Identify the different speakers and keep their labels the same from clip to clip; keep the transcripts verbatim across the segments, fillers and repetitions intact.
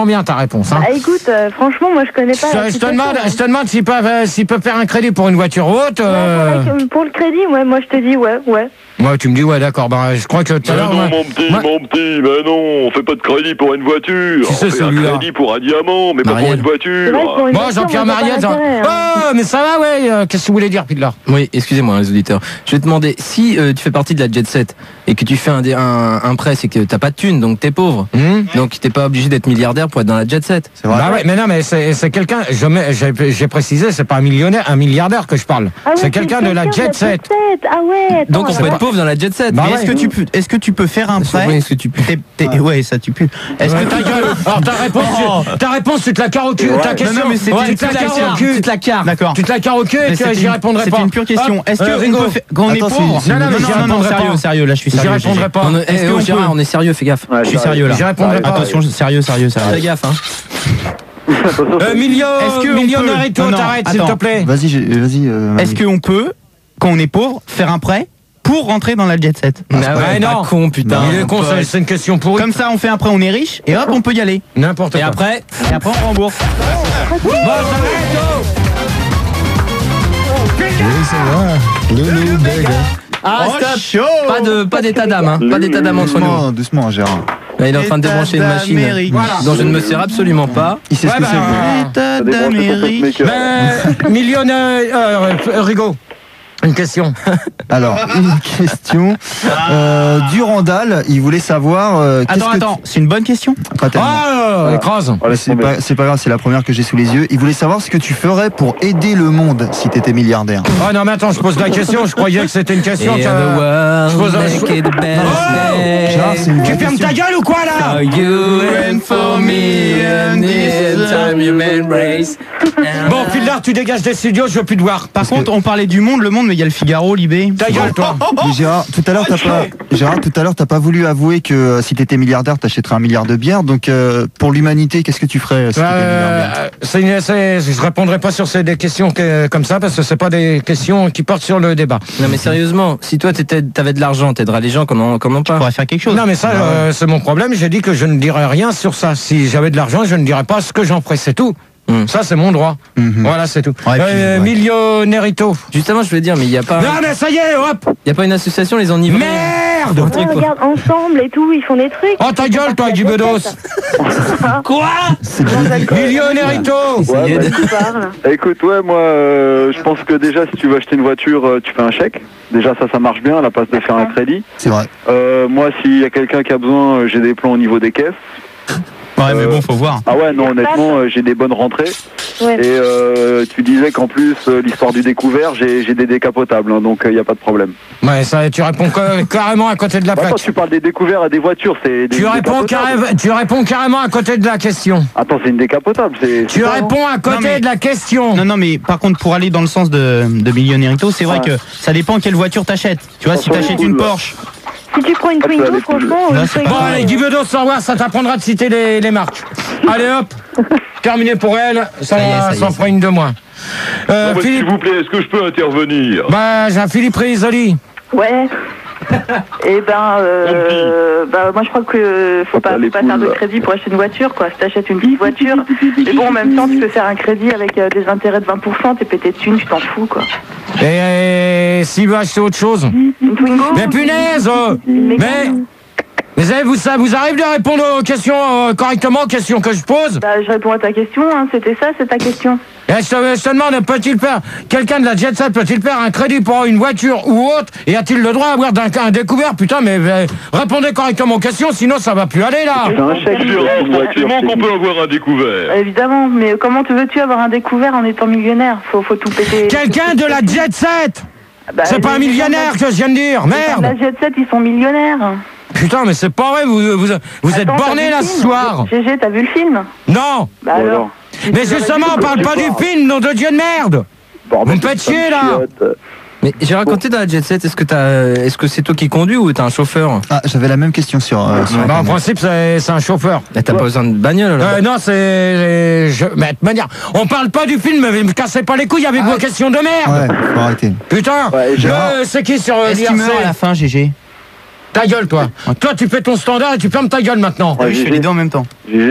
Speaker 1: bien ta réponse. Hein.
Speaker 2: Bah écoute, euh, franchement, moi je connais pas.
Speaker 1: Je, je, te, demande, je te demande s'ils peuvent, euh, s'ils peuvent faire un crédit pour une voiture haute. Euh...
Speaker 2: Ouais, pour, la, pour le crédit, ouais, moi je te dis ouais, ouais.
Speaker 1: Ouais, tu me dis ouais, d'accord. Ben, je crois que tout à l'heure.
Speaker 3: non,
Speaker 1: ouais.
Speaker 3: mon petit,
Speaker 1: ouais.
Speaker 3: mon petit, mais non, on fait pas de crédit pour une voiture.
Speaker 1: Si
Speaker 3: on fait un crédit pour un diamant, mais
Speaker 4: Marielle.
Speaker 3: pas pour une voiture.
Speaker 2: Vrai, pour une
Speaker 1: Bon,
Speaker 2: voiture,
Speaker 1: Jean-Pierre
Speaker 2: moi, j'ai
Speaker 1: Mariette.
Speaker 2: pas d'intérêt, hein.
Speaker 1: Oh, mais ça va, ouais. Euh, Qu'est-ce que tu voulais dire, Pidlar?
Speaker 4: Oui, excusez-moi les auditeurs. Je vais te demander, si euh, tu fais partie de la Jet Set et que tu fais un, un, un prêt, c'est que t'as pas de thunes, donc t'es pauvre.
Speaker 1: Mmh.
Speaker 4: Donc t'es pas obligé d'être milliardaire pour être dans la Jet Set.
Speaker 5: C'est vrai.
Speaker 1: Bah ouais, mais non, mais c'est c'est quelqu'un, je mets- j'ai j'ai précisé, c'est pas un millionnaire, un milliardaire que je parle.
Speaker 2: Ah ouais,
Speaker 1: c'est quelqu'un de la Jet Set.
Speaker 2: Ah ouais, attends,
Speaker 4: Donc on peut
Speaker 2: alors.
Speaker 4: être pauvre dans la Jet Set.
Speaker 1: Bah
Speaker 6: Mais
Speaker 1: ouais.
Speaker 6: est-ce que tu peux, est-ce que tu peux faire un prêt?
Speaker 4: Est-ce que tu peux
Speaker 6: T'es- t'es- Ouais, ça tu peux. Est-ce
Speaker 1: Ouais,
Speaker 6: que
Speaker 1: ta
Speaker 6: tu
Speaker 1: gueule. Alors ta réponse,
Speaker 6: Oh.
Speaker 1: tu, ta réponse, tu te la carres au cul.
Speaker 3: Ouais.
Speaker 1: Ta question,
Speaker 6: Non, non, mais c'était
Speaker 1: ouais,
Speaker 6: une
Speaker 1: tu te la
Speaker 6: question.
Speaker 1: carres au cul.
Speaker 4: Tu te la carres.
Speaker 6: D'accord.
Speaker 1: Tu te la carres au cul et
Speaker 6: Mais
Speaker 1: que
Speaker 6: c'était
Speaker 1: j'y
Speaker 6: une-
Speaker 1: répondrai pas.
Speaker 6: C'était une pure question.
Speaker 1: Hop,
Speaker 6: Est-ce
Speaker 1: euh,
Speaker 6: que on
Speaker 1: Rigo.
Speaker 6: peut faire- quand on est
Speaker 5: Attends,
Speaker 6: pauvre?
Speaker 5: c'est-
Speaker 1: Non, non, mais j'y
Speaker 6: non, non,
Speaker 1: répondrai
Speaker 6: sérieux,
Speaker 1: pas.
Speaker 6: sérieux, là je suis
Speaker 1: J'y
Speaker 6: sérieux.
Speaker 1: répondrai
Speaker 6: Gégé.
Speaker 1: pas.
Speaker 4: On,
Speaker 6: Est-ce
Speaker 4: eh,
Speaker 6: qu'on
Speaker 4: oh,
Speaker 6: peut-
Speaker 4: Gérard, on est sérieux, fais gaffe.
Speaker 3: Ouais,
Speaker 6: Je suis
Speaker 3: j'arrive.
Speaker 6: sérieux là.
Speaker 1: J'y répondrai pas.
Speaker 6: Attention, sérieux, sérieux, sérieux.
Speaker 4: Fais gaffe, hein.
Speaker 1: Euh, Milio,
Speaker 6: Est-ce que on
Speaker 1: millionnairito,
Speaker 6: peut- non, non,
Speaker 1: t'arrêtes s'il te
Speaker 6: attends.
Speaker 1: plaît.
Speaker 5: Vas-y, j'ai- vas-y. euh,
Speaker 6: Est-ce qu'on peut, quand on est pauvre, faire un prêt pour rentrer dans la Jet Set?
Speaker 4: Ah
Speaker 1: ouais,
Speaker 4: ouais,
Speaker 1: non.
Speaker 4: pas con, putain.
Speaker 1: Il est con, ça, c'est une question pourrie.
Speaker 6: Comme ça, on fait un prêt, on est riche, et hop, on peut y aller.
Speaker 1: N'importe
Speaker 4: Et
Speaker 1: quoi.
Speaker 4: après,
Speaker 6: Et après, on rembourse.
Speaker 1: Bon, j'arrête, oh.
Speaker 5: Oui, c'est vrai. Loulou, big.
Speaker 4: ah
Speaker 6: Oh,
Speaker 4: stop.
Speaker 6: chaud.
Speaker 4: Pas de, pas d'état d'âme, hein. Pas d'état d'âme entre nous.
Speaker 5: Doucement, doucement, Gérard.
Speaker 4: Là, il est en train de
Speaker 6: État
Speaker 4: débrancher une machine
Speaker 6: d'Amérique.
Speaker 4: dont je ne me sers absolument pas.
Speaker 5: Il sait
Speaker 1: Ouais,
Speaker 5: ce que
Speaker 1: bah,
Speaker 5: c'est.
Speaker 6: État
Speaker 3: Ça débranche ton
Speaker 6: d'Amérique.
Speaker 3: pacemaker.
Speaker 1: Mais, millionnaire, euh, euh, Rigo, une question.
Speaker 5: Alors, une question. Euh, Durandal, il voulait savoir. euh, qu'est-ce
Speaker 6: Attends,
Speaker 5: que
Speaker 6: attends, c'est une bonne question.
Speaker 5: tu- Pas tellement.
Speaker 1: Ah, écrase.
Speaker 3: Oh, laisse
Speaker 5: C'est
Speaker 3: tomber.
Speaker 5: pas, c'est pas grave, c'est la première que j'ai sous les yeux. Il voulait savoir ce que tu ferais pour aider le monde si t'étais milliardaire.
Speaker 1: Oh non, mais attends, je pose la question, je croyais que c'était une question.
Speaker 4: Et
Speaker 1: que-
Speaker 4: the world
Speaker 1: je pose un-
Speaker 4: make it a better
Speaker 1: Oh
Speaker 5: Gérard, c'est
Speaker 4: day.
Speaker 5: une
Speaker 1: Tu
Speaker 5: vraie
Speaker 1: fermes ta
Speaker 5: question.
Speaker 1: gueule ou quoi là?
Speaker 4: For you and for me and this time you may embrace.
Speaker 1: Bon, Pildar, tu dégages des studios, je veux plus te voir.
Speaker 6: Par contre, on parlait du monde, le monde, mais il y a le Figaro, Libé.
Speaker 1: Ta gueule, toi.
Speaker 5: Mais Gérard, tout à l'heure, t'as pas, Gérard, tout à l'heure, t'as pas voulu avouer que euh, si t'étais milliardaire, t'achèterais un milliard de bières. Donc, euh, pour l'humanité, qu'est-ce que tu ferais si t'étais milliardaire?
Speaker 1: Euh, c'est une- c'est- je répondrai pas sur ces des questions que- comme ça parce que c'est pas des questions qui portent sur le débat.
Speaker 4: Non mais sérieusement, si toi t'étais- t'avais de l'argent, t'aiderais les gens comme on, comme on
Speaker 6: On
Speaker 4: pas.
Speaker 6: pourrait faire quelque chose.
Speaker 1: Non mais ça euh, c'est mon problème, j'ai dit que je ne dirais rien sur ça. Si j'avais de l'argent, je ne dirais pas ce que j'en ferais, c'est tout.
Speaker 4: Mm.
Speaker 1: Ça c'est mon droit.
Speaker 5: Mhm.
Speaker 1: Voilà, c'est tout.
Speaker 6: Ouais, puis,
Speaker 1: euh,
Speaker 6: ouais.
Speaker 1: Millionnairito.
Speaker 4: Justement, je voulais dire, mais il y a pas,
Speaker 1: Non mais ça y est, hop.
Speaker 4: il y a pas une association les enivrés.
Speaker 1: Merde.
Speaker 4: Un
Speaker 2: Ouais,
Speaker 4: truc, quoi.
Speaker 2: regarde, ensemble et tout, ils font des trucs.
Speaker 1: Oh ta gueule toi, Guy Bedos.
Speaker 4: Quoi?
Speaker 5: C'est bien.
Speaker 1: Millionnairito.
Speaker 3: Ouais, bah,
Speaker 2: Tu parles.
Speaker 3: écoute, ouais, moi, euh, je pense que déjà, si tu veux acheter une voiture, euh, tu fais un chèque. Déjà, ça, ça marche bien à la place de faire un crédit.
Speaker 5: C'est vrai.
Speaker 3: Euh, moi, s'il y a quelqu'un qui a besoin, euh, j'ai des plans au niveau des caisses.
Speaker 6: Ouais, mais bon, faut voir.
Speaker 3: Ah ouais, non, honnêtement, euh, j'ai des bonnes rentrées.
Speaker 2: Ouais.
Speaker 3: Et euh, tu disais qu'en plus, euh, l'histoire du découvert, j'ai j'ai des décapotables, hein, donc il n'y a pas de problème.
Speaker 1: Ouais, ça tu réponds ca- carrément à côté de la
Speaker 3: Bah,
Speaker 1: plaque.
Speaker 3: attends, tu parles des découverts à des voitures, c'est des
Speaker 1: Tu réponds,
Speaker 3: décapotables.
Speaker 1: carré- tu réponds carrément à côté de la question.
Speaker 3: Attends, c'est une décapotable. c'est-
Speaker 1: Tu
Speaker 3: c'est ça,
Speaker 1: réponds à côté
Speaker 6: Non, mais-
Speaker 1: de la question.
Speaker 6: Non, non, mais par contre, pour aller dans le sens de, de Millionnairito, c'est vrai
Speaker 3: Ouais.
Speaker 6: que ça dépend quelle voiture t'achètes. Tu vois, si
Speaker 3: Franchement,
Speaker 6: t'achètes
Speaker 3: cool,
Speaker 6: une
Speaker 3: là.
Speaker 6: Porsche,
Speaker 2: Si tu prends une
Speaker 3: Ah, tu vas
Speaker 2: Twingo,
Speaker 3: aller plus-
Speaker 2: franchement,
Speaker 6: Là,
Speaker 2: une
Speaker 6: c'est
Speaker 2: Twingo,
Speaker 1: Bon, allez, Guy Bedos, au revoir, ça t'apprendra de citer les, les marques. Allez hop, terminé pour elle, ça,
Speaker 6: Ça y est, ça y est,
Speaker 1: ça en
Speaker 6: ça
Speaker 1: fera une de moins. Euh,
Speaker 3: Non, mais S'il
Speaker 1: Philippe,
Speaker 3: vous plaît, est-ce que je peux intervenir?
Speaker 1: bah, j'ai un Philippe Risoli.
Speaker 2: Ouais. Et ben, euh, bah, moi je crois que faut
Speaker 3: Oh,
Speaker 2: pas,
Speaker 3: les
Speaker 2: faut pas faire de
Speaker 3: poules.
Speaker 2: crédit pour acheter une voiture, quoi. Si t'achètes une petite voiture, mais bon, en même temps, tu peux faire un crédit avec euh, des intérêts de vingt pour cent, t'es pété de thunes, tu t'en fous, quoi.
Speaker 1: Et euh, s'il veut acheter autre chose.
Speaker 2: Une Twingo.
Speaker 1: Mais punaise euh,
Speaker 2: Une
Speaker 1: Mais,
Speaker 2: Mégane.
Speaker 1: mais savez, vous, ça vous arrive de répondre aux questions euh, correctement aux questions que je pose?
Speaker 2: Bah, je réponds à ta question, hein. C'était ça, c'est ta question.
Speaker 1: Et je, te, je te demande, peut-il faire, quelqu'un de la Jet Set peut-il faire un crédit pour une voiture ou autre? Et a-t-il le droit d'avoir un, un découvert? Putain, mais euh, répondez correctement aux questions, sinon ça va plus aller là.
Speaker 3: C'est un chèque sur une voiture.
Speaker 7: qu'on peut avoir un découvert.
Speaker 2: Évidemment, mais comment te veux-tu avoir un découvert en étant millionnaire? Faut, faut tout péter.
Speaker 1: Quelqu'un de la Jet Set.
Speaker 2: Bah,
Speaker 1: C'est pas un
Speaker 2: les gens
Speaker 1: millionnaire
Speaker 2: de
Speaker 1: que je viens de dire,
Speaker 2: la- les gens de
Speaker 1: merde.
Speaker 2: La Jet Set, ils sont millionnaires.
Speaker 1: Putain, mais c'est pas vrai, vous, vous, vous êtes
Speaker 2: Attends, t'as
Speaker 1: borné
Speaker 2: vu
Speaker 1: là
Speaker 2: le
Speaker 1: ce
Speaker 2: film
Speaker 1: soir.
Speaker 2: G G, t'as vu le film?
Speaker 1: Non.
Speaker 2: Bah
Speaker 3: Bon,
Speaker 2: alors.
Speaker 3: alors.
Speaker 1: Mais justement, on parle pas du film, nom de Dieu de merde.
Speaker 3: Bordel,
Speaker 1: Vous me faites
Speaker 3: c'est
Speaker 1: chier,
Speaker 3: une
Speaker 1: là.
Speaker 3: chiotte.
Speaker 4: Mais j'ai raconté dans la Jet Set, est-ce que t'as, est-ce que c'est toi qui conduis ou t'as un chauffeur?
Speaker 5: Ah, j'avais la même question sur. euh, sur
Speaker 1: Bah, en
Speaker 5: Internet.
Speaker 1: principe, c'est c'est un chauffeur.
Speaker 4: Là, t'as pas besoin de bagnole là.
Speaker 1: Euh, non, c'est... je- Mais de toute manière, on parle pas du film, mais me cassez pas les couilles avec vos questions de merde.
Speaker 5: Ouais, faut arrêter.
Speaker 1: Putain,
Speaker 3: Ouais, et Gérard-
Speaker 1: euh, c'est qui sur euh,
Speaker 6: est-ce qu'il meurt à la
Speaker 1: l'I R C?
Speaker 6: fin, G G?
Speaker 1: Ta gueule, toi. Toi, tu fais ton standard et tu fermes ta gueule maintenant.
Speaker 3: Ouais,
Speaker 6: Je fais
Speaker 3: G G.
Speaker 6: les deux en même temps.
Speaker 3: G G.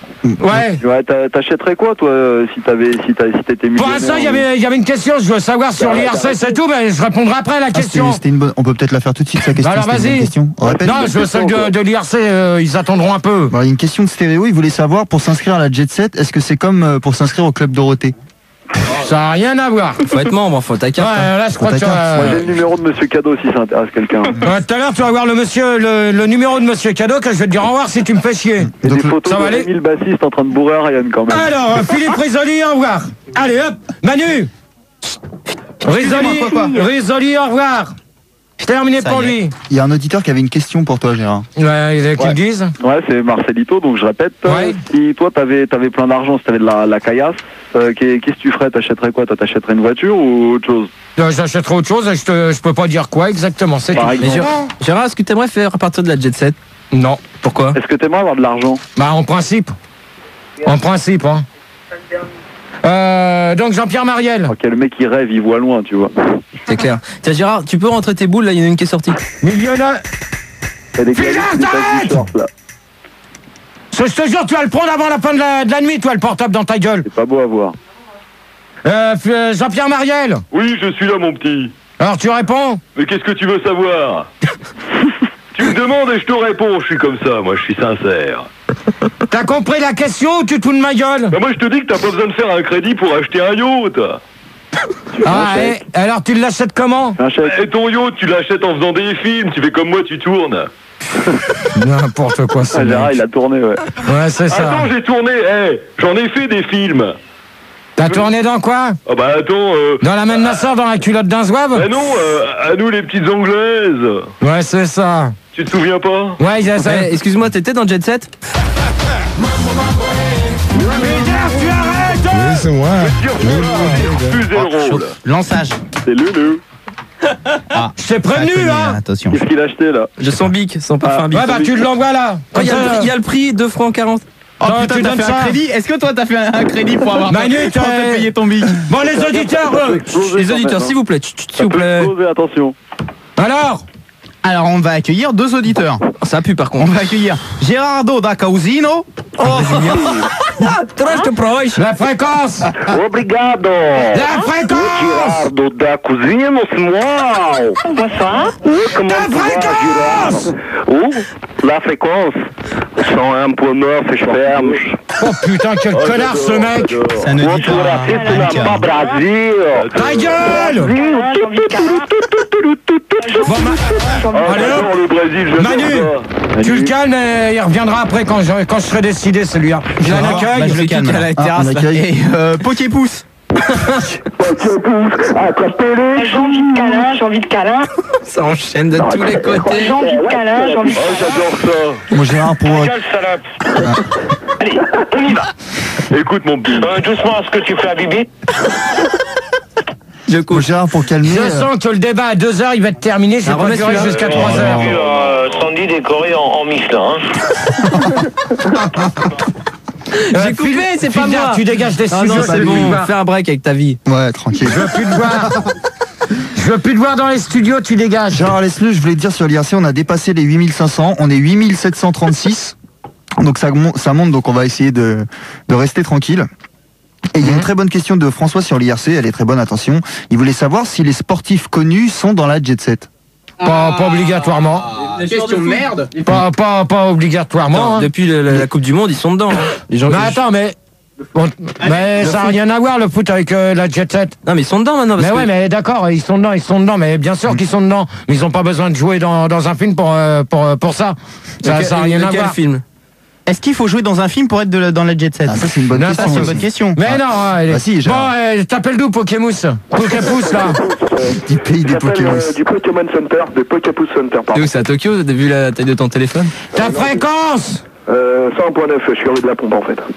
Speaker 1: Ouais.
Speaker 3: Ouais, t'a- t'achèterais quoi, toi, euh, si t'avais, si t'as- si t'étais millionnaire?
Speaker 1: Pour l'instant, il y avait, il y avait une question, je veux savoir sur l'I R C, c'est tout, mais je répondrai après à la
Speaker 5: Ah,
Speaker 1: question.
Speaker 5: c'était- c'était une bonne... On peut peut-être la faire tout de suite, sa question.
Speaker 1: Bah alors,
Speaker 5: c'était une bonne
Speaker 1: vas-y.
Speaker 5: question. On répète.
Speaker 1: Non, je veux celle de, de l'I R C, euh, ils attendront un peu.
Speaker 5: Bon, il y a une question de stéréo, il voulait savoir, pour s'inscrire à la Jet Set, est-ce que c'est comme euh, pour s'inscrire au Club Dorothée?
Speaker 1: Ça n'a rien à voir.
Speaker 4: Faut être membre, faut ta
Speaker 1: Ouais,
Speaker 4: carte. hein.
Speaker 1: là, je crois
Speaker 5: Faut
Speaker 1: que tu
Speaker 5: ta
Speaker 1: vas-
Speaker 3: Moi, j'ai le numéro de Monsieur Cadeau si ça intéresse quelqu'un.
Speaker 1: Ouais, tout à l'heure, tu vas voir le monsieur, le, le numéro de monsieur Cadeau, que je vais te dire au revoir si tu me fais chier.
Speaker 3: Et
Speaker 5: Donc,
Speaker 3: des photos
Speaker 1: ça va
Speaker 3: de
Speaker 1: aller
Speaker 3: Rémi le bassiste en train de bourrer Ryan quand même.
Speaker 1: Alors, euh, Philippe Risoli, au revoir. Allez, hop, Manu. Risoli,
Speaker 6: quoi, quoi
Speaker 1: Risoli, au revoir. Terminé
Speaker 6: Ça
Speaker 1: pour
Speaker 6: y est.
Speaker 1: lui.
Speaker 5: Il y a un auditeur qui avait une question pour toi, Gérard.
Speaker 1: Ouais, il est qu'ils
Speaker 3: Ouais.
Speaker 1: disent.
Speaker 3: Ouais, c'est Marcelito, donc je répète.
Speaker 1: Ouais.
Speaker 3: Si toi, t'avais, t'avais plein d'argent, si t'avais de la, la caillasse, euh, qu'est- qu'est-ce que tu ferais? T'achèterais quoi? Toi, t'achèterais une voiture ou autre chose?
Speaker 1: Euh, J'achèterai autre chose et je, te, je peux pas dire quoi exactement, c'est tout.
Speaker 3: Par
Speaker 4: Mais
Speaker 3: exemple.
Speaker 4: Gérard, Gérard, est-ce que t'aimerais faire à partir de la Jet Set?
Speaker 1: Non.
Speaker 4: Pourquoi?
Speaker 3: Est-ce que t'aimerais avoir de l'argent?
Speaker 1: Bah, en principe. En principe, hein. Euh, donc, Jean-Pierre Mariel.
Speaker 3: Ok, le mec il rêve, il voit loin, tu vois.
Speaker 4: C'est clair. Tiens Gérard, tu peux rentrer tes boules, là il y en a une qui est sortie.
Speaker 1: Millionnaire.
Speaker 3: Il y a des
Speaker 1: Philippe,
Speaker 3: gars qui mettent
Speaker 1: arrête
Speaker 3: du short, là.
Speaker 1: Je te jure, tu vas le prendre avant la fin de la, de la nuit, toi, le portable dans ta gueule.
Speaker 3: C'est pas beau à voir.
Speaker 1: Euh, F- euh, Jean-Pierre Mariel.
Speaker 7: Oui, je suis là, mon petit.
Speaker 1: Alors, tu réponds?
Speaker 7: Mais qu'est-ce que tu veux savoir? Tu me demandes et je te réponds, je suis comme ça, moi je suis sincère.
Speaker 1: T'as compris la question ou tu te fous de ma gueule?
Speaker 7: Bah moi je te dis que t'as pas besoin de faire un crédit pour acheter un yacht.
Speaker 1: Ah, et, alors tu l'achètes comment?
Speaker 3: Un chèque.
Speaker 7: Et ton yacht, tu l'achètes en faisant des films, tu fais comme moi, tu tournes.
Speaker 1: N'importe quoi, ça.
Speaker 3: Ah, Gérard, il a tourné, ouais.
Speaker 1: Ouais, c'est ça.
Speaker 7: Attends, j'ai tourné, eh, j'en ai fait des films.
Speaker 1: T'as tourné dans quoi?
Speaker 7: Ah bah attends, euh...
Speaker 1: Dans la main de ma soeur, dans la culotte d'un zouave?
Speaker 7: bah non, euh, à nous les petites anglaises.
Speaker 1: Ouais, c'est ça.
Speaker 7: Tu te souviens pas?
Speaker 1: Ouais, il y a ça.
Speaker 4: Eh, excuse-moi, t'étais dans Jet Set?
Speaker 1: Tu arrêtes!
Speaker 8: Oui, c'est moi.
Speaker 7: Dire plus le rôle.
Speaker 6: Lançage.
Speaker 3: C'est Lulu.
Speaker 6: Ah,
Speaker 1: Je t'ai
Speaker 6: pas
Speaker 1: prévenu,
Speaker 6: connu,
Speaker 1: hein?
Speaker 6: Attention.
Speaker 3: Qu'est-ce qu'il a acheté, là?
Speaker 4: Je sens bic, sans parfum bic.
Speaker 1: Ouais, bah tu l'envoies là.
Speaker 4: Oh, il y, a
Speaker 1: Comme
Speaker 4: le
Speaker 1: ça,
Speaker 4: prix- il y a le prix, deux francs quarante.
Speaker 6: Oh
Speaker 1: Non,
Speaker 6: putain,
Speaker 1: tu
Speaker 6: t'as
Speaker 1: donnes
Speaker 6: fait
Speaker 1: ça.
Speaker 6: un crédit? Est-ce que toi t'as fait un crédit pour avoir
Speaker 1: Manu,
Speaker 6: pour
Speaker 1: t'as-
Speaker 6: te payer ton bic?
Speaker 1: Bon, les auditeurs, euh,
Speaker 4: Les auditeurs, s'il vous plaît, chut, chut, s'il vous
Speaker 3: Ça peut
Speaker 4: plaît.
Speaker 3: exploser, attention.
Speaker 1: alors?
Speaker 6: Alors on va accueillir deux auditeurs.
Speaker 4: Ça pue par
Speaker 6: On
Speaker 4: contre.
Speaker 6: va accueillir Gerardo da Causino.
Speaker 4: Traz proche.
Speaker 1: La fréquence!
Speaker 9: Obrigado.
Speaker 1: La fréquence!
Speaker 9: Gerardo da Cousino, c'est moi.
Speaker 2: Bonsoir.
Speaker 9: Oui, comment
Speaker 1: La
Speaker 9: tu vas,
Speaker 1: fréquence!
Speaker 9: Gerardo? Oh, la fréquence. cent un virgule neuf, je ferme.
Speaker 1: Oh putain, quel connard ce mec!
Speaker 6: C'est un auditeur.
Speaker 9: Bonjour,
Speaker 6: hein.
Speaker 9: c'est la pas Brasil.
Speaker 1: Ta gueule! Bon, ma-
Speaker 7: Ah,
Speaker 1: Allez,
Speaker 7: j'adore
Speaker 1: hop.
Speaker 7: le Brésil, j'adore
Speaker 1: Manu,
Speaker 7: ça.
Speaker 1: tu le calmes et il reviendra après quand je, quand je serai décidé celui-là. Il a un
Speaker 6: Bah,
Speaker 1: accueil.
Speaker 6: je le calme.
Speaker 4: à la
Speaker 5: Ah,
Speaker 4: terrasse.
Speaker 5: on
Speaker 4: là.
Speaker 5: accueille.
Speaker 6: Et euh, Poképousse.
Speaker 2: J'ai envie de câlin, j'ai envie de câlin.
Speaker 4: Ça enchaîne de tous les côtés.
Speaker 2: J'ai envie de câlin, j'ai envie de
Speaker 7: Oh, j'adore ça.
Speaker 5: Bon, Gérard, pour, euh,
Speaker 9: Quelle salope. Allez, on y va.
Speaker 7: Écoute, mon petit.
Speaker 9: Euh, doucement, est-ce que tu fais à bibi?
Speaker 4: Je
Speaker 5: bon,
Speaker 4: couche.
Speaker 5: Gérard, pour calmer.
Speaker 1: Je
Speaker 5: euh,
Speaker 1: sens que le débat à deux heures, il va être terminé. Je vais
Speaker 4: Ah,
Speaker 1: pas
Speaker 4: remets
Speaker 1: durer
Speaker 4: celui-là.
Speaker 1: jusqu'à trois
Speaker 9: J'ai
Speaker 1: heures.
Speaker 9: vu euh, Sandy décoré en, en Michelin.
Speaker 1: Euh,
Speaker 4: J'ai coupé,
Speaker 1: Phil-
Speaker 4: c'est pas
Speaker 1: Phil,
Speaker 4: moi.
Speaker 1: Tu dégages des
Speaker 4: Ah
Speaker 1: studios.
Speaker 4: non,
Speaker 1: ça
Speaker 4: c'est
Speaker 1: me
Speaker 4: bon.
Speaker 1: suffit pas.
Speaker 4: Fais un break avec ta vie.
Speaker 5: Ouais, tranquille.
Speaker 1: Je veux plus te voir. Je veux plus te voir dans les studios, tu dégages.
Speaker 5: Gérard, laisse-le, je voulais te dire sur l'I R C, on a dépassé les huit mille cinq cents, on est huit mille sept cent trente-six. Donc ça, mon- ça monte, donc on va essayer de, de rester tranquille. Et il y a une très bonne question de François sur l'I R C, elle est très bonne, attention. Il voulait savoir si les sportifs connus sont dans la Jet Set.
Speaker 1: Pas, pas obligatoirement.
Speaker 6: Question de merde.
Speaker 1: Pas, pas, pas obligatoirement.
Speaker 4: Attends,
Speaker 1: hein.
Speaker 4: depuis le- la, la Coupe du Monde, ils sont dedans. hein. Les gens.
Speaker 1: Mais attends, mais. bon, mais ça n'a rien à voir le foot avec euh, la Jet Set.
Speaker 4: Non, mais ils sont dedans maintenant. Parce
Speaker 1: Mais
Speaker 4: que-
Speaker 1: ouais, mais d'accord, ils sont dedans, ils sont dedans, mais bien sûr qu'ils sont dedans. Mais ils n'ont pas besoin de jouer dans, dans un film pour, euh, pour, euh, pour ça. Ça
Speaker 4: Lequel-
Speaker 1: n'a rien à
Speaker 4: lequel
Speaker 1: voir.
Speaker 4: film
Speaker 6: Est-ce qu'il faut jouer dans un film pour être de- dans la Jet Set?
Speaker 5: Ah, ça c'est une bonne
Speaker 1: Non,
Speaker 6: Ça,
Speaker 5: question.
Speaker 6: c'est une
Speaker 5: aussi.
Speaker 6: bonne question.
Speaker 1: Mais non, hein, elle est-
Speaker 5: Bah si,
Speaker 1: bon,
Speaker 5: Gérard.
Speaker 1: euh, t'appelles d'où Pokémousse Poképousse là.
Speaker 5: Du pays des Pokémon.
Speaker 3: euh, du Pokémon Center, de Poképousse Center,
Speaker 4: T'es où? C'est à Tokyo, t'as vu la taille de ton téléphone?
Speaker 1: Ta fréquence.
Speaker 3: Euh, cent virgule neuf, je suis rue de la Pompe en fait.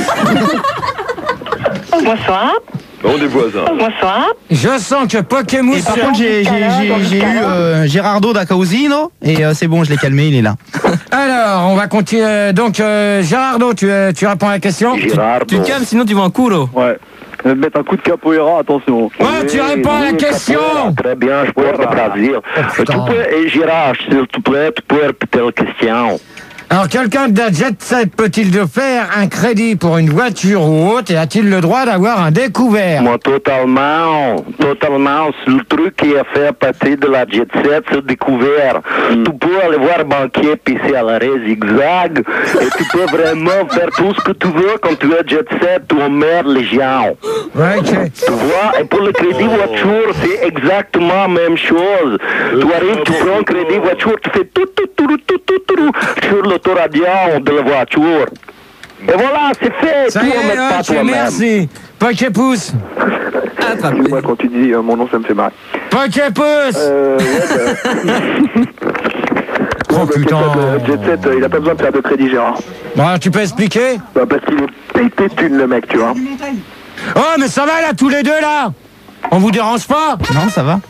Speaker 2: Bonsoir.
Speaker 7: On est voisins.
Speaker 2: Bonsoir.
Speaker 1: Je sens que
Speaker 6: Et
Speaker 1: Pokémousse.
Speaker 6: par contre, j'ai j'ai- j'ai- j'ai eu euh, Gerardo da Causino et euh, c'est bon, je l'ai calmé, il est là.
Speaker 1: Alors, on va continuer. Donc, euh, Gérardo, tu, euh, tu réponds à la question?
Speaker 9: Gerardo.
Speaker 4: Tu te calmes, sinon tu vois un culo.
Speaker 3: Ouais. Je vais te mettre un coup de capoeira, attention.
Speaker 1: Ouais, tu réponds à la
Speaker 9: Oui,
Speaker 1: question.
Speaker 9: Très bien, je peux le Brasil.
Speaker 1: putain.
Speaker 9: Tu peux, et Gérard, s'il te plaît, tu peux répéter la question.
Speaker 1: Alors, quelqu'un de la Jet Set peut-il de faire un crédit pour une voiture ou autre et a-t-il le droit d'avoir un découvert?
Speaker 9: Moi, totalement, totalement. C'est le truc qui a fait partie de la Jet Set, c'est découvert. Mm. Tu peux aller voir banquier, pisser à l'arrêt zigzag, et tu peux vraiment faire tout ce que tu veux quand tu es Jet Set, tu emmerdes les gens.
Speaker 1: Ouais, ok.
Speaker 9: Tu vois, et pour le crédit voiture, c'est exactement la même chose. Tu arrives, tu prends un crédit voiture, tu fais tout, tout, tout, tout, tout, tout, sur l'autoradiant de la voiture. Et voilà, c'est fait.
Speaker 1: Ça
Speaker 9: tu
Speaker 1: y est,
Speaker 9: remets pas
Speaker 1: ok,
Speaker 9: toi-même.
Speaker 1: merci. Poké-pouce.
Speaker 3: Moi, quand tu dis euh, mon nom, ça me fait marrer.
Speaker 1: Poké-pouce.
Speaker 3: Euh, ouais, bah...
Speaker 1: Oh putain.
Speaker 3: Euh, Jet Set, euh, il a pas besoin de faire de crédit, Gérard.
Speaker 1: Bon, tu peux expliquer?
Speaker 3: Bah, parce qu'il est pété de thunes, le mec, tu vois.
Speaker 1: Oh, mais ça va là, tous les deux là? On vous dérange pas?
Speaker 6: Non, ça va.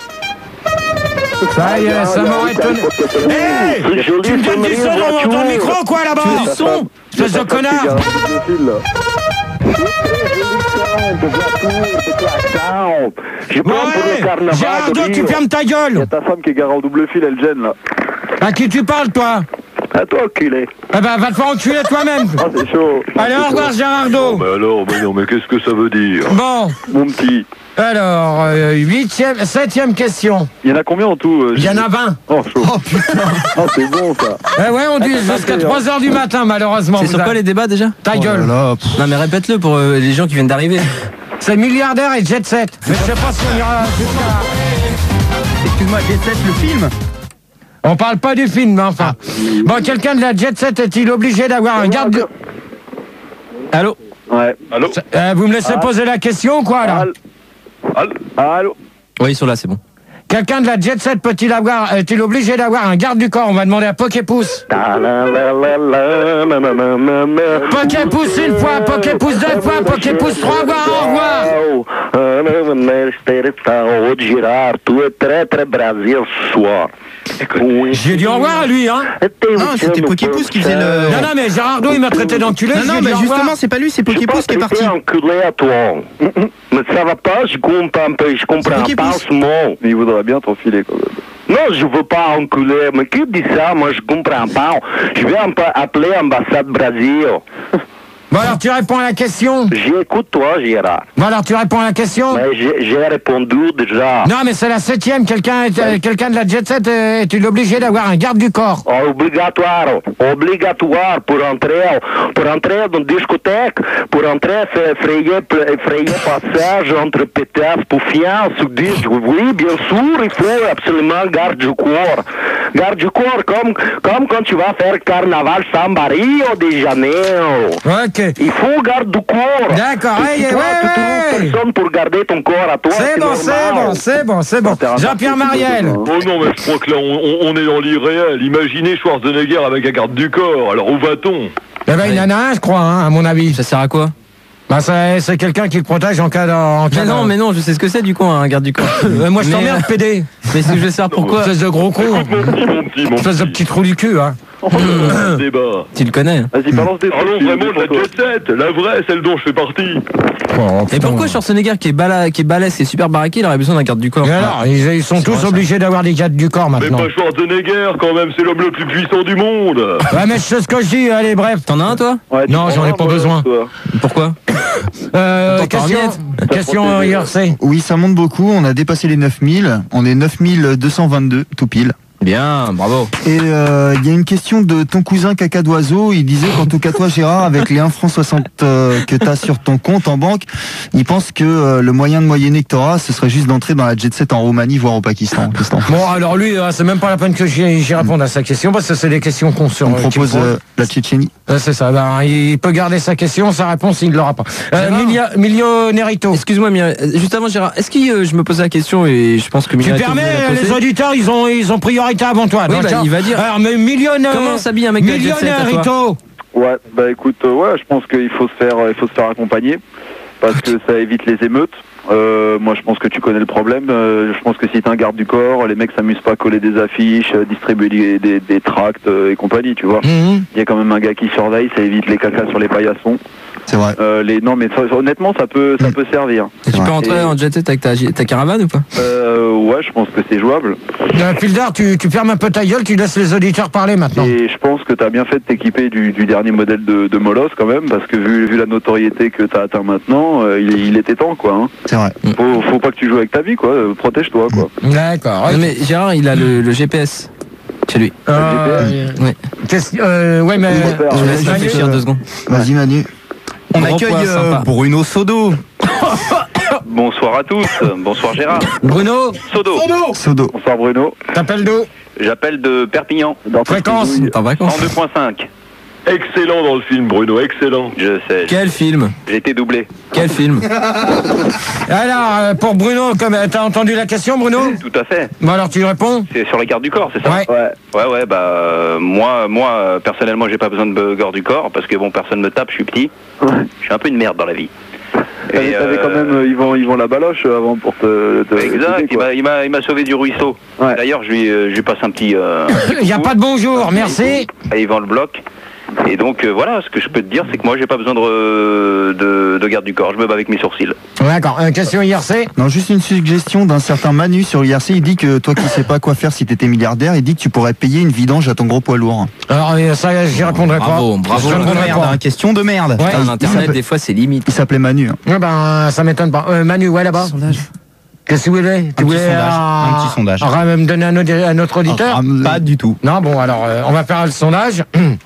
Speaker 1: Ça y est, ça m'aurait étonné. Hé! Tu me donnes du son dans ton micro, quoi, là-bas?
Speaker 6: Tu veux du son?
Speaker 1: Espèce de connard!
Speaker 9: Je prends pour le carnaval.
Speaker 1: Gérardo,
Speaker 9: de
Speaker 1: tu
Speaker 9: Rio.
Speaker 1: fermes ta
Speaker 3: Il y
Speaker 1: gueule!
Speaker 3: a ta femme qui est garée en double fil, elle gêne, là.
Speaker 1: À qui tu parles, toi?
Speaker 9: À toi, enculé.
Speaker 1: Eh ben, va te faire enculer toi-même!
Speaker 3: Ah, c'est chaud.
Speaker 1: Allez, au revoir, Gérardo!
Speaker 7: Mais alors, mais non, mais qu'est-ce que ça veut dire?
Speaker 1: Bon,
Speaker 3: Mon petit.
Speaker 1: alors, euh, huitième, septième question.
Speaker 3: Il y en a combien en tout euh,
Speaker 1: Il y en a vingt.
Speaker 3: Oh, chaud. Oh, putain. Oh, c'est bon, ça.
Speaker 1: Eh ouais, on dit jusqu'à trois heures du matin, malheureusement.
Speaker 4: C'est
Speaker 1: vous
Speaker 4: sur
Speaker 1: a-
Speaker 4: quoi les débats déjà?
Speaker 1: Ta gueule!
Speaker 4: Non mais répète-le pour euh, les gens qui viennent d'arriver.
Speaker 1: C'est milliardaire et jet set. Mais je sais pas si on ira jusqu'à...
Speaker 6: Excuse-moi, Jet Set, le film.
Speaker 1: On parle pas du film, mais enfin. Bon, quelqu'un de la jet set est-il obligé d'avoir un garde...
Speaker 4: Allô?
Speaker 3: Ouais.
Speaker 7: Allô?
Speaker 1: Euh, vous me laissez poser la question ou quoi, là?
Speaker 3: Allô.
Speaker 7: Allô?
Speaker 3: Allô.
Speaker 4: Oui, ils sont là, c'est bon.
Speaker 1: Quelqu'un de la jet set peut-il avoir... est-il obligé d'avoir un garde du corps? On va demander à Poké-Pouce. Poké-Pouce une fois, Poké-Pouce deux fois, Poké-Pouce trois fois, au revoir.
Speaker 9: Gérard, tu es très très Brasil ce soir. Oui.
Speaker 1: J'ai dit au revoir à lui, hein.
Speaker 6: Non, c'était Poké-Pouce qui faisait le...
Speaker 1: Non, non, mais Gérardo, il m'a traité d'enculé.
Speaker 6: Non,
Speaker 1: j'ai
Speaker 6: non,
Speaker 1: dit
Speaker 6: mais
Speaker 1: au revoir.
Speaker 6: justement, c'est pas lui, c'est Poké-Pouce qui est parti.
Speaker 9: enculé à toi. Mais ça va pas, je comprends pas, je comprends
Speaker 6: C'est
Speaker 9: pas
Speaker 6: Poké-Pouce.
Speaker 9: ce mot.
Speaker 3: Mais il voudrait bien t'enfiler, quand même.
Speaker 9: Non, je veux pas enculer. Mais qui dit ça? Moi, je comprends pas. Je vais empa- appeler ambassade Brésil.
Speaker 1: Bon, alors tu réponds à la question.
Speaker 9: J'écoute toi, Gérard.
Speaker 1: Bon, alors tu réponds à la question.
Speaker 9: Mais j'ai j'ai répondu déjà.
Speaker 1: Non, mais c'est la septième. Quelqu'un est- euh, quelqu'un de la jet set euh, est-il obligé d'avoir un garde du corps?
Speaker 9: Obligatoire, obligatoire pour entrer, pour entrer dans une discothèque, pour entrer, faire frayer, frayer passage entre pétasses pour fiances, disent oui, bien sûr, il faut absolument garde du corps. Garde du corps, comme, comme quand tu vas faire carnaval samba Rio de Janeiro.
Speaker 1: Ok.
Speaker 9: Il faut garde du corps.
Speaker 1: D'accord,
Speaker 9: Et si
Speaker 1: ouais,
Speaker 9: toi,
Speaker 1: ouais,
Speaker 9: tu
Speaker 1: ouais.
Speaker 9: trouves personne pour garder ton corps à toi,
Speaker 1: C'est bon, c'est
Speaker 9: normal.
Speaker 1: bon, c'est bon, c'est bon.
Speaker 3: T'es un
Speaker 1: Jean-Pierre
Speaker 3: parti,
Speaker 1: Mariel.
Speaker 3: plutôt,
Speaker 7: Oh non, mais je crois que là, on, on- on est dans l'irréel. Imaginez Schwarzenegger avec un garde du corps. Alors, où va-t-on?
Speaker 1: Eh ben, il y en a un, je crois, hein, à mon avis.
Speaker 4: Ça sert à quoi?
Speaker 1: Bah, c'est c'est quelqu'un qui le protège en cas de... en cas
Speaker 4: Mais non,
Speaker 1: de-
Speaker 4: mais non, je sais ce que c'est du coup, un garde du corps.
Speaker 1: Euh, moi, je
Speaker 4: Mais,
Speaker 1: t'emmerde,
Speaker 4: euh,
Speaker 1: P D.
Speaker 4: Mais c'est que je vais savoir pourquoi.
Speaker 1: Espèce de gros con.
Speaker 7: Écoute, mon petit, mon petit, mon
Speaker 1: Espèce de
Speaker 7: petit.
Speaker 1: petit trou du cul, hein.
Speaker 7: Le débat.
Speaker 4: Tu le connais.
Speaker 3: Vas-y, balance des
Speaker 7: Parlons
Speaker 3: trucs,
Speaker 7: vraiment de la
Speaker 3: photos.
Speaker 7: jet set, la vraie, celle dont je fais partie.
Speaker 1: Oh,
Speaker 4: Et
Speaker 1: putain.
Speaker 4: pourquoi Schwarzenegger qui est bala, qui est balèze, qui est super baraqué, il aurait besoin d'un garde du corps?
Speaker 1: Et alors, ils, ils sont tous
Speaker 4: vrai, ça.
Speaker 1: obligés d'avoir des gardes du corps
Speaker 7: Mais
Speaker 1: maintenant.
Speaker 7: pas Schwarzenegger, quand même, c'est l'homme le plus puissant du monde.
Speaker 1: Ouais, mais je sais ce que je dis, allez, bref.
Speaker 4: T'en as un toi?
Speaker 3: Ouais, tu
Speaker 1: Non, j'en ai
Speaker 3: prends
Speaker 1: pas
Speaker 3: un,
Speaker 1: besoin.
Speaker 3: toi.
Speaker 4: Pourquoi?
Speaker 1: Euh,
Speaker 4: Attends,
Speaker 1: question,
Speaker 4: Parmiette.
Speaker 1: question I R C.
Speaker 5: Oui, ça monte beaucoup. On a dépassé les neuf mille. On est neuf mille deux cent vingt-deux, tout pile.
Speaker 4: Bien, bravo.
Speaker 5: Et euh, il y a une question de ton cousin caca d'oiseau. Il disait qu'en tout cas toi Gérard, avec les un franc soixante euh, que tu as sur ton compte en banque, il pense que euh, le moyen de moyenner que tu auras, ce serait juste d'entrer dans la jet set en Roumanie, voire au Pakistan. Qu'est-ce que t'en penses?
Speaker 1: Bon, alors lui, euh, c'est même pas la peine que j'y j'y réponde à sa question, parce que c'est des questions qu'on se
Speaker 5: On
Speaker 1: euh, qu'il
Speaker 5: propose
Speaker 1: me pose.
Speaker 5: euh, la Tchétchénie.
Speaker 1: Euh, C'est ça, ben, il peut garder sa question, sa réponse, il ne l'aura pas. Euh,
Speaker 4: Gérard.
Speaker 1: Milia- Millionérito.
Speaker 4: Excuse-moi, Myriam, euh, juste avant Gérard, est-ce que euh, je me pose la question et je pense que
Speaker 1: Tu
Speaker 4: Myriam
Speaker 1: permets,
Speaker 4: vient de la
Speaker 1: euh, les
Speaker 4: poser.
Speaker 1: auditeurs, ils ont, ils ont priorité avant toi.
Speaker 4: Oui,
Speaker 1: donc,
Speaker 4: bah,
Speaker 1: tiens.
Speaker 4: il va dire.
Speaker 1: Alors, mais millionnaire.
Speaker 4: Comment s'habille un mec de la jet set, à toi?
Speaker 1: Millionérito.
Speaker 3: Ouais, bah écoute, euh, ouais, je pense qu'il faut se faire, euh, il faut se faire accompagner parce que ça évite les émeutes. Euh, moi, je pense que tu connais le problème. Euh, je pense que si t'es un garde du corps, les mecs s'amusent pas à coller des affiches, euh, distribuer des, des, des tracts euh, et compagnie, tu vois.
Speaker 1: Mhm.
Speaker 3: Il y a quand même un gars qui surveille, ça évite les cacas sur les paillassons.
Speaker 5: C'est vrai.
Speaker 3: Euh, les, non, mais ça- honnêtement, ça peut, ça peut servir.
Speaker 4: Et tu
Speaker 5: vrai.
Speaker 4: peux rentrer
Speaker 3: Et-
Speaker 4: en jet set avec ta, ta caravane ou pas?
Speaker 3: Euh, ouais, je pense que c'est jouable.
Speaker 1: Euh, Pildar, tu, tu fermes un peu ta gueule, tu laisses les auditeurs parler maintenant.
Speaker 3: Et je pense que tu as bien fait de t'équiper du, du dernier modèle de, de Molos quand même, parce que vu, vu la notoriété que tu as atteint maintenant, euh, il, il était temps, quoi. Hein.
Speaker 5: C'est vrai.
Speaker 3: Faut, faut pas que tu joues avec ta vie, quoi. Euh, Protège-toi, quoi.
Speaker 1: D'accord.
Speaker 4: Non mais Gérard, il a le, le G P S chez lui.
Speaker 1: Euh,
Speaker 4: Oui.
Speaker 1: qu'est-ce- euh, ouais, mais.
Speaker 3: On va faire,
Speaker 4: Je
Speaker 3: euh,
Speaker 4: laisse
Speaker 5: Manu,
Speaker 4: réfléchir
Speaker 5: euh,
Speaker 4: deux secondes.
Speaker 5: Vas-y Manu.
Speaker 6: On
Speaker 4: Gros
Speaker 6: accueille
Speaker 4: poids,
Speaker 6: euh,
Speaker 4: sympa.
Speaker 6: Bruno Sodo.
Speaker 7: Bonsoir à tous, bonsoir Gérard.
Speaker 1: Bruno,
Speaker 7: Sodo,
Speaker 5: Sodo.
Speaker 3: Bonsoir Bruno.
Speaker 1: t'appelles d'où?
Speaker 7: j'appelle de Perpignan,
Speaker 3: Dans ta
Speaker 1: Fréquence.
Speaker 3: petite
Speaker 4: T'es en vacances?
Speaker 7: cent deux point cinq. Excellent dans le film Bruno, excellent. Je sais,
Speaker 4: Quel film?
Speaker 7: j'ai été doublé.
Speaker 4: Quel film?
Speaker 1: Alors, euh, pour Bruno, comme euh, t'as entendu la question, Bruno?
Speaker 7: Tout à fait.
Speaker 1: Bon, alors tu réponds?
Speaker 7: C'est sur les gardes du corps, c'est ça?
Speaker 1: Ouais.
Speaker 3: Ouais.
Speaker 7: Ouais, ouais, bah euh, moi, moi euh, personnellement, j'ai pas besoin de garde du corps parce que bon, personne me tape, je suis petit.
Speaker 3: Ouais.
Speaker 7: Je suis un peu une merde dans la vie.
Speaker 3: T'avais
Speaker 7: Et,
Speaker 3: t'avais
Speaker 7: euh,
Speaker 3: quand même, euh, ils vont, ils vont la baloche euh, avant pour te. te
Speaker 7: Exact,
Speaker 3: t'aider,
Speaker 7: il
Speaker 3: quoi.
Speaker 7: m'a, il m'a, il m'a sauvé du ruisseau.
Speaker 3: Ouais.
Speaker 7: D'ailleurs, je lui, euh, je lui passe un petit. Euh,
Speaker 1: Il n'y a pas de bonjour, merci.
Speaker 7: à Yvan le bloc. Et donc euh, voilà, ce que je peux te dire, c'est que moi, j'ai pas besoin de, re- de, de garde du corps. Je me bats avec mes sourcils.
Speaker 1: D'accord, euh, question I R C?
Speaker 5: Non, juste une suggestion d'un certain Manu sur l'I R C. Il dit que toi qui sais pas quoi faire si t'étais milliardaire, il dit que tu pourrais payer une vidange à ton gros poids lourd.
Speaker 1: Alors, euh, ça, j'y répondrai
Speaker 4: Bravo,
Speaker 1: pas.
Speaker 4: bravo.
Speaker 1: Je
Speaker 6: Question de
Speaker 1: répondrai
Speaker 6: merde,
Speaker 1: pas.
Speaker 6: hein, question de merde.
Speaker 1: Ouais.
Speaker 4: Putain,
Speaker 5: il
Speaker 4: Internet,
Speaker 5: s'appelle-
Speaker 4: des fois, c'est limite.
Speaker 5: Il s'appelait Manu. hein.
Speaker 1: Ouais, ben, ça m'étonne pas. Euh, Manu, ouais, là-bas. Qu'est-ce que vous voulez? Tu
Speaker 6: petit
Speaker 1: voulais,
Speaker 6: sondage,
Speaker 1: euh,
Speaker 6: un petit sondage.
Speaker 1: euh, me donner un autre, un autre auditeur?
Speaker 5: Ah,
Speaker 6: Pas du tout.
Speaker 1: Non, bon, alors, euh, on va faire le sondage.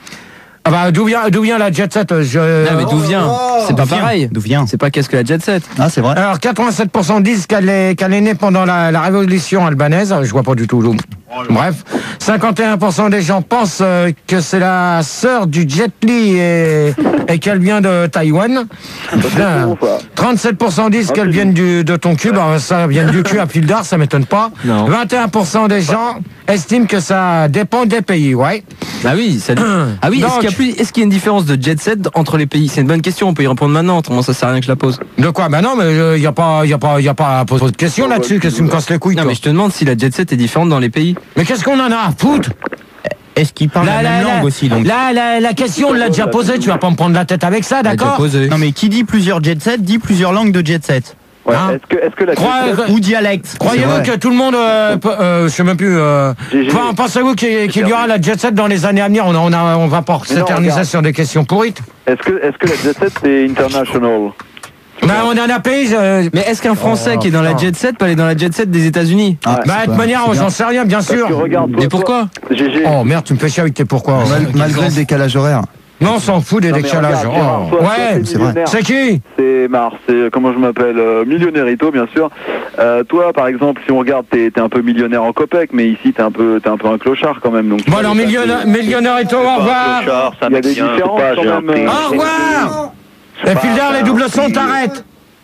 Speaker 1: Ah bah, d'où vient, d'où vient la jet set? Je...
Speaker 4: Non mais d'où vient? C'est pas
Speaker 6: D'où vient
Speaker 4: pareil.
Speaker 6: D'où vient
Speaker 4: C'est pas qu'est-ce que la jet set?
Speaker 5: Ah, c'est vrai.
Speaker 1: Alors, quatre-vingt-sept pour cent disent qu'elle est, qu'elle est née pendant la, la révolution albanaise. Je vois pas du tout l'eau. Bref. cinquante et un pour cent des gens pensent euh, que c'est la sœur du Jet Li et, et qu'elle vient de Taïwan. Putain.
Speaker 3: bon, ça.
Speaker 1: trente-sept pour cent disent
Speaker 3: Ah,
Speaker 1: qu'elle
Speaker 3: c'est
Speaker 1: vient du, de ton cul. Bah, ça vient du cul à Pildar, ça m'étonne pas.
Speaker 4: Non.
Speaker 1: vingt et un pour cent des gens estiment que ça dépend des pays, ouais.
Speaker 4: Bah oui, ça... Ah oui, est-ce
Speaker 1: Donc-
Speaker 4: qu'il y a plus... est-ce qu'il y a une différence de jet set entre les pays? C'est une bonne question, on peut y répondre maintenant, autrement ça sert à rien que je la pose.
Speaker 1: De quoi? Bah non, mais il n'y a pas, y a pas, y a pas à poser de questions là-dessus. Qu'est-ce que tu me casses les couilles,
Speaker 4: Non
Speaker 1: toi?
Speaker 4: mais je te demande si la jet set est différente dans les pays.
Speaker 1: Mais qu'est-ce qu'on en a à foutre?
Speaker 6: Est-ce qu'il parle la, même langue aussi donc
Speaker 1: la, la, la question, on l'a déjà posée, tu vas pas me prendre la tête avec ça,
Speaker 4: Elle a déjà
Speaker 1: d'accord?
Speaker 4: posé.
Speaker 6: Non mais qui dit plusieurs jet sets dit plusieurs langues de jet set.
Speaker 3: Ouais.
Speaker 1: Hein
Speaker 3: Est-ce que, est-ce que la
Speaker 1: Crois-
Speaker 3: jet set-
Speaker 6: Ou dialecte.
Speaker 1: Croyez-vous
Speaker 5: C'est
Speaker 1: que
Speaker 5: vrai.
Speaker 1: tout le monde, euh, peut- euh, je sais même plus, euh,
Speaker 3: J'ai- j'ai-
Speaker 1: enfin, pensez-vous qu'il qu'il y aura la jet set dans les années à venir? On, a, on, a, on va pas
Speaker 3: Mais non,
Speaker 1: s'éterniser
Speaker 3: regarde.
Speaker 1: sur des questions pourrites.
Speaker 3: Est-ce que, est-ce que la jet set c'est international?
Speaker 1: Bah, on en a pays. euh,
Speaker 4: Mais est-ce qu'un Français
Speaker 5: Oh,
Speaker 4: qui est dans la
Speaker 5: putain.
Speaker 4: jet set peut aller dans la jet set des États-Unis?
Speaker 5: Ah,
Speaker 1: bah,
Speaker 5: c'est
Speaker 1: de toute
Speaker 5: pas-
Speaker 1: manière,
Speaker 5: c'est bien.
Speaker 1: j'en sais rien, bien
Speaker 3: Parce
Speaker 1: sûr.
Speaker 3: que regarde, toi,
Speaker 4: Mais
Speaker 3: toi-
Speaker 4: pourquoi?
Speaker 3: G G.
Speaker 1: Oh merde, tu me fais chier avec tes pourquoi.
Speaker 5: Mal-
Speaker 1: Ouais.
Speaker 5: malgré le décalage horaire.
Speaker 1: Non, on s'en fout des
Speaker 3: Non, mais
Speaker 1: décalages.
Speaker 3: regarde, Gérard,
Speaker 1: Oh.
Speaker 3: toi- toi,
Speaker 1: Ouais,
Speaker 3: t'es
Speaker 5: c'est vrai.
Speaker 3: millionnaire.
Speaker 1: c'est qui?
Speaker 3: C'est Mars, c'est comment je m'appelle, euh, Millionnairito bien sûr. Euh, toi par exemple, si on regarde, t'es t'es un peu millionnaire en copec, mais ici t'es un peu t'es un peu un clochard quand même. Donc tu
Speaker 1: Bon,
Speaker 3: vas
Speaker 1: alors,
Speaker 3: aller
Speaker 1: millionnaire,
Speaker 3: passer-
Speaker 1: millionnaire et toi, au revoir.
Speaker 7: Clochard, ça
Speaker 3: Il y a
Speaker 7: mec
Speaker 3: des
Speaker 7: bien,
Speaker 3: différences
Speaker 7: c'est pas,
Speaker 3: quand
Speaker 7: j'ai un
Speaker 3: même,
Speaker 7: prix.
Speaker 3: euh,
Speaker 1: Au revoir. Et Pildar, les doubles sons, t'arrêtes.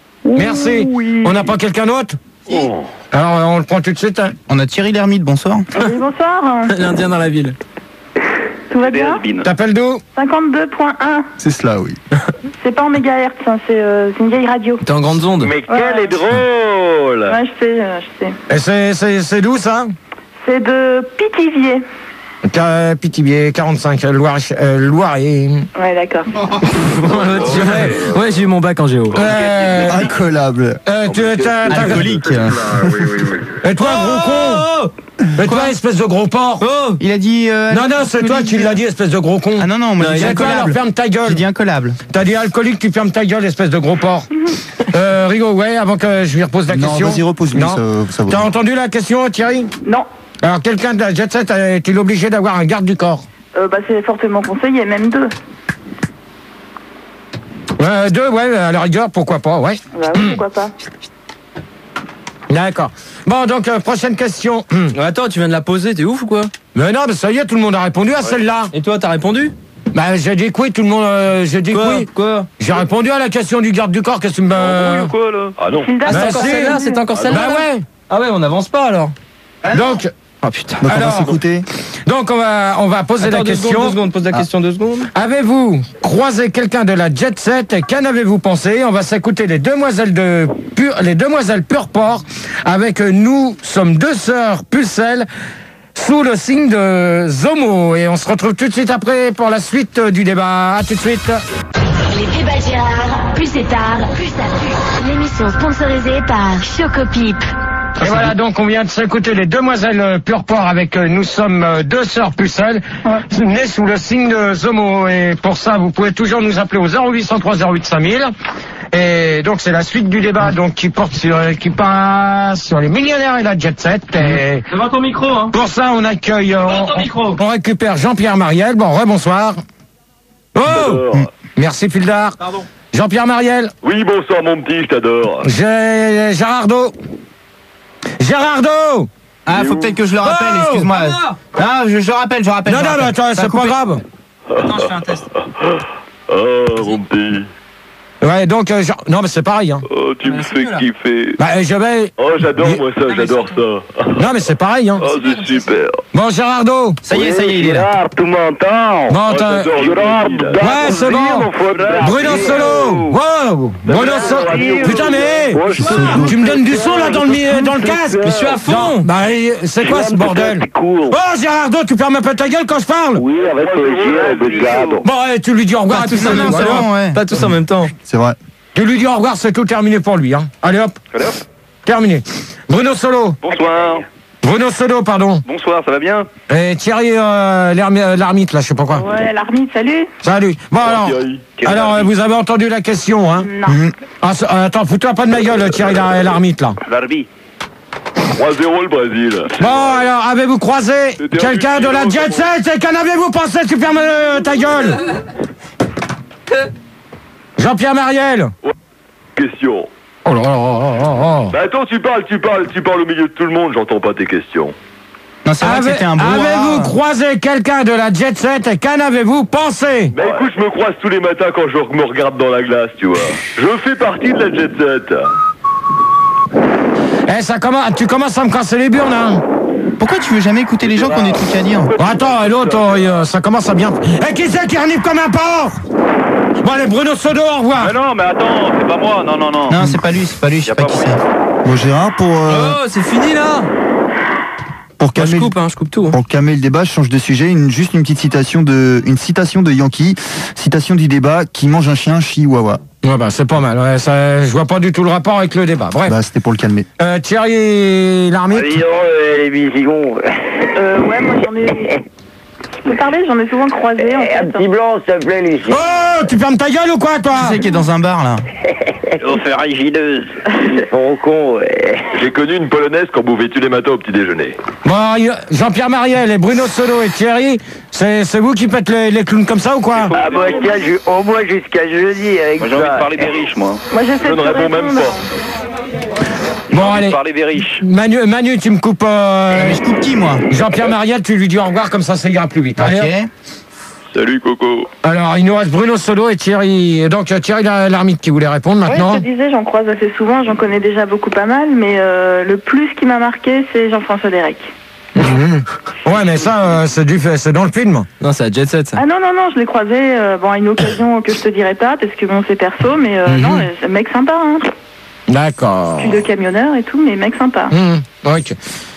Speaker 1: Merci. On n'a pas quelqu'un d'autre?
Speaker 7: Oh.
Speaker 1: Alors, euh, on le prend tout de suite. Hein.
Speaker 6: On a Thierry Lhermitte, bonsoir.
Speaker 2: Oui, bonsoir.
Speaker 4: L'Indien dans la ville.
Speaker 2: Tout va
Speaker 7: Des
Speaker 2: bien?
Speaker 7: has-beens.
Speaker 1: T'appelles d'où?
Speaker 2: cinquante-deux point un.
Speaker 5: C'est cela, oui.
Speaker 2: C'est pas en mégahertz, hein, c'est euh, c'est une vieille radio.
Speaker 4: T'es en grande onde.
Speaker 7: Mais quel est drôle!
Speaker 2: Ouais, je sais, euh, je sais.
Speaker 1: Et c'est- c'est c'est d'où ça?
Speaker 2: C'est de Pithiviers.
Speaker 1: Ca- Pithiviers, quarante-cinq, euh, Loire, euh, Loiret.
Speaker 2: Ouais, d'accord.
Speaker 4: ouais, ouais, j'ai eu mon bac en géo.
Speaker 1: Euh,
Speaker 5: Incollable.
Speaker 1: euh, tu, t'as- t'as-
Speaker 6: Alcoolique.
Speaker 1: Et toi, gros con? Et toi, espèce de gros porc?
Speaker 6: Oh, il a dit. euh,
Speaker 1: Non, non, c'est toi qui l'as dit, espèce de gros con.
Speaker 6: Ah non, non, moi j'ai dit
Speaker 1: C'est toi, alors
Speaker 6: incollable.
Speaker 1: ferme ta gueule.
Speaker 6: J'ai dit incollable.
Speaker 1: T'as dit alcoolique, tu fermes ta gueule, espèce de gros porc. Euh, Rigo, ouais, avant que je lui repose la
Speaker 5: Non,
Speaker 1: question.
Speaker 5: vas-y, repose-lui,
Speaker 1: Non.
Speaker 5: ça, ça vaut.
Speaker 1: T'as entendu la question, Thierry?
Speaker 2: Non.
Speaker 1: Alors, quelqu'un de la jet set est-il obligé d'avoir un garde du corps?
Speaker 2: Euh, bah, c'est fortement conseillé, même deux.
Speaker 1: Euh, deux, ouais, à la rigueur, pourquoi pas, ouais.
Speaker 2: Bah oui, pourquoi pas.
Speaker 1: D'accord. Bon, donc, euh, prochaine question.
Speaker 4: Attends, tu viens de la poser, t'es ouf ou quoi?
Speaker 1: Mais non, mais ça y est, tout le monde a répondu à celle-là.
Speaker 4: Et toi, t'as répondu?
Speaker 1: Bah, j'ai dit que oui, tout le monde, euh, j'ai dit que
Speaker 4: Quoi?
Speaker 1: oui.
Speaker 4: Quoi?
Speaker 1: J'ai répondu à la question du garde du corps, qu'est-ce que tu me...
Speaker 7: Embrouille ou quoi là? Ah non.
Speaker 2: Hilda,
Speaker 4: Ah, c'est
Speaker 1: Bah,
Speaker 4: encore
Speaker 1: si.
Speaker 4: celle-là? C'est encore celle-là?
Speaker 1: Bah ouais.
Speaker 4: Ah ouais, on n'avance pas alors.
Speaker 1: Donc,
Speaker 4: Oh putain.
Speaker 5: Donc on
Speaker 1: Alors-
Speaker 5: va s'écouter.
Speaker 1: donc on va, on va poser
Speaker 4: Attends,
Speaker 1: la
Speaker 4: deux
Speaker 1: question.
Speaker 4: secondes, deux secondes, pose la question deux secondes.
Speaker 1: Avez-vous croisé quelqu'un de la jet set et qu'en avez-vous pensé? On va s'écouter les demoiselles de pur, les demoiselles Purport avec euh, Nous sommes deux sœurs Pucelles sous le signe de Zomo et on se retrouve tout de suite après pour la suite euh, du débat. À tout de suite.
Speaker 8: les débats Gérard. Plus c'est tard, plus ça pue. L'émission sponsorisée par Chocopip.
Speaker 1: Et voilà, donc on vient de s'écouter les Demoiselles euh, Purport avec euh, Nous sommes euh, deux sœurs pucelles, nées sous le signe de Zomo. Et pour ça, vous pouvez toujours nous appeler au zéro huit cent trois zéro huit cinq mille. Et donc c'est la suite du débat donc qui porte sur, euh, qui passe sur les millionnaires et la jet set. Et
Speaker 10: devant ton micro, hein.
Speaker 1: Pour ça, on accueille, euh, on, on récupère Jean-Pierre Mariel. Bon, rebonsoir. Oh, merci Fildar.
Speaker 10: Pardon.
Speaker 1: Jean-Pierre Mariel.
Speaker 11: Oui, bonsoir mon petit, je t'adore.
Speaker 1: J'ai Gérardo. Gérardo.
Speaker 6: Ah, faut peut-être que je le rappelle,
Speaker 1: Oh
Speaker 6: excuse-moi. Ah, je, je rappelle, je rappelle.
Speaker 1: Non,
Speaker 6: je
Speaker 1: non,
Speaker 6: rappelle.
Speaker 1: non, attends,
Speaker 6: Ça a
Speaker 1: c'est pas
Speaker 6: coupé.
Speaker 1: grave.
Speaker 6: Attends, je fais un test.
Speaker 11: Oh, mon petit.
Speaker 1: Ouais, donc, euh, genre- non, mais c'est pareil, hein.
Speaker 11: Oh, tu me fais kiffer.
Speaker 1: Bah, je vais...
Speaker 11: Oh, j'adore moi ça, j'adore ça.
Speaker 1: Non, mais c'est pareil, hein.
Speaker 11: Oh, c'est super.
Speaker 1: Bon, Gérardo.
Speaker 6: Ça y est, ça y est, il est là.
Speaker 9: Gérard, tu m'entends?
Speaker 1: Bon, t'as...
Speaker 9: Gérard,
Speaker 1: Ouais, c'est bon. Bruno Solo. Wow. Bruno Solo. Putain, mais... Tu me donnes du son, là, dans le, mi- dans le casque.
Speaker 6: Mais je suis à fond.
Speaker 1: Bah, c'est quoi, ce bordel? Oh, Gérardo, tu perds un peu ta gueule quand je parle?
Speaker 9: Oui, avec plaisir, obrigado.
Speaker 1: Bon, allez, tu lui dis au revoir.
Speaker 6: Pas
Speaker 1: à tout
Speaker 6: tous
Speaker 1: le
Speaker 6: en même
Speaker 1: monde.
Speaker 6: temps, ouais.
Speaker 4: Pas tous en même temps.
Speaker 5: C'est vrai.
Speaker 1: Tu lui dis au revoir, c'est tout terminé pour lui, hein. Allez, hop.
Speaker 7: Allez, hop.
Speaker 1: Terminé. Bruno Solo.
Speaker 7: Bonsoir.
Speaker 1: Bruno Solo, pardon.
Speaker 7: Bonsoir, ça va bien?
Speaker 1: Et Thierry euh, l'ermi- euh, l'ermite, là, je sais pas quoi.
Speaker 2: Ouais, l'armite, salut.
Speaker 1: Salut. Bon, alors,
Speaker 11: Thierry.
Speaker 1: alors euh, vous avez entendu la question, hein?
Speaker 2: Non.
Speaker 1: Mhm. Ah, c'est- euh, attends, fous-toi pas de ma gueule, Thierry la- l'ermite, là.
Speaker 7: Barbie.
Speaker 11: trois zéro le Brésil.
Speaker 1: Bon, alors, avez-vous croisé
Speaker 11: C'était
Speaker 1: quelqu'un de la
Speaker 11: un
Speaker 1: jet set et qu'en avez-vous pensé? Tu fermes euh, ta gueule. Jean-Pierre Mariel.
Speaker 11: Question.
Speaker 1: Oh là là là là là.
Speaker 11: Bah attends, tu parles, tu parles, tu parles au milieu de tout le monde, j'entends pas tes questions.
Speaker 6: Non, c'est vrai que
Speaker 1: Avez-
Speaker 6: c'était un brouhaha.
Speaker 1: Avez-vous croisé quelqu'un de la jet set et qu'en avez-vous pensé?
Speaker 11: Bah écoute, je me croise tous les matins quand je me regarde dans la glace, tu vois. Je fais partie de la jet set.
Speaker 1: Eh, ça commence, tu commences à me casser les burnes, hein.
Speaker 6: Pourquoi tu veux jamais écouter les gens qui ont des trucs à dire?
Speaker 1: Bon, attends, et l'autre, oh, euh, ça commence à bien... Eh, qui c'est qui renifle comme un porc? Bon, allez, Bruno Sodo, au revoir.
Speaker 7: Mais non, mais attends, c'est pas moi, non, non, non.
Speaker 6: Non, c'est pas lui, c'est pas lui, je sais pas qui c'est.
Speaker 5: Bon, Gérard, pour, euh,
Speaker 4: Oh, c'est fini là.
Speaker 5: pour,
Speaker 4: Moi,
Speaker 5: calmer,
Speaker 4: je coupe, hein, je coupe tout.
Speaker 5: pour calmer le débat, je change de sujet. Une, juste une petite citation de, une citation de Yankee. Citation du débat, qui mange un chien, chihuahua.
Speaker 1: Ouais, bah, c'est pas mal. Ouais, ça, je vois pas du tout le rapport avec le débat. Bref.
Speaker 5: Bah, c'était pour le calmer.
Speaker 1: Euh, Thierry Larmite.
Speaker 9: Dis donc, euh, l'émission.
Speaker 2: Euh, ouais, moi j'en ai... Je peux parler, j'en ai souvent croisé, en fait.
Speaker 9: Un petit blanc, s'il te plaît, Lucie.
Speaker 1: Oh, tu fermes ta gueule ou quoi, toi?
Speaker 6: Qui c'est qui est dans un bar là?
Speaker 9: On fait rigideuse. Bon con, ouais.
Speaker 11: J'ai connu une polonaise qu'on bouffait tous les matins au petit déjeuner.
Speaker 1: Bon, y- Jean-Pierre Mariel et Bruno Solo et Thierry, c'est c'est vous qui faites les, les clowns comme ça ou quoi?
Speaker 9: Ah, moi, tiens, je- au moins jusqu'à jeudi avec
Speaker 7: Moi, j'ai envie de
Speaker 9: ça.
Speaker 7: parler des riches, moi.
Speaker 2: Moi j'essaie
Speaker 11: Je
Speaker 2: de
Speaker 11: ne réponds même
Speaker 2: répondre.
Speaker 11: pas.
Speaker 1: Bon, allez.
Speaker 7: Parler des riches.
Speaker 1: Manu, Manu, tu me coupes... euh,
Speaker 6: Mais je coupe qui moi?
Speaker 1: Jean-Pierre Mariel, tu lui dis au revoir, comme ça, ça ira plus vite. Allez, hop.
Speaker 6: Ok.
Speaker 11: Salut Coco.
Speaker 1: Alors, il nous reste Bruno Solo et Thierry. Et donc, euh, Thierry la- Larmite qui voulait répondre
Speaker 2: Ouais,
Speaker 1: maintenant.
Speaker 2: je te disais, j'en croise assez souvent, j'en connais déjà beaucoup pas mal, mais euh, le plus qui m'a marqué, c'est Jean-François Derek.
Speaker 1: Mhm. Ouais, mais ça, euh, c'est du fait, c'est dans le film.
Speaker 4: Non, c'est la jet set ça.
Speaker 2: Ah non, non, non, je l'ai croisé euh, bon, à une occasion que je te dirai pas, parce que bon, c'est perso, mais euh,
Speaker 1: Mhm.
Speaker 2: non, c'est un mec sympa, hein.
Speaker 1: D'accord.
Speaker 2: Plus de camionneur et tout, mais mec sympa.
Speaker 1: Mhm. Ok.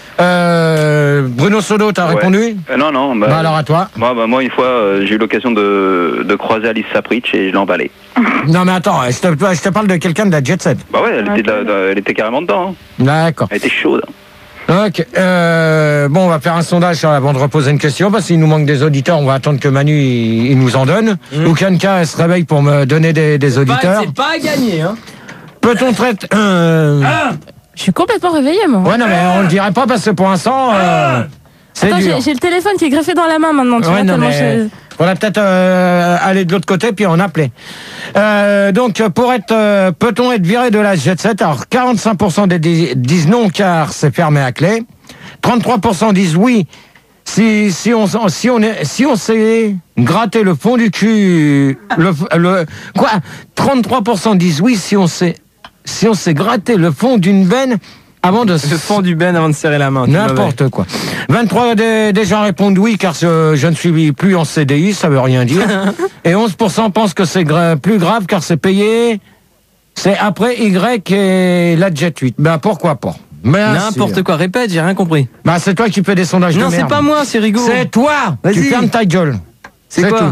Speaker 1: Euh, Bruno Solo, t'as
Speaker 7: Ouais.
Speaker 1: répondu?
Speaker 7: Euh, non, non, bah,
Speaker 1: Bah alors à toi.
Speaker 7: moi, bah, moi, une fois, euh, j'ai eu l'occasion de, de croiser Alice Sapritch et je l'ai emballée.
Speaker 1: Non mais attends, je te, je te parle de quelqu'un de la jet set.
Speaker 7: Bah ouais, elle,
Speaker 2: Ok.
Speaker 7: était, de la- de- elle était carrément dedans. hein.
Speaker 1: D'accord.
Speaker 7: Elle était chaude.
Speaker 1: Ok. Euh, bon, on va faire un sondage avant de reposer une question parce qu'il nous manque des auditeurs. On va attendre que Manu il, il nous en donne. Ou Kanka elle se réveille pour me donner des, des auditeurs.
Speaker 4: C'est pas gagné, hein.
Speaker 1: Peut-on traiter euh...
Speaker 12: Je suis complètement réveillée, moi.
Speaker 1: Ouais, non mais on le dirait pas parce que pour l'instant euh, c'est
Speaker 12: Attends,
Speaker 1: dur.
Speaker 12: j'ai j'ai le téléphone qui est greffé dans la main maintenant. Tu
Speaker 1: Ouais,
Speaker 12: vois,
Speaker 1: non,
Speaker 12: tellement
Speaker 1: mais
Speaker 12: je-
Speaker 1: faudrait peut-être euh, aller de l'autre côté puis en appeler. Euh, donc pour être, euh, peut-on être viré de la jet set? Alors quarante-cinq pour cent des dis- disent non car c'est fermé à clé. trente-trois pour cent disent oui. Si si on si on est si on s'est gratté le fond du cul, le le quoi? trente-trois pour cent disent oui si on s'est si on s'est gratté le fond d'une veine avant de
Speaker 4: Le fond du ben avant de serrer la main. tu
Speaker 1: n'importe quoi. vingt-trois des, des gens répondent oui car je, je ne suis plus en C D I, ça veut rien dire. Et onze pour cent pensent que c'est gra- plus grave car c'est payé. C'est après Y et la Jet huit. Ben pourquoi pas. Merci.
Speaker 4: N'importe quoi, répète, j'ai rien compris.
Speaker 1: Bah c'est toi qui fais des sondages
Speaker 4: Non,
Speaker 1: de
Speaker 4: c'est
Speaker 1: merde.
Speaker 4: pas moi, c'est Rigaud.
Speaker 1: C'est toi. Tu
Speaker 4: Vas-y.
Speaker 1: fermes ta gueule.
Speaker 4: C'est quoi
Speaker 1: tout.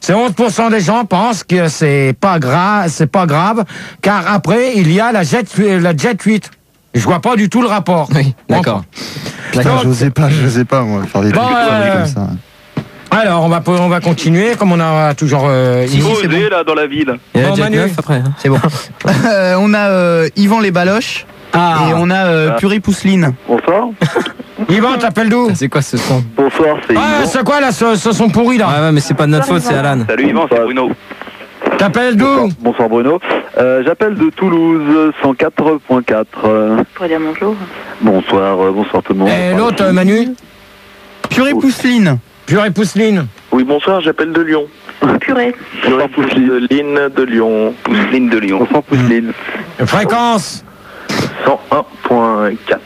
Speaker 1: C'est onze pour cent des gens pensent que c'est pas grave, c'est pas grave, car après, il y a la Jet, la Jet huit. Je vois pas du tout le rapport.
Speaker 4: Oui, d'accord.
Speaker 5: D'accord, j'osais pas, j'osais pas, moi, faire des
Speaker 1: Bon,
Speaker 5: trucs
Speaker 1: euh,
Speaker 5: comme ça.
Speaker 1: Alors, on va, on va continuer, comme on a toujours... Euh,
Speaker 7: Il faut
Speaker 1: c'est
Speaker 7: oser,
Speaker 1: bon.
Speaker 7: là, dans la ville.
Speaker 4: Il y a
Speaker 1: Bon,
Speaker 4: Jet
Speaker 1: Manu.
Speaker 4: neuf après, hein.
Speaker 6: C'est bon. Euh, on a euh, Yvan les Baloches.
Speaker 1: Ah.
Speaker 6: Et on a euh,
Speaker 3: Ah.
Speaker 6: Purée Pousseline.
Speaker 3: Bonsoir.
Speaker 1: Yvan, t'appelles d'où?
Speaker 4: C'est quoi ce son?
Speaker 3: Bonsoir, c'est
Speaker 1: Ah,
Speaker 3: Yvan.
Speaker 1: c'est quoi là, ce, ce son pourri là?
Speaker 4: Ouais, ouais, mais c'est pas de notre faute, c'est Alan.
Speaker 7: Salut Yvan, c'est Bruno.
Speaker 1: T'appelles d'où?
Speaker 3: Bonsoir, bonsoir Bruno. Euh, J'appelle de Toulouse, cent quatre point quatre. Euh,
Speaker 2: Pour dire bonjour.
Speaker 3: bonsoir, euh, bonsoir tout le monde.
Speaker 1: Et l'autre, euh, Manu?
Speaker 6: Purée Pousseline.
Speaker 1: Purée Pousseline.
Speaker 11: Oui, bonsoir, j'appelle de Lyon.
Speaker 2: Purée.
Speaker 11: Bonsoir, Pousseline de Lyon.
Speaker 7: Pousseline de Lyon.
Speaker 3: Bonsoir Pousseline.
Speaker 1: Fréquence.
Speaker 11: cent un point quatre.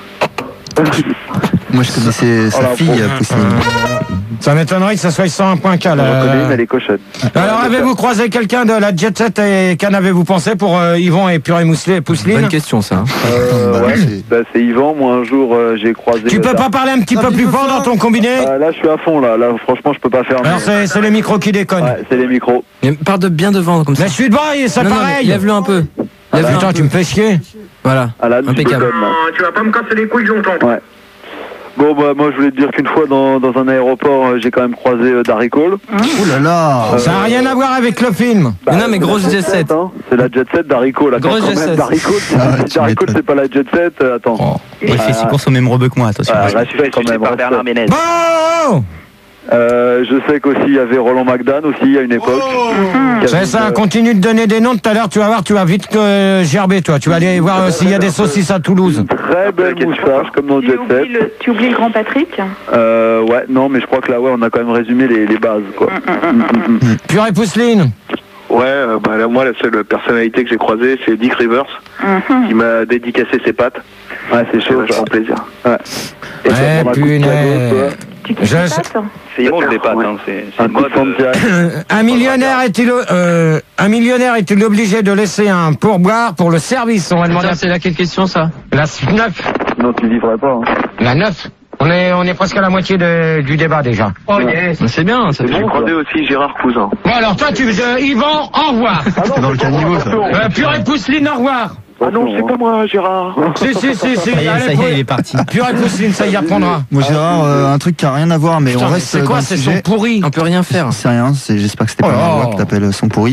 Speaker 5: Moi, je connaissais sa
Speaker 3: Oh, la
Speaker 5: fille,
Speaker 3: pauvre.
Speaker 5: Pousseline.
Speaker 1: Ça m'étonnerait que ça soit cent un point quatre.
Speaker 3: On
Speaker 1: là.
Speaker 3: reconnaît, mais elle est cochonne.
Speaker 1: Alors, avez-vous croisé quelqu'un de la Jet Set et qu'en avez-vous pensé pour euh, Yvan et Purée Mousseline, Pousseline?
Speaker 4: Bonne question, ça. hein.
Speaker 3: Euh,
Speaker 5: Bah,
Speaker 3: ouais,
Speaker 5: c'est-
Speaker 3: bah, c'est Yvan. Moi, un jour, euh, j'ai croisé.
Speaker 1: Tu peux pas parler un petit peu plus fort dans ton combiné?
Speaker 3: Ah, là, je suis à fond, là. Là, franchement, je peux pas faire.
Speaker 1: Alors,
Speaker 3: mieux.
Speaker 1: c'est c'est les micros qui déconnent.
Speaker 3: Ouais, c'est les micros.
Speaker 4: Mais parle de bien devant, comme ça.
Speaker 1: Mais je suis devant, et c'est
Speaker 4: Non, non, mais
Speaker 1: pareil.
Speaker 4: lève-le un peu.
Speaker 1: Ah,
Speaker 4: Lève-le un
Speaker 1: putain,
Speaker 4: peu.
Speaker 1: tu me fais chier.
Speaker 4: Voilà,
Speaker 3: Alan, tu
Speaker 4: impeccable.
Speaker 3: déconnes, là.
Speaker 1: Tu vas pas me casser les couilles, j'entends.
Speaker 3: Ouais. Bon, bah, moi, je voulais te dire qu'une fois, dans, dans un aéroport, euh, j'ai quand même croisé euh, Darry Cole.
Speaker 5: Ouh là là.
Speaker 1: Ça n'a rien à voir avec le film.
Speaker 3: Bah,
Speaker 4: non, mais
Speaker 3: c'est
Speaker 4: grosse
Speaker 3: la
Speaker 4: Jet set.
Speaker 3: hein. C'est la Jet Set Darry Cole. Attends,
Speaker 4: Grosse
Speaker 3: quand
Speaker 4: Jet
Speaker 3: même,
Speaker 4: set.
Speaker 3: Darry Cole,
Speaker 5: Ah,
Speaker 3: si
Speaker 5: tu
Speaker 3: Darry Cole,
Speaker 5: m'étonnes.
Speaker 3: c'est pas la Jet Set, euh, attends.
Speaker 6: Il fait six courses au même rebeu que moi, attention.
Speaker 3: Ah,
Speaker 7: Je
Speaker 3: là,
Speaker 7: me suis fait
Speaker 3: quand
Speaker 7: insulter
Speaker 3: même,
Speaker 7: par
Speaker 3: reste-
Speaker 7: Bernard Ménez.
Speaker 1: Bon.
Speaker 3: Euh, je sais qu'aussi, il y avait Roland McDan aussi, à une époque. Qui avait
Speaker 1: C'est ça,
Speaker 3: une-
Speaker 1: continue de donner des noms tout à l'heure, tu vas voir, tu vas vite euh, gerber, toi. Tu vas aller voir euh, s'il y a des saucisses à Toulouse.
Speaker 3: Très belle moustache, comme dans
Speaker 2: Tu
Speaker 3: Jet Set.
Speaker 2: oublies, le, tu oublies le grand Patrick.
Speaker 3: Euh, ouais, non, mais je crois que là, ouais, on a quand même résumé les, les bases, quoi. Mm, mm, mm.
Speaker 1: Purée Pousseline.
Speaker 11: Ouais, euh, bah, là, moi, la seule personnalité que j'ai croisée, c'est Dick Rivers, qui m'a dédicacé ses pattes.
Speaker 3: Ouais, c'est
Speaker 11: C'est
Speaker 3: chaud,
Speaker 11: vachement
Speaker 3: ça.
Speaker 11: plaisir.
Speaker 3: Ouais. Et
Speaker 1: Ouais,
Speaker 3: ça prendra un coup de
Speaker 1: punaise.
Speaker 3: cadeau,
Speaker 2: Tu
Speaker 1: Je
Speaker 2: kiffes
Speaker 1: sais-
Speaker 2: ça
Speaker 7: C'est Yvan les pattes,
Speaker 3: Ouais.
Speaker 7: hein. C'est c'est
Speaker 3: toi. Un
Speaker 7: une
Speaker 3: coup de
Speaker 7: mode. euh,
Speaker 3: Santiago.
Speaker 1: Un millionnaire est-il euh, un millionnaire est-il obligé de laisser un pourboire pour le service? On va demander.
Speaker 4: c'est laquelle question, ça?
Speaker 1: La neuf.
Speaker 3: Non, tu vivrais pas. Hein.
Speaker 1: La neuf. On est on est presque à la moitié de- du débat déjà.
Speaker 7: Oh yes.
Speaker 4: C'est bien, ça fait
Speaker 11: J'ai
Speaker 4: bon.
Speaker 11: croisé aussi Gérard Cousin.
Speaker 1: Bon alors toi tu euh, Yvan, au revoir.
Speaker 5: C'est dans le caniveau, ça.
Speaker 1: Euh, Purée Pousseline, au revoir.
Speaker 11: Ah non, c'est pas moi, Gérard.
Speaker 1: Si si si si.
Speaker 6: Ça y est,
Speaker 1: Allez,
Speaker 6: ça y
Speaker 1: pour-
Speaker 6: est, il est parti.
Speaker 1: Purée Pousseline, ça y apprendra.
Speaker 5: Moi, Gérard, euh, un truc qui a rien à voir, mais
Speaker 1: Putain,
Speaker 5: on
Speaker 1: mais
Speaker 5: reste
Speaker 1: c'est
Speaker 5: dans
Speaker 1: quoi
Speaker 5: le
Speaker 1: ces
Speaker 5: sujet.
Speaker 1: sons pourris?
Speaker 4: On peut rien faire.
Speaker 5: C'est rien, c'est- j'espère que c'était
Speaker 1: Oh
Speaker 5: pas
Speaker 1: là.
Speaker 5: ma voix que t'appelles son pourri.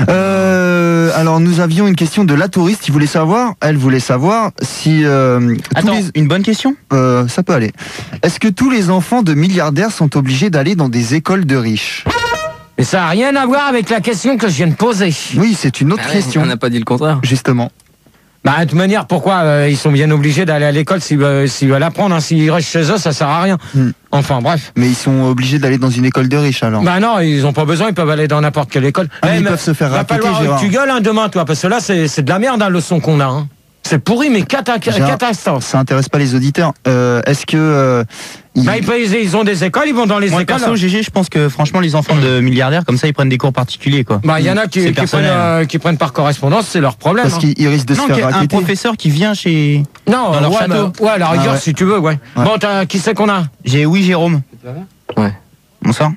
Speaker 5: Euh, alors nous avions une question de la touriste, il voulait savoir, elle voulait savoir si euh, tous
Speaker 6: Attends,
Speaker 5: les-
Speaker 6: une bonne question.
Speaker 5: euh, ça peut aller. Est-ce que tous les enfants de milliardaires sont obligés d'aller dans des écoles de riches?
Speaker 1: Mais ça n'a rien à voir avec la question que je viens de poser.
Speaker 5: Oui, c'est une autre
Speaker 4: Ah ouais,
Speaker 5: question.
Speaker 4: On n'a pas dit le contraire.
Speaker 5: Justement.
Speaker 1: Bah, de toute manière, pourquoi euh, ils sont bien obligés d'aller à l'école s'ils veulent, s'ils veulent apprendre, hein. S'ils restent chez eux, ça sert à rien.
Speaker 5: Hmm.
Speaker 1: Enfin, bref.
Speaker 5: Mais ils sont obligés d'aller dans une école de riches alors.
Speaker 1: Bah non, ils ont pas besoin, ils peuvent aller dans n'importe quelle école.
Speaker 5: Ah, mais
Speaker 1: Eh,
Speaker 5: ils
Speaker 1: mais
Speaker 5: peuvent se faire
Speaker 1: va
Speaker 5: racketter,
Speaker 1: falloir que
Speaker 5: Gérard.
Speaker 1: tu gueules hein, demain, toi, parce que là, c'est c'est de la merde, hein, le son qu'on a. Hein. C'est pourri, mais cata
Speaker 5: Gérard,
Speaker 1: catastrophe.
Speaker 5: Ça intéresse pas les auditeurs. Euh, Est-ce que euh, ils-
Speaker 1: Bah, ils, peuvent- ils ont des écoles, ils vont dans les
Speaker 6: Moi,
Speaker 1: écoles.
Speaker 6: perso, G G, je pense que franchement, les enfants de milliardaires, comme ça, ils prennent des cours particuliers, quoi.
Speaker 1: Bah, il y en a qui,
Speaker 6: C'est
Speaker 1: qui, prennent,
Speaker 6: personnel.
Speaker 1: euh, qui prennent par correspondance, c'est leur problème.
Speaker 5: parce
Speaker 1: hein.
Speaker 5: qu'ils ils risquent de
Speaker 6: Non,
Speaker 5: se
Speaker 6: qu'il y
Speaker 5: faire
Speaker 6: a un
Speaker 5: racketter.
Speaker 6: professeur qui vient chez.
Speaker 1: Non,
Speaker 6: dans leur
Speaker 1: ouais,
Speaker 6: château.
Speaker 1: mais- ouais, à la rigueur,
Speaker 5: Ah ouais.
Speaker 1: si tu veux, ouais.
Speaker 5: Ouais.
Speaker 1: Bon, t'as- qui c'est qu'on a?
Speaker 6: J'ai oui, Jérôme.
Speaker 4: Ouais.
Speaker 6: Bonsoir.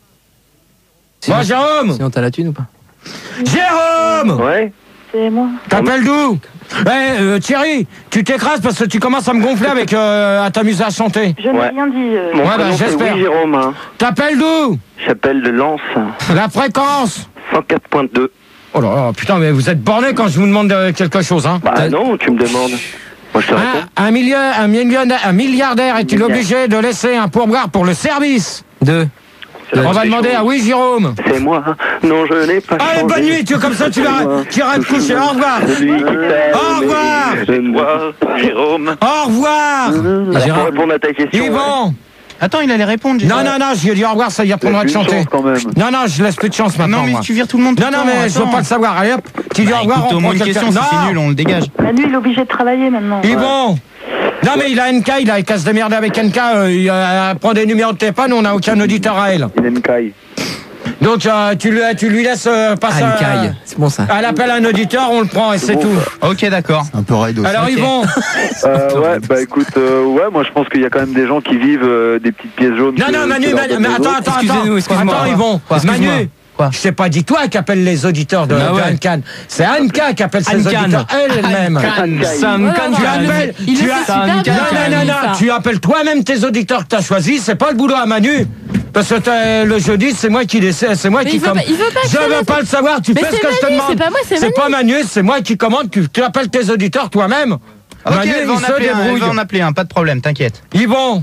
Speaker 1: Bon, Jérôme
Speaker 4: Sinon, t'as la thune ou pas?
Speaker 1: Jérôme
Speaker 11: Ouais.
Speaker 2: C'est moi.
Speaker 1: T'appelles d'où? Eh, euh, Thierry, tu t'écrases parce que tu commences à me gonfler avec euh, à t'amuser à chanter.
Speaker 2: Je n'ai
Speaker 11: Ouais.
Speaker 2: rien dit. euh.
Speaker 11: Mon
Speaker 1: Ouais, bah,
Speaker 11: prénom, c'est
Speaker 1: j'espère.
Speaker 11: oui, Jérôme. Hein.
Speaker 1: T'appelles d'où?
Speaker 11: J'appelle de Lens,
Speaker 1: La fréquence.
Speaker 11: cent quatre point deux.
Speaker 1: Oh là là, putain, mais vous êtes borné quand je vous demande euh, quelque chose, hein.
Speaker 11: Bah non, tu me demandes. Moi, je te réponds.
Speaker 1: Un, un, million, un, millionnaire, un milliardaire est-il
Speaker 11: Milliard.
Speaker 1: obligé de laisser un pourboire pour le service?
Speaker 4: Deux.
Speaker 11: C'est la
Speaker 1: On va
Speaker 11: des
Speaker 1: demander
Speaker 11: choses.
Speaker 1: à oui, Jérôme.
Speaker 11: C'est moi. hein. Non, je n'ai pas
Speaker 1: Allez,
Speaker 11: changé.
Speaker 1: bonne nuit, tu comme ça, tu vas, tu iras te coucher. Au revoir.
Speaker 11: Celui qui t'aime,
Speaker 1: Au revoir.
Speaker 11: mais C'est moi, Jérôme.
Speaker 1: Au revoir.
Speaker 11: Alors, pour répondre à ta question. ouais.
Speaker 1: Yvon.
Speaker 6: Attends, il allait répondre. G G.
Speaker 1: Non, non, non, je lui ai dit au revoir, ça y apprendra de
Speaker 3: Laisse une
Speaker 1: chanter.
Speaker 3: chance, quand même.
Speaker 1: Non, non, je laisse plus de chance maintenant.
Speaker 6: Non, mais
Speaker 1: moi.
Speaker 6: tu vires tout le monde.
Speaker 1: Non,
Speaker 6: tout
Speaker 1: non,
Speaker 6: le temps,
Speaker 1: mais je veux
Speaker 6: attends.
Speaker 1: pas le savoir. Allez hop, tu dis
Speaker 6: Bah,
Speaker 1: au revoir,
Speaker 6: écoute,
Speaker 1: on
Speaker 6: au moins
Speaker 1: prend
Speaker 6: une
Speaker 1: quelqu'un.
Speaker 6: question, si c'est
Speaker 1: Non.
Speaker 6: nul, on le dégage.
Speaker 2: Manu, il est obligé de travailler maintenant.
Speaker 1: Yvon. Non, mais il a N K, il a qu'à se démerder avec N K, euh, il euh, prend des numéros de téléphone, on n'a aucun auditeur à elle.
Speaker 3: Il aime Kai.
Speaker 1: Donc euh, tu, lui, tu lui laisses euh, passer
Speaker 4: Ah, une
Speaker 1: un-
Speaker 4: caille. C'est bon ça.
Speaker 1: à l'appel à un auditeur, on le prend et c'est
Speaker 3: bon,
Speaker 1: tout.
Speaker 6: Ok, d'accord.
Speaker 5: Un peu raid aussi.
Speaker 1: Alors
Speaker 6: Ok.
Speaker 1: Yvon,
Speaker 3: Euh, ouais, bah écoute, euh, ouais, moi je pense qu'il y a quand même des gens qui vivent euh, des petites pièces jaunes.
Speaker 1: non
Speaker 3: que-
Speaker 1: non Manu,
Speaker 3: que leur
Speaker 1: Manu
Speaker 3: donnent
Speaker 1: mais
Speaker 3: les
Speaker 1: attends
Speaker 3: autres.
Speaker 1: attends
Speaker 4: Excusez-nous,
Speaker 1: attends,
Speaker 4: excuse-moi.
Speaker 1: attends Yvon,
Speaker 4: Quoi, excuse-moi.
Speaker 1: Manu.
Speaker 6: Quoi
Speaker 1: Je t'ai pas dit toi qui appelle les auditeurs de,
Speaker 6: Ah ouais.
Speaker 1: de Anne-Can. C'est Anne-Can qui appelle ses
Speaker 6: Anne-Can.
Speaker 1: auditeurs elle-même.
Speaker 6: Ça me
Speaker 12: Ouais,
Speaker 6: canne,
Speaker 12: non,
Speaker 1: Tu
Speaker 12: non,
Speaker 6: Karen.
Speaker 1: appelles,
Speaker 12: Il
Speaker 1: tu
Speaker 12: le
Speaker 1: as-
Speaker 12: fait super
Speaker 6: Non,
Speaker 12: bien.
Speaker 1: non, non, non,
Speaker 12: ça.
Speaker 1: non, tu appelles toi-même tes auditeurs que tu as choisis, c'est pas le boulot à Manu. Parce que t'as- le jeudi, c'est moi qui décide, c'est moi
Speaker 12: Mais
Speaker 1: qui
Speaker 12: il veut
Speaker 1: commande.
Speaker 12: pas- il veut pas que
Speaker 1: Je
Speaker 12: ça
Speaker 1: veux
Speaker 12: laisse-
Speaker 1: pas le savoir, tu
Speaker 12: Mais
Speaker 1: fais ce
Speaker 12: c'est
Speaker 1: que je te
Speaker 12: Manu,
Speaker 1: demande.
Speaker 12: c'est pas moi, c'est
Speaker 1: C'est
Speaker 12: Manu.
Speaker 1: pas Manu, c'est moi qui commande, tu, tu appelles tes auditeurs toi-même.
Speaker 6: Ok,
Speaker 1: Manu,
Speaker 6: elle va en
Speaker 1: il se
Speaker 6: appeler un, elle
Speaker 1: débrouille.
Speaker 6: va en appeler un, pas de problème, t'inquiète.
Speaker 1: Yvon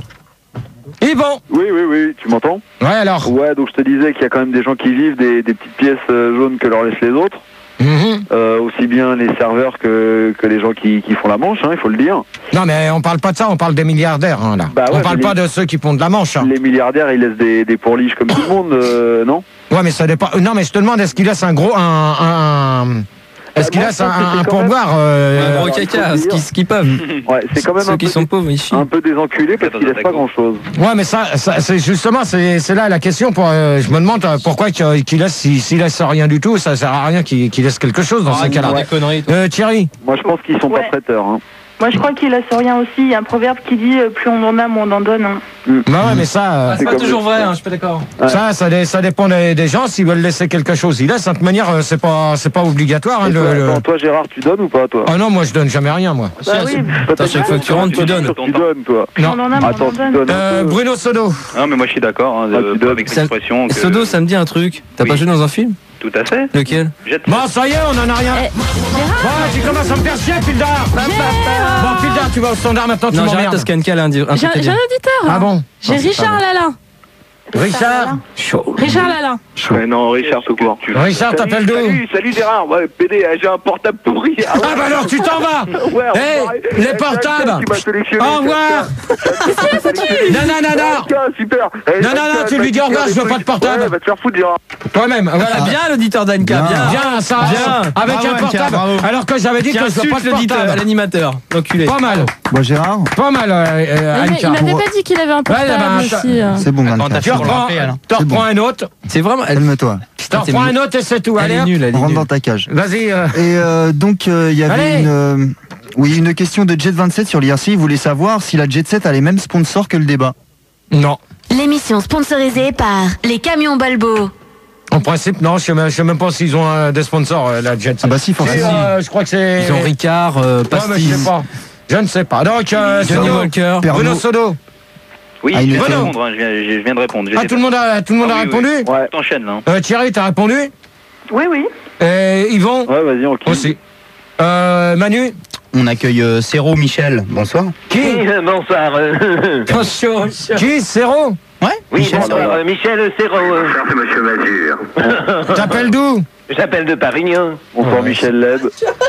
Speaker 1: Yvon
Speaker 3: Oui, oui, oui, tu m'entends?
Speaker 1: Ouais, alors
Speaker 3: Ouais, donc je te disais qu'il y a quand même des gens qui vivent des, des petites pièces euh, jaunes que leur laissent les autres.
Speaker 1: Mhm.
Speaker 3: Euh, aussi bien les serveurs que, que les gens qui, qui font la manche, hein, il faut le dire.
Speaker 1: Non, mais on parle pas de ça, on parle des milliardaires, hein, là.
Speaker 3: Bah ouais,
Speaker 1: on parle
Speaker 3: mais
Speaker 1: pas
Speaker 3: les-
Speaker 1: de ceux qui font de la manche. hein.
Speaker 3: Les milliardaires, ils laissent des, des pourliches comme tout le monde, euh, non?
Speaker 1: Ouais, mais ça dépend. euh, Non, mais je te demande, est-ce qu'il laisse un gros. Un, un- un- Est-ce qu'il
Speaker 3: moi,
Speaker 1: laisse
Speaker 3: je pense
Speaker 1: un,
Speaker 3: que c'est
Speaker 1: un
Speaker 3: quand même-
Speaker 1: pourboire euh,
Speaker 4: Un gros
Speaker 3: alors, il faut
Speaker 4: caca,
Speaker 3: le
Speaker 4: ce
Speaker 3: dire.
Speaker 4: qui- ce qu'ils peuvent.
Speaker 3: Ouais, c'est quand même
Speaker 4: Ceux
Speaker 3: un
Speaker 4: qui
Speaker 3: peu,
Speaker 4: sont pauvres, ils chient.
Speaker 3: un peu des enculés parce qu'ils laissent pas grand-chose.
Speaker 1: Ouais, mais ça, ça c'est justement, c'est c'est là la question. Pour, euh, je me demande euh, pourquoi qu'il qu'il laisse, s'il s'il laisse rien du tout, ça sert à rien qu'il qu'il laisse quelque chose dans ces cas-là.
Speaker 6: des conneries.
Speaker 1: Euh, Thierry,
Speaker 3: Moi, je pense qu'ils sont
Speaker 2: Ouais.
Speaker 3: pas prêteurs. Hein.
Speaker 2: Moi, je crois qu'il laisse rien aussi. Il y a un proverbe qui dit euh, plus on en a, moins on en donne. hein.
Speaker 1: bah ouais, mais ça, euh,
Speaker 3: C'est
Speaker 6: Pas
Speaker 3: comme
Speaker 6: toujours
Speaker 3: le-
Speaker 6: vrai, hein, je suis pas d'accord.
Speaker 1: ça, ça, dé- ça dépend des, des gens. S'ils veulent laisser quelque chose, ils laissent. De toute manière, euh, c'est pas, c'est pas obligatoire. hein,
Speaker 3: Et
Speaker 1: le-
Speaker 3: toi,
Speaker 1: le-
Speaker 3: attends, toi, Gérard, tu donnes ou pas, toi?
Speaker 1: Ah non, moi je donne jamais rien, moi.
Speaker 2: Bah oui,
Speaker 4: Attends, chaque fois que tu rentres, tu donnes.
Speaker 3: Tu donnes, toi.
Speaker 2: plus on en a, moins on
Speaker 3: Attends,
Speaker 2: en
Speaker 3: tu
Speaker 2: donne.
Speaker 3: donnes un
Speaker 1: Euh,
Speaker 3: peu.
Speaker 1: Bruno Sodo.
Speaker 7: Non, mais moi je suis d'accord hein, de-
Speaker 3: Ah, tu donnes.
Speaker 7: avec
Speaker 4: Ça-
Speaker 7: l'expression. que-
Speaker 4: Sodo, ça me dit un truc. T'as
Speaker 7: Oui.
Speaker 4: pas joué dans un film?
Speaker 7: Tout à fait.
Speaker 4: Lequel?
Speaker 7: Jette-
Speaker 1: Bon, ça y est, on en a rien.
Speaker 12: Eh,
Speaker 1: Bon, tu commences à me faire chier, Pildar. Bon, Pildar, tu vas au standard maintenant, tu
Speaker 4: Non, j'arrête
Speaker 1: m'emmerdes.
Speaker 4: parce qu'Anka a un, un
Speaker 12: J'ai
Speaker 4: truc à
Speaker 12: j'ai un
Speaker 4: dire.
Speaker 12: auditeur.
Speaker 1: Ah bon
Speaker 12: J'ai Richard Lalin.
Speaker 1: Richard
Speaker 12: Richard Lalin.
Speaker 7: Ouais, non, Richard, tout court.
Speaker 1: Richard, t'appelles d'où?
Speaker 11: Salut, salut Gérard, ouais, P D, j'ai un portable pourri.
Speaker 1: Ah bah alors, tu t'en vas.
Speaker 11: Ouais, on
Speaker 1: Eh,
Speaker 11: va arrêter.
Speaker 1: les
Speaker 11: Eh,
Speaker 1: portables.
Speaker 11: tu m'as sélectionné,
Speaker 1: Au revoir. Non, non, non, non.
Speaker 11: Tiens, super. Eh,
Speaker 1: Non, non, non, tu lui dis au revoir, je veux pas de portable.
Speaker 11: Ouais, va te faire foutre, Gérard.
Speaker 1: Toi-même, voilà.
Speaker 4: Ah, bien l'auditeur d'Anka, bien.
Speaker 1: Bien, ça,
Speaker 4: Bien.
Speaker 1: avec
Speaker 6: Bravo,
Speaker 1: un
Speaker 6: Anka,
Speaker 1: portable.
Speaker 6: bravo.
Speaker 1: Alors que j'avais dit
Speaker 4: Qui
Speaker 1: que je veux pas
Speaker 4: insulte
Speaker 1: de
Speaker 4: l'auditeur,
Speaker 1: portable.
Speaker 4: l'animateur. L'enculé.
Speaker 1: Pas mal,
Speaker 5: Bon, Gérard,
Speaker 1: pas mal, euh, euh,
Speaker 12: Il m'a-
Speaker 1: Anka.
Speaker 12: il m'avait
Speaker 5: pour-
Speaker 12: pas dit qu'il avait un portable
Speaker 1: bah,
Speaker 12: aussi. euh.
Speaker 5: c'est bon,
Speaker 6: Attends,
Speaker 5: Anka.
Speaker 1: Tu
Speaker 6: Pour le
Speaker 1: reprends,
Speaker 6: rappeler, alors.
Speaker 1: tu
Speaker 5: C'est bon.
Speaker 1: reprends un autre,
Speaker 4: C'est vraiment. Elle,
Speaker 5: Calme-toi.
Speaker 1: tu
Speaker 4: t'es
Speaker 1: reprends un autre et c'est tout.
Speaker 4: elle
Speaker 1: Allez,
Speaker 4: est
Speaker 1: hop.
Speaker 4: nulle, elle est
Speaker 5: On rentre
Speaker 4: nulle.
Speaker 5: dans ta cage.
Speaker 1: Vas-y. euh,
Speaker 5: Et euh, donc, euh, il y avait
Speaker 1: Allez.
Speaker 5: une, euh, oui, une question de Jet vingt-sept sur l'I R C. Il voulait savoir si la Jet set a les mêmes sponsors que le débat.
Speaker 1: Non.
Speaker 8: L'émission sponsorisée par les camions Balbo.
Speaker 1: En principe, non, je sais même, je sais même pas s'ils ont euh, des sponsors, euh, la Jet Set.
Speaker 5: Ah bah si,
Speaker 1: Si,
Speaker 5: forcément.
Speaker 1: euh, je crois que c'est...
Speaker 4: Ils ont Ricard, euh,
Speaker 1: Ouais, mais je
Speaker 4: Pastis,
Speaker 1: sais pas. Je ne sais pas. Donc, euh,
Speaker 4: Johnny
Speaker 1: Sodo.
Speaker 4: Walker.
Speaker 5: Pernod.
Speaker 1: Bruno Sodo.
Speaker 7: Oui,
Speaker 5: Ah,
Speaker 7: je
Speaker 5: il
Speaker 7: viens de
Speaker 5: était-
Speaker 7: répondre. hein, Je viens, je viens de répondre.
Speaker 1: Ah, tout le monde a, tout le monde a
Speaker 7: Ah oui,
Speaker 1: répondu
Speaker 7: oui.
Speaker 3: Ouais.
Speaker 7: T'enchaînes là. hein.
Speaker 1: Euh, Thierry, t'as répondu
Speaker 2: Oui, oui.
Speaker 1: Et Yvon
Speaker 3: Ouais, vas-y, on quitte.
Speaker 1: aussi. Euh, Manu
Speaker 6: On accueille euh, Céro Michel. Bonsoir.
Speaker 1: Qui
Speaker 9: Bonsoir. euh,
Speaker 1: Qui Céro
Speaker 6: Ouais
Speaker 9: Oui,
Speaker 6: Michel,
Speaker 9: bonsoir,
Speaker 6: ça va.
Speaker 9: euh, Michel Serrault. euh,
Speaker 11: C'est monsieur Mazur.
Speaker 1: T'appelles d'où
Speaker 9: J'appelle de Paris. hein.
Speaker 3: Bonsoir, Michel Leb.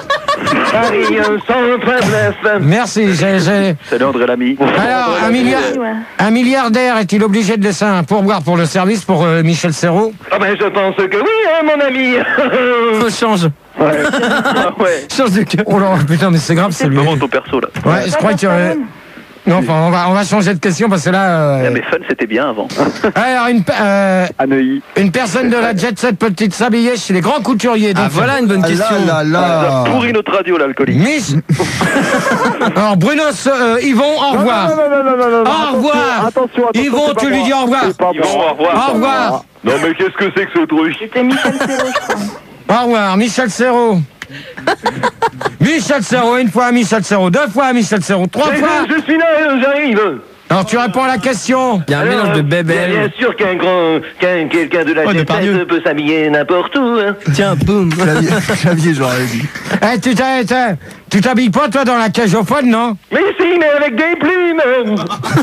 Speaker 9: Paris, euh, centre-place.
Speaker 1: Merci. j'ai- j'ai-
Speaker 3: Salut, André Lamy.
Speaker 1: Alors, un, milliard...
Speaker 2: Ouais.
Speaker 1: un milliardaire est-il obligé de laisser un pourboire pour le service pour euh, Michel Serrault?
Speaker 9: Ah ben, je pense que oui, hein, mon ami.
Speaker 4: Oh, change.
Speaker 3: Ouais. ouais.
Speaker 4: Change de cœur.
Speaker 1: Oh là, putain, mais c'est grave, c'est lui.
Speaker 7: Vraiment ton perso là.
Speaker 1: Ouais, je crois que... euh, Non, enfin, on va, on va changer de question parce que là... euh,
Speaker 7: Ah, mais fun, c'était bien avant.
Speaker 1: Alors, une, pe- euh,
Speaker 3: À Neuilly.
Speaker 1: une personne de la Jet Set peut-il s'habiller chez les grands couturiers? Donc,
Speaker 4: Ah, voilà une bonne
Speaker 5: Ah
Speaker 4: question.
Speaker 5: là là là.
Speaker 3: Pourri notre radio, l'alcoolique.
Speaker 1: Miss. Alors, Bruno, euh, Yvon, au revoir.
Speaker 3: Non, non, non, non, non, non, non.
Speaker 1: Au revoir.
Speaker 3: Attention, attention.
Speaker 1: Yvon,
Speaker 3: c'est pas
Speaker 1: tu lui
Speaker 3: moi.
Speaker 1: dis au revoir.
Speaker 3: C'est pas
Speaker 7: Yvon,
Speaker 3: moi.
Speaker 7: au revoir.
Speaker 1: Au revoir.
Speaker 11: Non mais qu'est-ce que c'est que ce truc?
Speaker 2: C'était Michel Serrault, je crois.
Speaker 1: Au revoir, Michel Serrault. Michel Serrault, une fois Michel Serrault, deux fois Michel Serrault, trois
Speaker 9: Mais
Speaker 1: fois.
Speaker 9: je, je suis là, euh, j'arrive.
Speaker 1: Alors, tu réponds à la question.
Speaker 4: Il y a un
Speaker 9: Alors,
Speaker 4: mélange de
Speaker 9: euh, Bien,
Speaker 4: bébé.
Speaker 9: bien sûr qu'un grand, qu'un quelqu'un de la
Speaker 6: Oh,
Speaker 9: Jet
Speaker 6: Depardieu.
Speaker 9: Set peut s'habiller n'importe où. Hein.
Speaker 4: Tiens, boum.
Speaker 5: Clavier, clavier, j'aurais dit.
Speaker 1: Eh, tu t'as- t'as- tu t'habilles pas, toi, dans la cage au phone, non?
Speaker 9: Mais si, mais avec des plumes.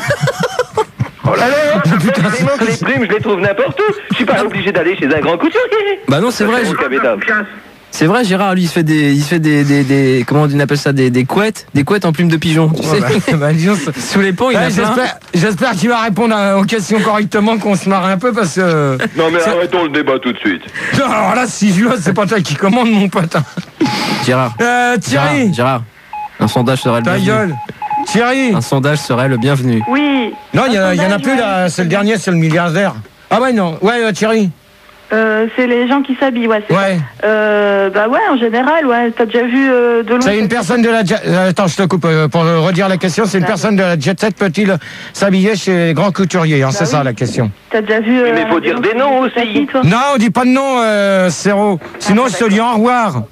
Speaker 9: Oh là là, effectivement que les plumes, je les trouve n'importe où. Je suis pas obligé d'aller chez un grand couturier.
Speaker 4: Bah non, c'est vrai.
Speaker 7: Mon cabédave.
Speaker 4: C'est vrai, Gérard, lui, il se fait des, il se fait des, des, des comment on appelle ça, des, des couettes, des couettes en plume de pigeon. Tu sais,
Speaker 1: bah, bah, disons, c'est-
Speaker 4: sous les ponts, il y en
Speaker 1: Ouais,
Speaker 4: a plein.
Speaker 1: J'espère j'espère qu'il va répondre à- aux questions correctement, qu'on se marre un peu, parce que...
Speaker 11: Non mais arrêtons le débat tout de suite.
Speaker 1: Non, alors là, si je c'est pas toi qui commande, mon pote. hein.
Speaker 4: Gérard,
Speaker 1: Euh,
Speaker 4: Gérard,
Speaker 1: Thierry,
Speaker 4: Gérard, un sondage serait le
Speaker 1: ta
Speaker 4: bienvenu.
Speaker 1: gueule. Thierry.
Speaker 4: Un sondage serait le bienvenu.
Speaker 2: Oui.
Speaker 1: Non, il y, a-
Speaker 2: Un
Speaker 1: il y en a
Speaker 2: sondage,
Speaker 1: plus, là.
Speaker 2: ouais.
Speaker 1: C'est le dernier, c'est le milliardaire. Ah ouais, non. Ouais, euh, Thierry.
Speaker 2: Euh, c'est les gens qui s'habillent, ouais. c'est
Speaker 1: Ouais.
Speaker 2: ça. Euh, bah ouais, en général, ouais. T'as déjà vu euh, de loin.
Speaker 1: C'est une personne de la jet... Attends, je te coupe euh, pour redire la question. C'est une personne de la jet set peut-il s'habiller chez les grands couturiers, hein,
Speaker 2: Bah
Speaker 1: c'est
Speaker 2: oui.
Speaker 1: ça la question.
Speaker 2: T'as déjà vu. Euh,
Speaker 7: mais faut dire des noms aussi.
Speaker 2: Toi
Speaker 1: Non, on dit pas de nom, euh, Céro. Sinon, je te dis au revoir.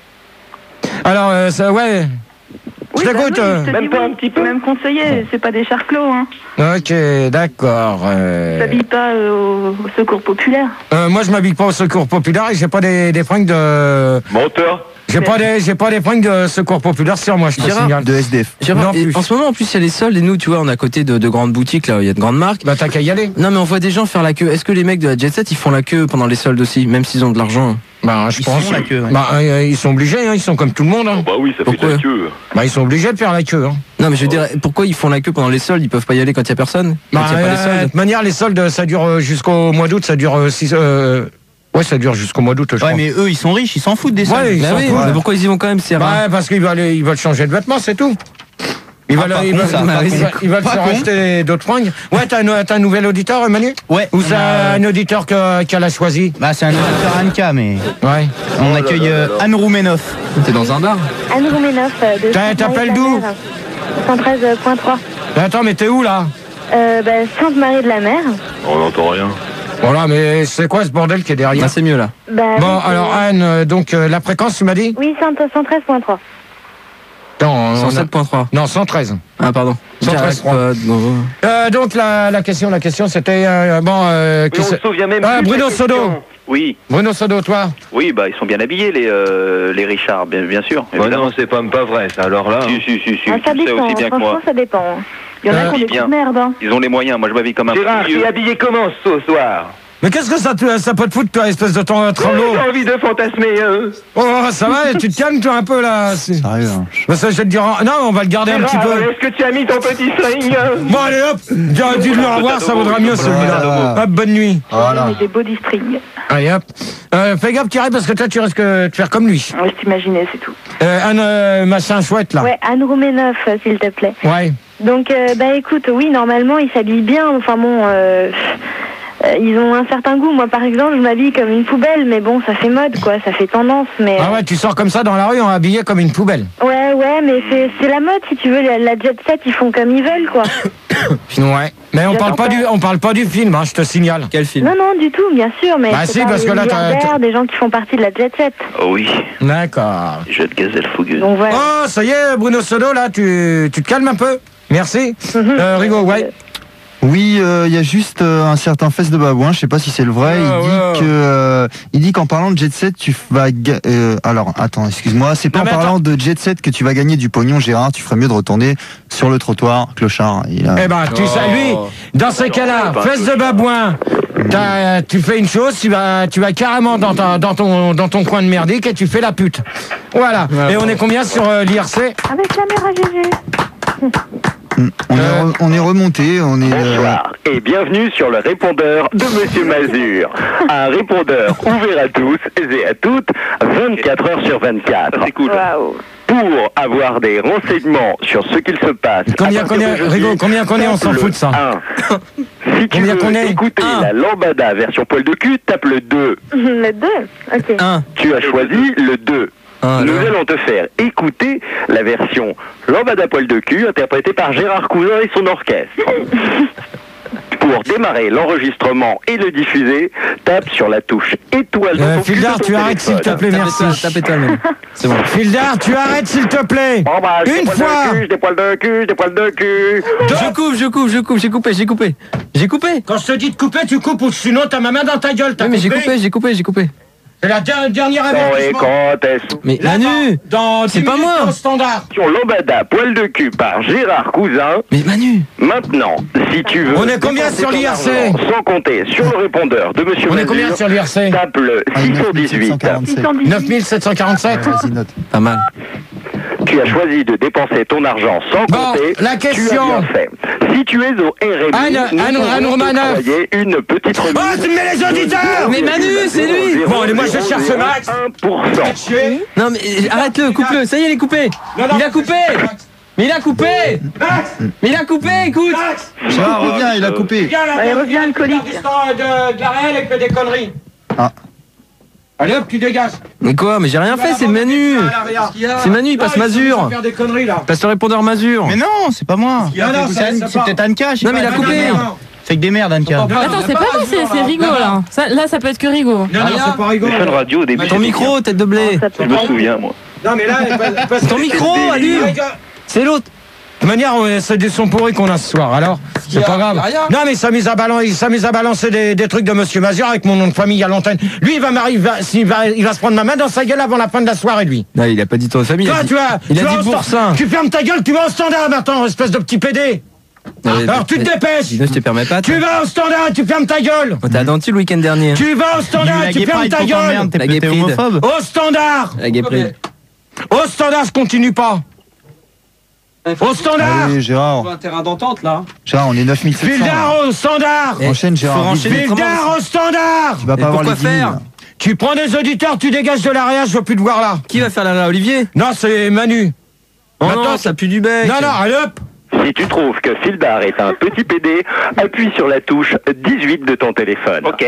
Speaker 1: Alors, euh, ça, ouais.
Speaker 2: Oui,
Speaker 1: je t'écoute.
Speaker 2: bah oui,
Speaker 1: euh.
Speaker 2: je te
Speaker 7: Même
Speaker 2: dis
Speaker 7: pas
Speaker 2: oui,
Speaker 7: un petit peu.
Speaker 2: Même conseiller, c'est pas des charclos, hein.
Speaker 1: Ok, d'accord. Euh...
Speaker 2: T'habilles pas euh, au, au secours populaire.
Speaker 1: Euh, moi, je m'habille pas au secours populaire et j'ai pas des, des fringues de.
Speaker 11: Menteur.
Speaker 1: J'ai pas des, j'ai pas des fringues de secours populaire sur moi, je te
Speaker 4: Gérard,
Speaker 1: signale.
Speaker 5: De S D F.
Speaker 4: Gérard,
Speaker 1: Non
Speaker 4: et
Speaker 1: plus.
Speaker 4: en ce moment, en plus, il y a les soldes et nous, tu vois, on est à côté de, de grandes boutiques, là, il y a de grandes marques.
Speaker 1: Bah, t'as qu'à y aller.
Speaker 4: Non, mais on voit des gens faire la queue. Est-ce que les mecs de la Jet Set, ils font la queue pendant les soldes aussi, même s'ils ont de l'argent?
Speaker 1: Bah, je
Speaker 6: Ils
Speaker 1: pense.
Speaker 6: font la queue, ouais.
Speaker 1: Bah, euh, ils sont obligés, hein, ils sont comme tout le monde. Hein.
Speaker 11: Bah oui, ça
Speaker 4: Pourquoi
Speaker 11: fait de la queue.
Speaker 1: Bah, ils sont obligés de faire la queue. Hein.
Speaker 4: Non, mais je veux dire, pourquoi ils font la queue pendant les soldes? Ils peuvent pas y aller quand il y a personne? Quand
Speaker 1: Bah,
Speaker 4: il y a pas les
Speaker 1: euh, de
Speaker 4: soldes?
Speaker 1: toute manière, les soldes, ça dure euh, jusqu'au mois d'août, ça dure euh, six. Euh... Ouais, ça dure jusqu'au mois d'août, je
Speaker 6: Ouais,
Speaker 1: crois.
Speaker 6: mais eux, ils sont riches, ils s'en foutent des soldes.
Speaker 1: Ouais, ils
Speaker 4: Bah
Speaker 1: s'en
Speaker 4: oui,
Speaker 1: foutent.
Speaker 4: mais pourquoi ils y vont quand même, c'est rare?
Speaker 1: Bah, parce qu'ils veulent, ils veulent changer de vêtements, c'est tout. Ils
Speaker 6: Ah,
Speaker 1: veulent,
Speaker 6: pas
Speaker 1: ils
Speaker 6: con,
Speaker 1: veulent,
Speaker 6: ça,
Speaker 1: ils
Speaker 6: pas
Speaker 1: veulent-
Speaker 6: con.
Speaker 1: ils veulent- ils veulent
Speaker 6: Pas
Speaker 1: se
Speaker 6: con.
Speaker 1: racheter d'autres fringues. Ouais, t'as un, t'as un nouvel auditeur, Manu?
Speaker 6: Ouais.
Speaker 1: Ou
Speaker 6: on
Speaker 1: c'est
Speaker 6: a-
Speaker 1: un auditeur que- qu'elle a choisi?
Speaker 6: Bah, c'est un auditeur Anka, mais
Speaker 1: Ouais.
Speaker 6: on accueille euh, Anne Roumenoff.
Speaker 4: T'es dans un bar?
Speaker 10: Anne Roumenoff de
Speaker 1: T'as-
Speaker 10: Sainte-Marie
Speaker 1: t'appelles
Speaker 10: de la
Speaker 1: d'où?
Speaker 10: Mer, cent treize point trois.
Speaker 1: Mais attends, mais t'es où, là?
Speaker 10: Euh, bah, Sainte-Marie de la Mer.
Speaker 11: On n'entend rien.
Speaker 1: Voilà, mais c'est quoi ce bordel qui est derrière?
Speaker 4: Ah, c'est mieux là.
Speaker 10: Bah,
Speaker 1: Bon,
Speaker 10: oui,
Speaker 1: alors
Speaker 10: c'est-
Speaker 1: Anne, euh, donc euh, la fréquence, tu m'as dit?
Speaker 10: Oui, cent treize point trois.
Speaker 1: Non, on a-
Speaker 4: cent sept point trois.
Speaker 1: non, cent treize.
Speaker 4: Ah, pardon.
Speaker 1: cent treize point trois.
Speaker 4: Jackpot, bon.
Speaker 1: Euh, donc la, la question, la question, c'était euh, bon. Euh,
Speaker 7: Oui,
Speaker 1: qui
Speaker 7: on
Speaker 1: c'est-
Speaker 7: se souvient même
Speaker 1: Ah,
Speaker 7: plus de la
Speaker 1: Bruno
Speaker 7: question.
Speaker 1: Sodo.
Speaker 7: Oui,
Speaker 1: Bruno Sodo, toi.
Speaker 7: oui, bah ils sont bien habillés les euh, les Richards, bien, bien sûr.
Speaker 11: Bah
Speaker 7: évidemment.
Speaker 11: non, c'est pas, pas vrai, ça. Alors là.
Speaker 7: Si, si, si, si,
Speaker 10: Ah, ça
Speaker 7: tu le sais
Speaker 10: dépend,
Speaker 7: aussi bien que moi.
Speaker 10: franchement, ça dépend.
Speaker 2: Il y en a
Speaker 1: Euh,
Speaker 2: qui ont des
Speaker 7: bien.
Speaker 2: coups de merde, hein.
Speaker 7: Ils ont les moyens, moi je m'habille comme un
Speaker 11: Gérard,
Speaker 7: vieux.
Speaker 11: t'es habillé comment ce soir?
Speaker 1: Mais qu'est-ce que ça, te- ça peut te foutre, toi, espèce de ton tremblot?
Speaker 11: J'ai envie de fantasmer. Hein.
Speaker 1: Oh, ça va, tu te calmes, toi, un peu, là. c'est-
Speaker 5: Sérieux. hein.
Speaker 1: Bah, ça, je vais te dire. Non, on va le garder un petit
Speaker 11: Gérard,
Speaker 1: peu.
Speaker 11: est-ce que tu as mis ton petit string? hein?
Speaker 1: Bon, allez, hop. Dis- Dis-le au revoir, ça vaudra mieux, celui-là.
Speaker 5: Voilà.
Speaker 1: Hop, bonne nuit.
Speaker 5: Voilà.
Speaker 2: Mais des body strings.
Speaker 1: Allez, hop. Euh, fais gaffe, Thierry, parce que toi, tu risques de faire comme lui.
Speaker 2: Ouais, je t'imaginais, c'est tout.
Speaker 1: Euh, un euh, machin chouette, là.
Speaker 10: Ouais, Anne Roumenoff, euh, s'il te plaît.
Speaker 1: Ouais.
Speaker 10: Donc, euh, bah écoute, oui, normalement, ils s'habillent bien. Enfin bon, euh, euh, ils ont un certain goût. Moi, par exemple, je m'habille comme une poubelle, mais bon, ça fait mode, quoi. Ça fait tendance, mais...
Speaker 1: Ah ouais, tu sors comme ça dans la rue, on est habillé comme une poubelle.
Speaker 10: Ouais, ouais, mais c'est c'est la mode, si tu veux. La, la jet set, ils font comme ils veulent, quoi.
Speaker 1: Ouais. Mais on
Speaker 10: J'attends
Speaker 1: parle pas
Speaker 10: pas.
Speaker 1: du, on parle pas du film, hein, je te signale.
Speaker 4: Quel film?
Speaker 10: Non, non, du tout, bien sûr, mais
Speaker 1: Bah
Speaker 10: c'est
Speaker 1: si,
Speaker 10: pas
Speaker 1: parce
Speaker 10: des
Speaker 1: que là, t'as-
Speaker 10: milliardaires, des gens qui font partie de la jet set.
Speaker 7: Oh oui,
Speaker 1: D'accord.
Speaker 7: jeu de gazelle fougueuse.
Speaker 10: Donc voilà.
Speaker 1: Oh, ça y est, Bruno Sodo, là, tu, tu te calmes un peu. Merci. Euh, Rigo, ouais.
Speaker 5: Oui, euh, il y a juste euh, un certain fesse de babouin, je sais pas si c'est le vrai.
Speaker 1: Ouais,
Speaker 5: il dit
Speaker 1: ouais.
Speaker 5: que, euh, il dit qu'en parlant de jet set, tu vas. ga- euh, alors, attends, excuse-moi, c'est pas
Speaker 1: Non,
Speaker 5: en
Speaker 1: mais
Speaker 5: parlant de jet set que tu vas gagner du pognon, Gérard. Tu ferais mieux de retourner sur le trottoir, clochard. Il a-
Speaker 1: Eh ben, tu sais, lui, dans ces cas-là, fesse de babouin, t'as- tu fais une chose, tu vas, tu vas carrément dans, ta, dans, ton, dans ton coin de merdique et tu fais la pute. Voilà. Et on est combien sur euh, l'I R C?
Speaker 10: Avec la mère à Gégé.
Speaker 5: on, est re- on est remonté, on est. euh,
Speaker 9: Bonsoir et bienvenue sur le répondeur de Monsieur Mazur. Un répondeur ouvert à tous et à toutes, vingt-quatre heures sur vingt-quatre.
Speaker 7: C'est cool.
Speaker 2: Waouh.
Speaker 9: Pour avoir des renseignements sur ce qu'il se passe.
Speaker 1: Combien
Speaker 9: à
Speaker 1: qu'on
Speaker 9: partir
Speaker 1: est,
Speaker 9: d'aujourd'hui,
Speaker 1: Rigo, combien qu'on est, on s'en
Speaker 9: tape
Speaker 1: fout de ça.
Speaker 9: le un. Si tu
Speaker 1: Combien
Speaker 9: veux
Speaker 1: qu'on est
Speaker 9: écouter
Speaker 1: Un.
Speaker 9: la lambada version poil de cul, tape le deux.
Speaker 10: Le deux. Ok.
Speaker 4: Un.
Speaker 9: Tu as choisi le deux.
Speaker 4: Un,
Speaker 9: Nous
Speaker 4: alors.
Speaker 9: allons te faire écouter la version lambada poil de cul interprétée par Gérard Cousin et son orchestre. Pour démarrer l'enregistrement et le diffuser, tape sur la touche étoile dans
Speaker 1: Euh,
Speaker 9: ton cul
Speaker 1: Fildar,
Speaker 9: de ton
Speaker 1: tu arrêtes, s'il te
Speaker 9: téléphone.
Speaker 1: plaît, merci.
Speaker 4: Tapez-toi, tapez-toi, même. C'est bon.
Speaker 1: Fildar, tu arrêtes, s'il te plaît.
Speaker 9: Bon bah, j'ai
Speaker 1: Une
Speaker 9: des poils
Speaker 1: fois.
Speaker 9: de cul, j'ai des poils de cul, j'ai des poils de cul.
Speaker 4: Je coupe, je coupe, je coupe, j'ai coupé, j'ai coupé. J'ai coupé.
Speaker 1: Quand je te dis de couper, tu coupes, ou sinon t'as ma main dans ta gueule, t'as
Speaker 4: Oui, mais j'ai
Speaker 1: compris?
Speaker 4: coupé, j'ai coupé, j'ai coupé.
Speaker 1: C'est la der- dernière
Speaker 9: Bon, et
Speaker 1: avertissement.
Speaker 9: quand est-ce
Speaker 4: Mais
Speaker 1: Là,
Speaker 4: Manu!
Speaker 1: dans, dans
Speaker 4: c'est
Speaker 1: dix
Speaker 4: pas
Speaker 1: minutes,
Speaker 4: moi.
Speaker 1: t'es au standard.
Speaker 9: Sur lambada poil de cul par Gérard Cousin.
Speaker 4: Mais Manu!
Speaker 9: Maintenant, si tu veux...
Speaker 1: On est combien
Speaker 9: dépenser
Speaker 1: sur
Speaker 9: ton
Speaker 1: l'I R C?
Speaker 9: argent sans compter sur le répondeur de Monsieur
Speaker 1: On est
Speaker 9: Mazur,
Speaker 1: combien sur l'I R C?
Speaker 9: tape le
Speaker 5: ah,
Speaker 9: six cent dix-huit.
Speaker 5: neuf mille sept cent quarante-sept.
Speaker 1: neuf mille sept cent quarante-sept.
Speaker 5: Vas-y, note.
Speaker 4: Pas mal.
Speaker 9: Tu as choisi de dépenser ton argent sans
Speaker 1: Bon,
Speaker 9: compter.
Speaker 1: la question.
Speaker 9: Tu as bien fait. Si tu es au R M I,
Speaker 1: Anne-
Speaker 9: nous
Speaker 1: Anne-
Speaker 9: pouvons
Speaker 1: Anne
Speaker 9: te
Speaker 1: Romanoff.
Speaker 9: envoyer une petite remise.
Speaker 1: Oh, tu me mets les auditeurs!
Speaker 4: Mais Manu, c'est lui.
Speaker 1: Bon, allez, moi, je cherche Max.
Speaker 9: un pour cent.
Speaker 4: Non mais euh, arrête-le, coupe-le, ça y est, il est coupé!
Speaker 1: Non, non,
Speaker 4: Il a coupé! Mais il a coupé!
Speaker 1: Max!
Speaker 4: Mais il a coupé, écoute!
Speaker 1: Max!
Speaker 5: Gérard, reviens, il a coupé.
Speaker 1: Viens là,
Speaker 2: Ouais, il revient alcoolique.
Speaker 1: de, de la réelle et fait des conneries.
Speaker 5: Ah.
Speaker 1: Allez hop, tu dégages.
Speaker 4: Mais quoi? Mais j'ai rien fait, c'est Manu. C'est Manu, il passe Mazur.
Speaker 1: Faire des conneries là.
Speaker 4: Passe le répondeur Mazur.
Speaker 6: Mais non, c'est pas moi.
Speaker 1: Non, non,
Speaker 6: C'est
Speaker 1: c'est-
Speaker 6: Anne-
Speaker 1: c'est
Speaker 6: c'est
Speaker 1: pas-
Speaker 6: peut-être Anka. je sais
Speaker 4: Non, mais il
Speaker 6: pas.
Speaker 4: a coupé.
Speaker 6: C'est que des merdes, Anka.
Speaker 12: Attends, c'est pas moi, c'est c'est Rigo là. Ça, là, ça peut être que Rigo.
Speaker 1: Non, non, c'est pas rigolo.
Speaker 7: Fun Radio au début.
Speaker 4: Ton
Speaker 7: c'était
Speaker 4: micro, tête de blé.
Speaker 7: bien. Je me souviens, moi.
Speaker 1: Non, mais là, parce- parce
Speaker 4: Ton
Speaker 1: que-
Speaker 4: micro, allume. C'est l'autre.
Speaker 1: De toute manière, on- c'est des sons pourris qu'on a ce soir, alors c'est pas grave. Non, mais il s'amuse à balancer, il s'amuse à balancer des, des trucs de Monsieur Mazur avec mon nom de famille à l'antenne. Lui, il va m'arriver, il va, s'il va, il va se prendre ma main dans sa gueule avant la fin de la soirée, lui.
Speaker 4: Non, il a pas dit ton famille.
Speaker 1: Toi,
Speaker 4: il a dit,
Speaker 1: tu vas,
Speaker 4: il
Speaker 1: tu
Speaker 4: a
Speaker 1: vas
Speaker 4: dit
Speaker 1: au
Speaker 4: pour
Speaker 1: stand-
Speaker 4: ça.
Speaker 1: Tu fermes ta gueule, tu vas au standard maintenant, espèce de petit pédé. Alors tu te dépêches.
Speaker 4: Sinon, je te permets pas.
Speaker 1: Tu vas au standard et tu fermes ta gueule.
Speaker 4: On t'a denti le week-end dernier.
Speaker 1: Tu vas au standard et tu fermes ta gueule.
Speaker 4: La gay pride.
Speaker 1: Au standard.
Speaker 4: La gay pride.
Speaker 1: Au standard, je continue pas. Au standard.
Speaker 5: Allez, Gérard.
Speaker 13: Un terrain d'entente là.
Speaker 5: Gérard, on est neuf mille sept cents.
Speaker 1: Vildar au standard.
Speaker 5: Enchaîne, Gérard. vite.
Speaker 1: Vildar au standard.
Speaker 5: Tu vas pas avoir les dix mille.
Speaker 1: Tu prends des auditeurs, tu dégages de l'area, je veux plus te voir là.
Speaker 4: Qui va faire la Olivier?
Speaker 1: Non, c'est Manu.
Speaker 4: Oh
Speaker 1: Maintenant,
Speaker 4: non, ça pue du bec.
Speaker 1: Non, non, allez hop.
Speaker 9: Si tu trouves que Fildar est un petit P D, appuie sur la touche dix-huit de ton téléphone. Ok.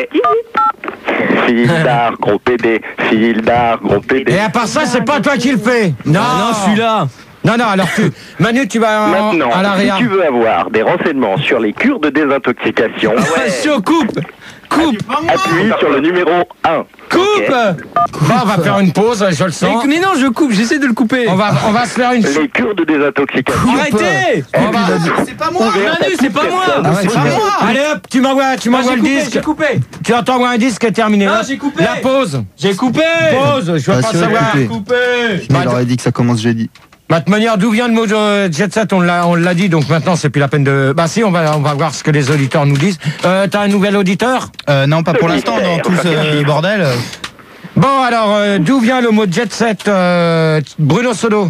Speaker 9: Fildar, gros P D. Fildar, gros P D.
Speaker 1: Et à part ça, c'est pas toi qui le fais. Non,
Speaker 4: non, celui-là.
Speaker 1: Non, non, alors tu. Manu, tu vas en-
Speaker 9: Maintenant,
Speaker 1: à
Speaker 9: si
Speaker 1: l'area.
Speaker 9: tu veux avoir des renseignements sur les cures de désintoxication,
Speaker 4: Attention, coupe. Coupe.
Speaker 9: appuie sur le numéro un.
Speaker 1: Coupe. Bon, on va faire une pause, je le sens.
Speaker 4: Mais, mais non, je coupe, j'essaie de le couper.
Speaker 1: On va, on va se faire une.
Speaker 9: Les cures de désintoxication.
Speaker 4: Arrêtez.
Speaker 1: On va-
Speaker 6: C'est pas moi.
Speaker 4: Manu, c'est pas moi.
Speaker 5: Ah ouais,
Speaker 6: C'est pas moi.
Speaker 1: Allez hop, tu m'envoies, tu m'envoies le disque.
Speaker 13: J'ai coupé.
Speaker 1: Tu t'envoies un disque et terminé.
Speaker 13: Non,
Speaker 1: Hop.
Speaker 13: j'ai coupé.
Speaker 1: La pause.
Speaker 13: J'ai coupé.
Speaker 1: Pause, je veux
Speaker 5: Bah,
Speaker 1: pas
Speaker 5: sûr,
Speaker 1: savoir.
Speaker 5: coupé.
Speaker 13: Coupé.
Speaker 5: Mais il aurait dit que ça commence jeudi.
Speaker 1: Bah, de toute manière, d'où vient le mot de Jet Set, on l'a, on l'a dit, donc maintenant c'est plus la peine de. Bah si, on va, on va voir ce que les auditeurs nous disent. Euh, t'as un nouvel auditeur?
Speaker 6: Euh, non, pas pour l'instant, dans tout ce bordel. euh,
Speaker 1: Bon, alors, euh, d'où vient le mot Jet Set, euh, Bruno Sodo?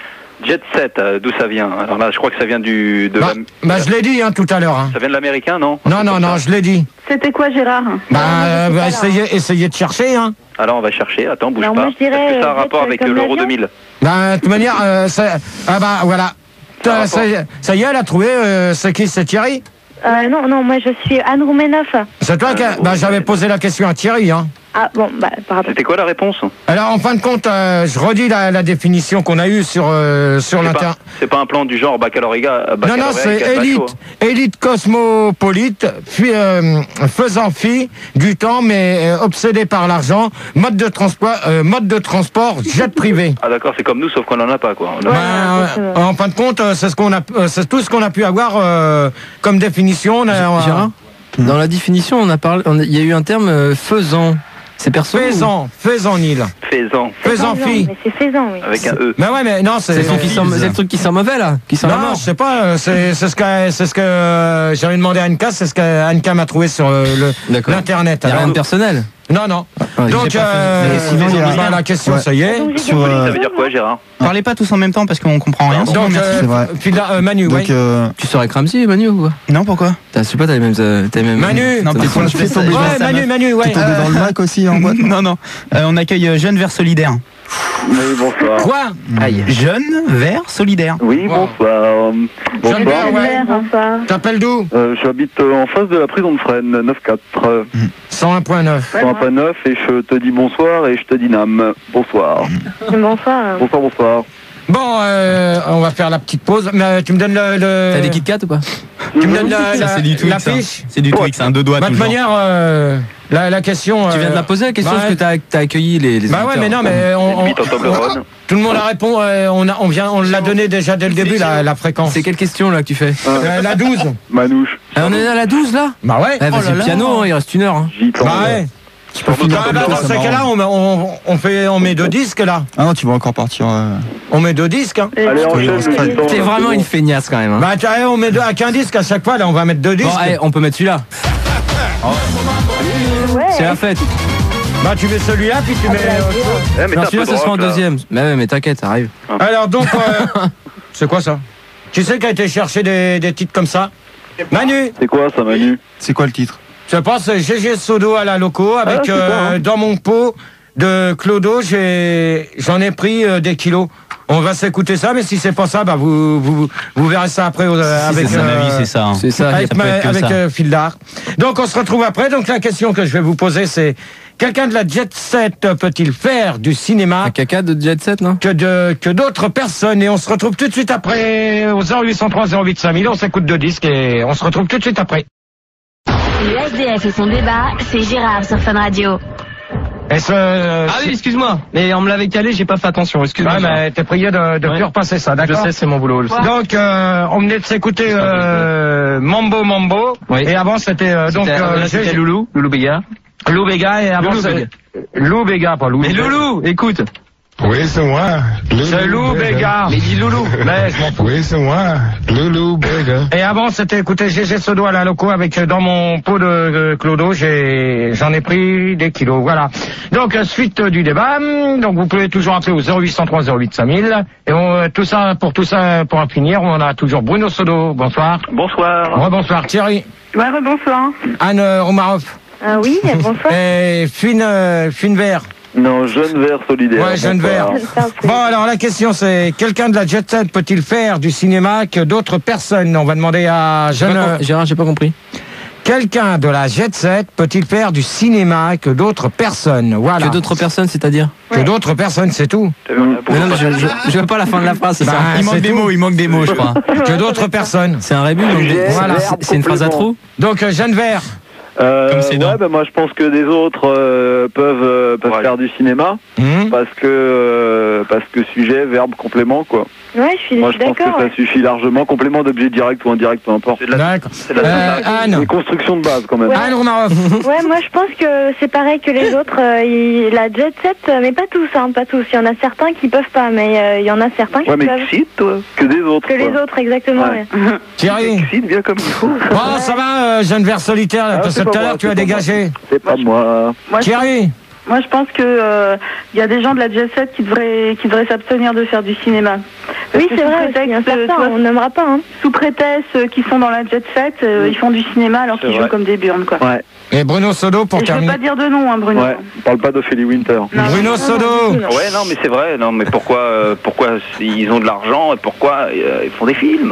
Speaker 7: Jet Set, euh, d'où ça vient? Alors là, je crois que ça vient du. De
Speaker 1: Bah,
Speaker 7: la-
Speaker 1: bah, je l'ai dit hein, tout à l'heure. Hein.
Speaker 7: Ça vient de l'américain, non?
Speaker 1: Non, non, non, je l'ai dit.
Speaker 2: C'était quoi, Gérard?
Speaker 1: Bah, euh, bah, essayez, essayez de chercher. Hein.
Speaker 7: Alors on va chercher, attends, bouge
Speaker 2: Alors,
Speaker 7: pas.
Speaker 2: moi, je dirais,
Speaker 7: Est-ce que ça a un
Speaker 2: euh,
Speaker 7: rapport
Speaker 2: Jet
Speaker 7: avec
Speaker 2: comme
Speaker 7: euh, l'Euro
Speaker 2: l'avion
Speaker 7: deux mille?
Speaker 1: Bah, de toute manière, euh, ça- ah bah voilà.
Speaker 7: Ça a
Speaker 1: Ça, y est- ça y est, elle a trouvé. euh, c'est qui? C'est Thierry?
Speaker 10: Euh, non, non, moi je suis Anne Roumenoff.
Speaker 1: C'est toi qui. a- Bah, j'avais posé la question à Thierry. Hein.
Speaker 10: Ah bon, bah pardon.
Speaker 7: C'était quoi la réponse?
Speaker 1: Alors, en fin de compte, euh, je redis la, la définition qu'on a eue sur, euh, sur
Speaker 7: C'est
Speaker 1: l'internet.
Speaker 7: pas, c'est pas un plan du genre baccalauréat.
Speaker 1: Non, non,
Speaker 7: baccalauréat
Speaker 1: c'est
Speaker 7: avec un
Speaker 1: élite,
Speaker 7: macho,
Speaker 1: élite cosmopolite, fi- euh, faisant fi du temps, mais euh, obsédé par l'argent, mode de transport, euh, mode de transport, jet privé.
Speaker 7: Ah d'accord, c'est comme nous, sauf qu'on en a pas quoi. On a-
Speaker 1: Ben, euh, en fin de compte, euh, c'est ce qu'on a, euh, c'est tout ce qu'on a pu avoir euh, comme définition. On a- on a-
Speaker 4: Gérard, dans la définition, on a parlé, on a- il y a eu un terme euh, faisant. C'est perso. ou-
Speaker 1: Faisan, faisan Nil,
Speaker 7: Faisan.
Speaker 1: faisan fille.
Speaker 10: Mais c'est faisant, oui.
Speaker 7: Avec un E.
Speaker 1: Mais ouais, mais non, c'est.
Speaker 4: C'est le truc qui sent, c'est le truc qui sent mauvais là, qui sent la
Speaker 1: Non,
Speaker 4: mort.
Speaker 1: je sais pas, euh, c'est c'est ce que, c'est ce que euh, j'avais demandé à Anka, c'est ce que Anka m'a trouvé sur euh, le-
Speaker 4: D'accord.
Speaker 1: l'internet.
Speaker 4: Il y a
Speaker 1: Alors-
Speaker 4: rien de personnel.
Speaker 1: Non, non.
Speaker 4: Ah, j'ai
Speaker 1: Donc,
Speaker 4: pas fait-
Speaker 1: euh,
Speaker 5: Mais sinon, il y a-
Speaker 1: bah, la question,
Speaker 5: Ouais.
Speaker 1: ça y est.
Speaker 5: Sur,
Speaker 7: Ça
Speaker 5: euh,
Speaker 7: veut dire quoi, Gérard?
Speaker 6: Parlez pas tous en même temps parce qu'on comprend rien.
Speaker 1: Donc,
Speaker 6: merci.
Speaker 1: euh,
Speaker 5: C'est vrai.
Speaker 1: puis là, euh, Manu,
Speaker 5: Donc,
Speaker 1: oui.
Speaker 5: euh,
Speaker 4: Tu serais Cramsy, Manu ou quoi?
Speaker 6: Non, pourquoi?
Speaker 4: T'as, je sais pas, t'as les mêmes, euh, t'as les mêmes.
Speaker 1: Manu.
Speaker 6: Non,
Speaker 4: T'as-
Speaker 6: par contre, je vais
Speaker 5: t'es tombé
Speaker 6: je vais
Speaker 1: Ouais,
Speaker 6: ça
Speaker 1: Manu,
Speaker 6: me-
Speaker 1: Manu, ouais.
Speaker 5: t'es tombé dans le Mac aussi en boîte.
Speaker 6: Non, non. Euh, on accueille euh, Jeunes Verts Solidaires.
Speaker 9: Oui, bonsoir.
Speaker 1: Quoi?
Speaker 6: Aïe. Jeunes Verts Solidaires.
Speaker 9: Oui,
Speaker 1: Wow.
Speaker 9: bonsoir.
Speaker 1: Jeune
Speaker 9: Bonsoir.
Speaker 1: Vert, ouais.
Speaker 10: Bonsoir.
Speaker 1: T'appelles d'où?
Speaker 9: Euh, J'habite euh, en face de la prison de Fresnes, neuf quatre.
Speaker 1: cent un point neuf.
Speaker 9: cent un point neuf et je te dis bonsoir et je te dis Nam. Bonsoir.
Speaker 10: Bonsoir.
Speaker 9: Bonsoir, bonsoir.
Speaker 1: Bon, euh, on va faire la petite pause. Mais euh, tu me donnes le. le-
Speaker 4: T'as des Kit Kat ou pas?
Speaker 1: Tu me donnes la,
Speaker 6: Ça,
Speaker 1: la,
Speaker 6: c'est du Twix.
Speaker 1: la
Speaker 6: ça.
Speaker 1: fiche?
Speaker 6: C'est du Twix, un deux doigts
Speaker 1: Bah, de toute
Speaker 6: toujours.
Speaker 1: manière, euh, la, la question.
Speaker 4: Tu viens de la poser la question
Speaker 1: bah,
Speaker 4: parce que t'as, t'as accueilli les. les
Speaker 1: Bah ouais,
Speaker 4: auditeurs.
Speaker 1: mais non, mais on, on-
Speaker 7: Vite en Toblerone.
Speaker 1: tout le monde a répondu. euh, on, a, on vient, on l'a donné déjà dès le début la, la fréquence.
Speaker 4: C'est quelle question là que tu fais?
Speaker 1: Euh, la douze.
Speaker 9: Manouche.
Speaker 4: Ah, on est à la douze là?
Speaker 1: Bah ouais.
Speaker 4: Eh, vas-y,
Speaker 6: là là.
Speaker 4: piano, hein, il reste une heure. Hein.
Speaker 9: J'y tends.
Speaker 1: Bah ouais.
Speaker 5: Tu peux finir
Speaker 1: Bah,
Speaker 5: comme
Speaker 1: bah,
Speaker 5: toi,
Speaker 1: dans
Speaker 5: ça
Speaker 1: ces
Speaker 5: marrant.
Speaker 1: cas-là, on, met- on, on fait, on met deux disques là.
Speaker 5: Ah non, tu vas encore partir. euh,
Speaker 1: On met deux disques. Hein.
Speaker 9: Allez, enchaîne le temps.
Speaker 4: T'es vraiment une feignasse quand même. Hein.
Speaker 1: Bah tiens, on met deux, à qu'un disque à chaque fois. Là, on va mettre deux disques.
Speaker 4: Bon, allez, on peut mettre celui-là. C'est la fête.
Speaker 1: Bah tu mets celui-là, puis tu mets. autre chose.
Speaker 7: Eh, mais
Speaker 4: Non,
Speaker 7: t'as
Speaker 4: celui-là,
Speaker 7: un peu
Speaker 4: ça
Speaker 7: de
Speaker 4: sera en
Speaker 7: rock, là.
Speaker 4: deuxième. Mais ouais, mais t'inquiète, ça arrive.
Speaker 1: Alors donc, euh, c'est quoi ça? Tu sais qu'a été chercher des, des titres comme ça? Manu,
Speaker 9: C'est quoi ça, Manu?
Speaker 5: C'est quoi le titre?
Speaker 1: je pense c'est G G Sodo à la loco avec
Speaker 9: Ah, c'est
Speaker 1: euh,
Speaker 9: ça, hein.
Speaker 1: dans mon pot de Clodo, j'ai j'en ai pris euh, des kilos. On va s'écouter ça, mais si c'est pas ça, bah vous vous, vous verrez ça après euh, avec
Speaker 6: C'est ça, ma vie,
Speaker 1: euh,
Speaker 6: c'est ça. hein.
Speaker 4: C'est ça.
Speaker 1: avec,
Speaker 6: ça peut
Speaker 1: ma-
Speaker 6: être que
Speaker 1: avec
Speaker 6: ça.
Speaker 1: euh, Fildar. Donc on se retrouve après. Donc la question que je vais vous poser, c'est quelqu'un de la jet set peut-il faire du cinéma
Speaker 4: Un caca de jet set, non
Speaker 1: que de que d'autres personnes? Et on se retrouve tout de suite après au zéro huit cent trois zéro huit cinq mille. On s'écoute deux disques et on se retrouve tout de suite après.
Speaker 8: Le S D F et son débat, c'est Gérard sur Fun Radio.
Speaker 1: Et ce,
Speaker 13: ah oui, excuse-moi, mais on me l'avait calé, j'ai pas fait attention, excuse-moi.
Speaker 1: Ouais, mais t'es prié de, de
Speaker 13: ouais.
Speaker 1: plus repasser ça, d'accord?
Speaker 13: Je sais, c'est mon boulot.
Speaker 1: Donc, euh, on venait de s'écouter euh, Mambo Mambo,
Speaker 13: oui.
Speaker 1: Et avant c'était euh, donc
Speaker 13: c'était, euh, c'était Loulou, Loulou Béga.
Speaker 1: Lou Béga et avant
Speaker 13: Loulou
Speaker 1: c'est
Speaker 13: Béga.
Speaker 1: Lou Béga, pas Lou.
Speaker 13: Mais Loulou, écoute.
Speaker 14: Oui, c'est moi.
Speaker 1: C'est Lou Béga.
Speaker 13: Mais dis Loulou.
Speaker 1: Mais je m'en fous.
Speaker 14: Oui, c'est moi. Loulou Béga.
Speaker 1: Et avant, c'était écouter G G Sodo à la loco avec euh, dans mon pot de euh, clodo, j'ai j'en ai pris des kilos. Voilà. Donc euh, suite euh, du débat. Donc vous pouvez toujours appeler au zéro huit cent trois zéro huit cinq mille. Et on, euh, tout ça pour tout ça pour en finir, on a toujours Bruno Sodo. Bonsoir.
Speaker 7: Bonsoir.
Speaker 1: Rebonsoir Thierry.
Speaker 2: Ouais, bonsoir.
Speaker 1: Anne euh, Romaroff.
Speaker 10: Ah oui, bonsoir.
Speaker 1: Et Fine euh, Fine Vert.
Speaker 3: Non, jeune vert solidaire.
Speaker 1: Ouais, jeune vert. Bon, alors la question c'est, quelqu'un de la jet set peut-il faire du cinéma que d'autres personnes? On va demander à jeune...
Speaker 4: Pas Gérard, j'ai pas compris.
Speaker 1: Quelqu'un de la jet set peut-il faire du cinéma que d'autres personnes? Voilà.
Speaker 4: Que d'autres personnes, c'est-à-dire?
Speaker 1: Que d'autres personnes, c'est tout.
Speaker 4: Mais non, mais je, je, je veux pas la fin de la phrase, c'est
Speaker 1: bah,
Speaker 4: ça.
Speaker 6: Il manque des
Speaker 1: tout.
Speaker 6: mots, il manque des mots, je crois.
Speaker 1: Que d'autres personnes.
Speaker 4: C'est un rébut, donc des... voilà. C'est une phrase à trop.
Speaker 1: Donc, euh, jeune vert.
Speaker 3: Euh,
Speaker 6: Comme c'est
Speaker 3: ouais, bah, moi je pense que des autres euh, peuvent, euh, peuvent
Speaker 7: Ouais.
Speaker 3: faire du cinéma
Speaker 1: Mmh.
Speaker 3: parce que euh, parce que sujet, verbe, complément quoi.
Speaker 10: Ouais, je suis,
Speaker 3: Moi
Speaker 10: je
Speaker 3: je
Speaker 10: suis
Speaker 3: pense que
Speaker 10: d'accord.
Speaker 3: ça
Speaker 10: ouais.
Speaker 3: suffit largement. Complément d'objet direct ou indirect, peu importe.
Speaker 7: C'est de la,
Speaker 1: D'accord.
Speaker 7: c'est de la
Speaker 1: Euh, Anne.
Speaker 3: Une construction de base quand même.
Speaker 10: Ouais.
Speaker 1: Anne Romaroff.
Speaker 10: Ouais, moi je pense que c'est pareil que les autres. euh, ils- la jet set, euh, mais pas tous, hein, pas tous. Il y en a certains qui peuvent pas, mais euh, il y en a certains qui
Speaker 3: Ouais, mais
Speaker 10: peuvent.
Speaker 3: excite toi. Que des autres.
Speaker 10: Que les
Speaker 3: quoi.
Speaker 10: autres, exactement.
Speaker 3: Ouais.
Speaker 10: Ouais.
Speaker 1: Thierry.
Speaker 3: Excite bien comme il faut.
Speaker 1: Bon, ça va, euh, jeune vert solitaire, là,
Speaker 3: Ah,
Speaker 1: parce
Speaker 3: c'est
Speaker 1: que
Speaker 3: pas
Speaker 1: tout à
Speaker 3: moi,
Speaker 1: l'heure tu
Speaker 3: c'est
Speaker 1: as
Speaker 3: pas
Speaker 1: dégagé.
Speaker 3: C'est pas moi.
Speaker 2: Moi, je,
Speaker 1: Thierry.
Speaker 2: moi, je pense que euh, il y a des gens de la jet set qui devraient, qui devraient s'abstenir de faire du cinéma. Parce
Speaker 10: Oui,
Speaker 2: que
Speaker 10: c'est
Speaker 2: sous
Speaker 10: vrai, aussi,
Speaker 2: prétexte,
Speaker 10: hein,
Speaker 2: euh,
Speaker 10: certains,
Speaker 2: tu vois,
Speaker 10: on nommera pas. Hein.
Speaker 2: sous prétexte euh, qu'ils sont dans la jet set, euh, ils font du cinéma alors
Speaker 3: C'est
Speaker 2: qu'ils
Speaker 3: vrai.
Speaker 2: jouent comme des burnes, quoi.
Speaker 3: Ouais.
Speaker 1: Et Bruno Sodo pour
Speaker 2: Et je veux
Speaker 1: terminer.
Speaker 2: pas dire de nom, hein, Bruno.
Speaker 3: Ouais. On parle pas d'Ophélie Winter.
Speaker 2: Non.
Speaker 1: Bruno Sodo.
Speaker 7: Ouais, non, mais c'est vrai. Non, mais pourquoi, euh, pourquoi ils ont de l'argent et pourquoi euh, ils font des films?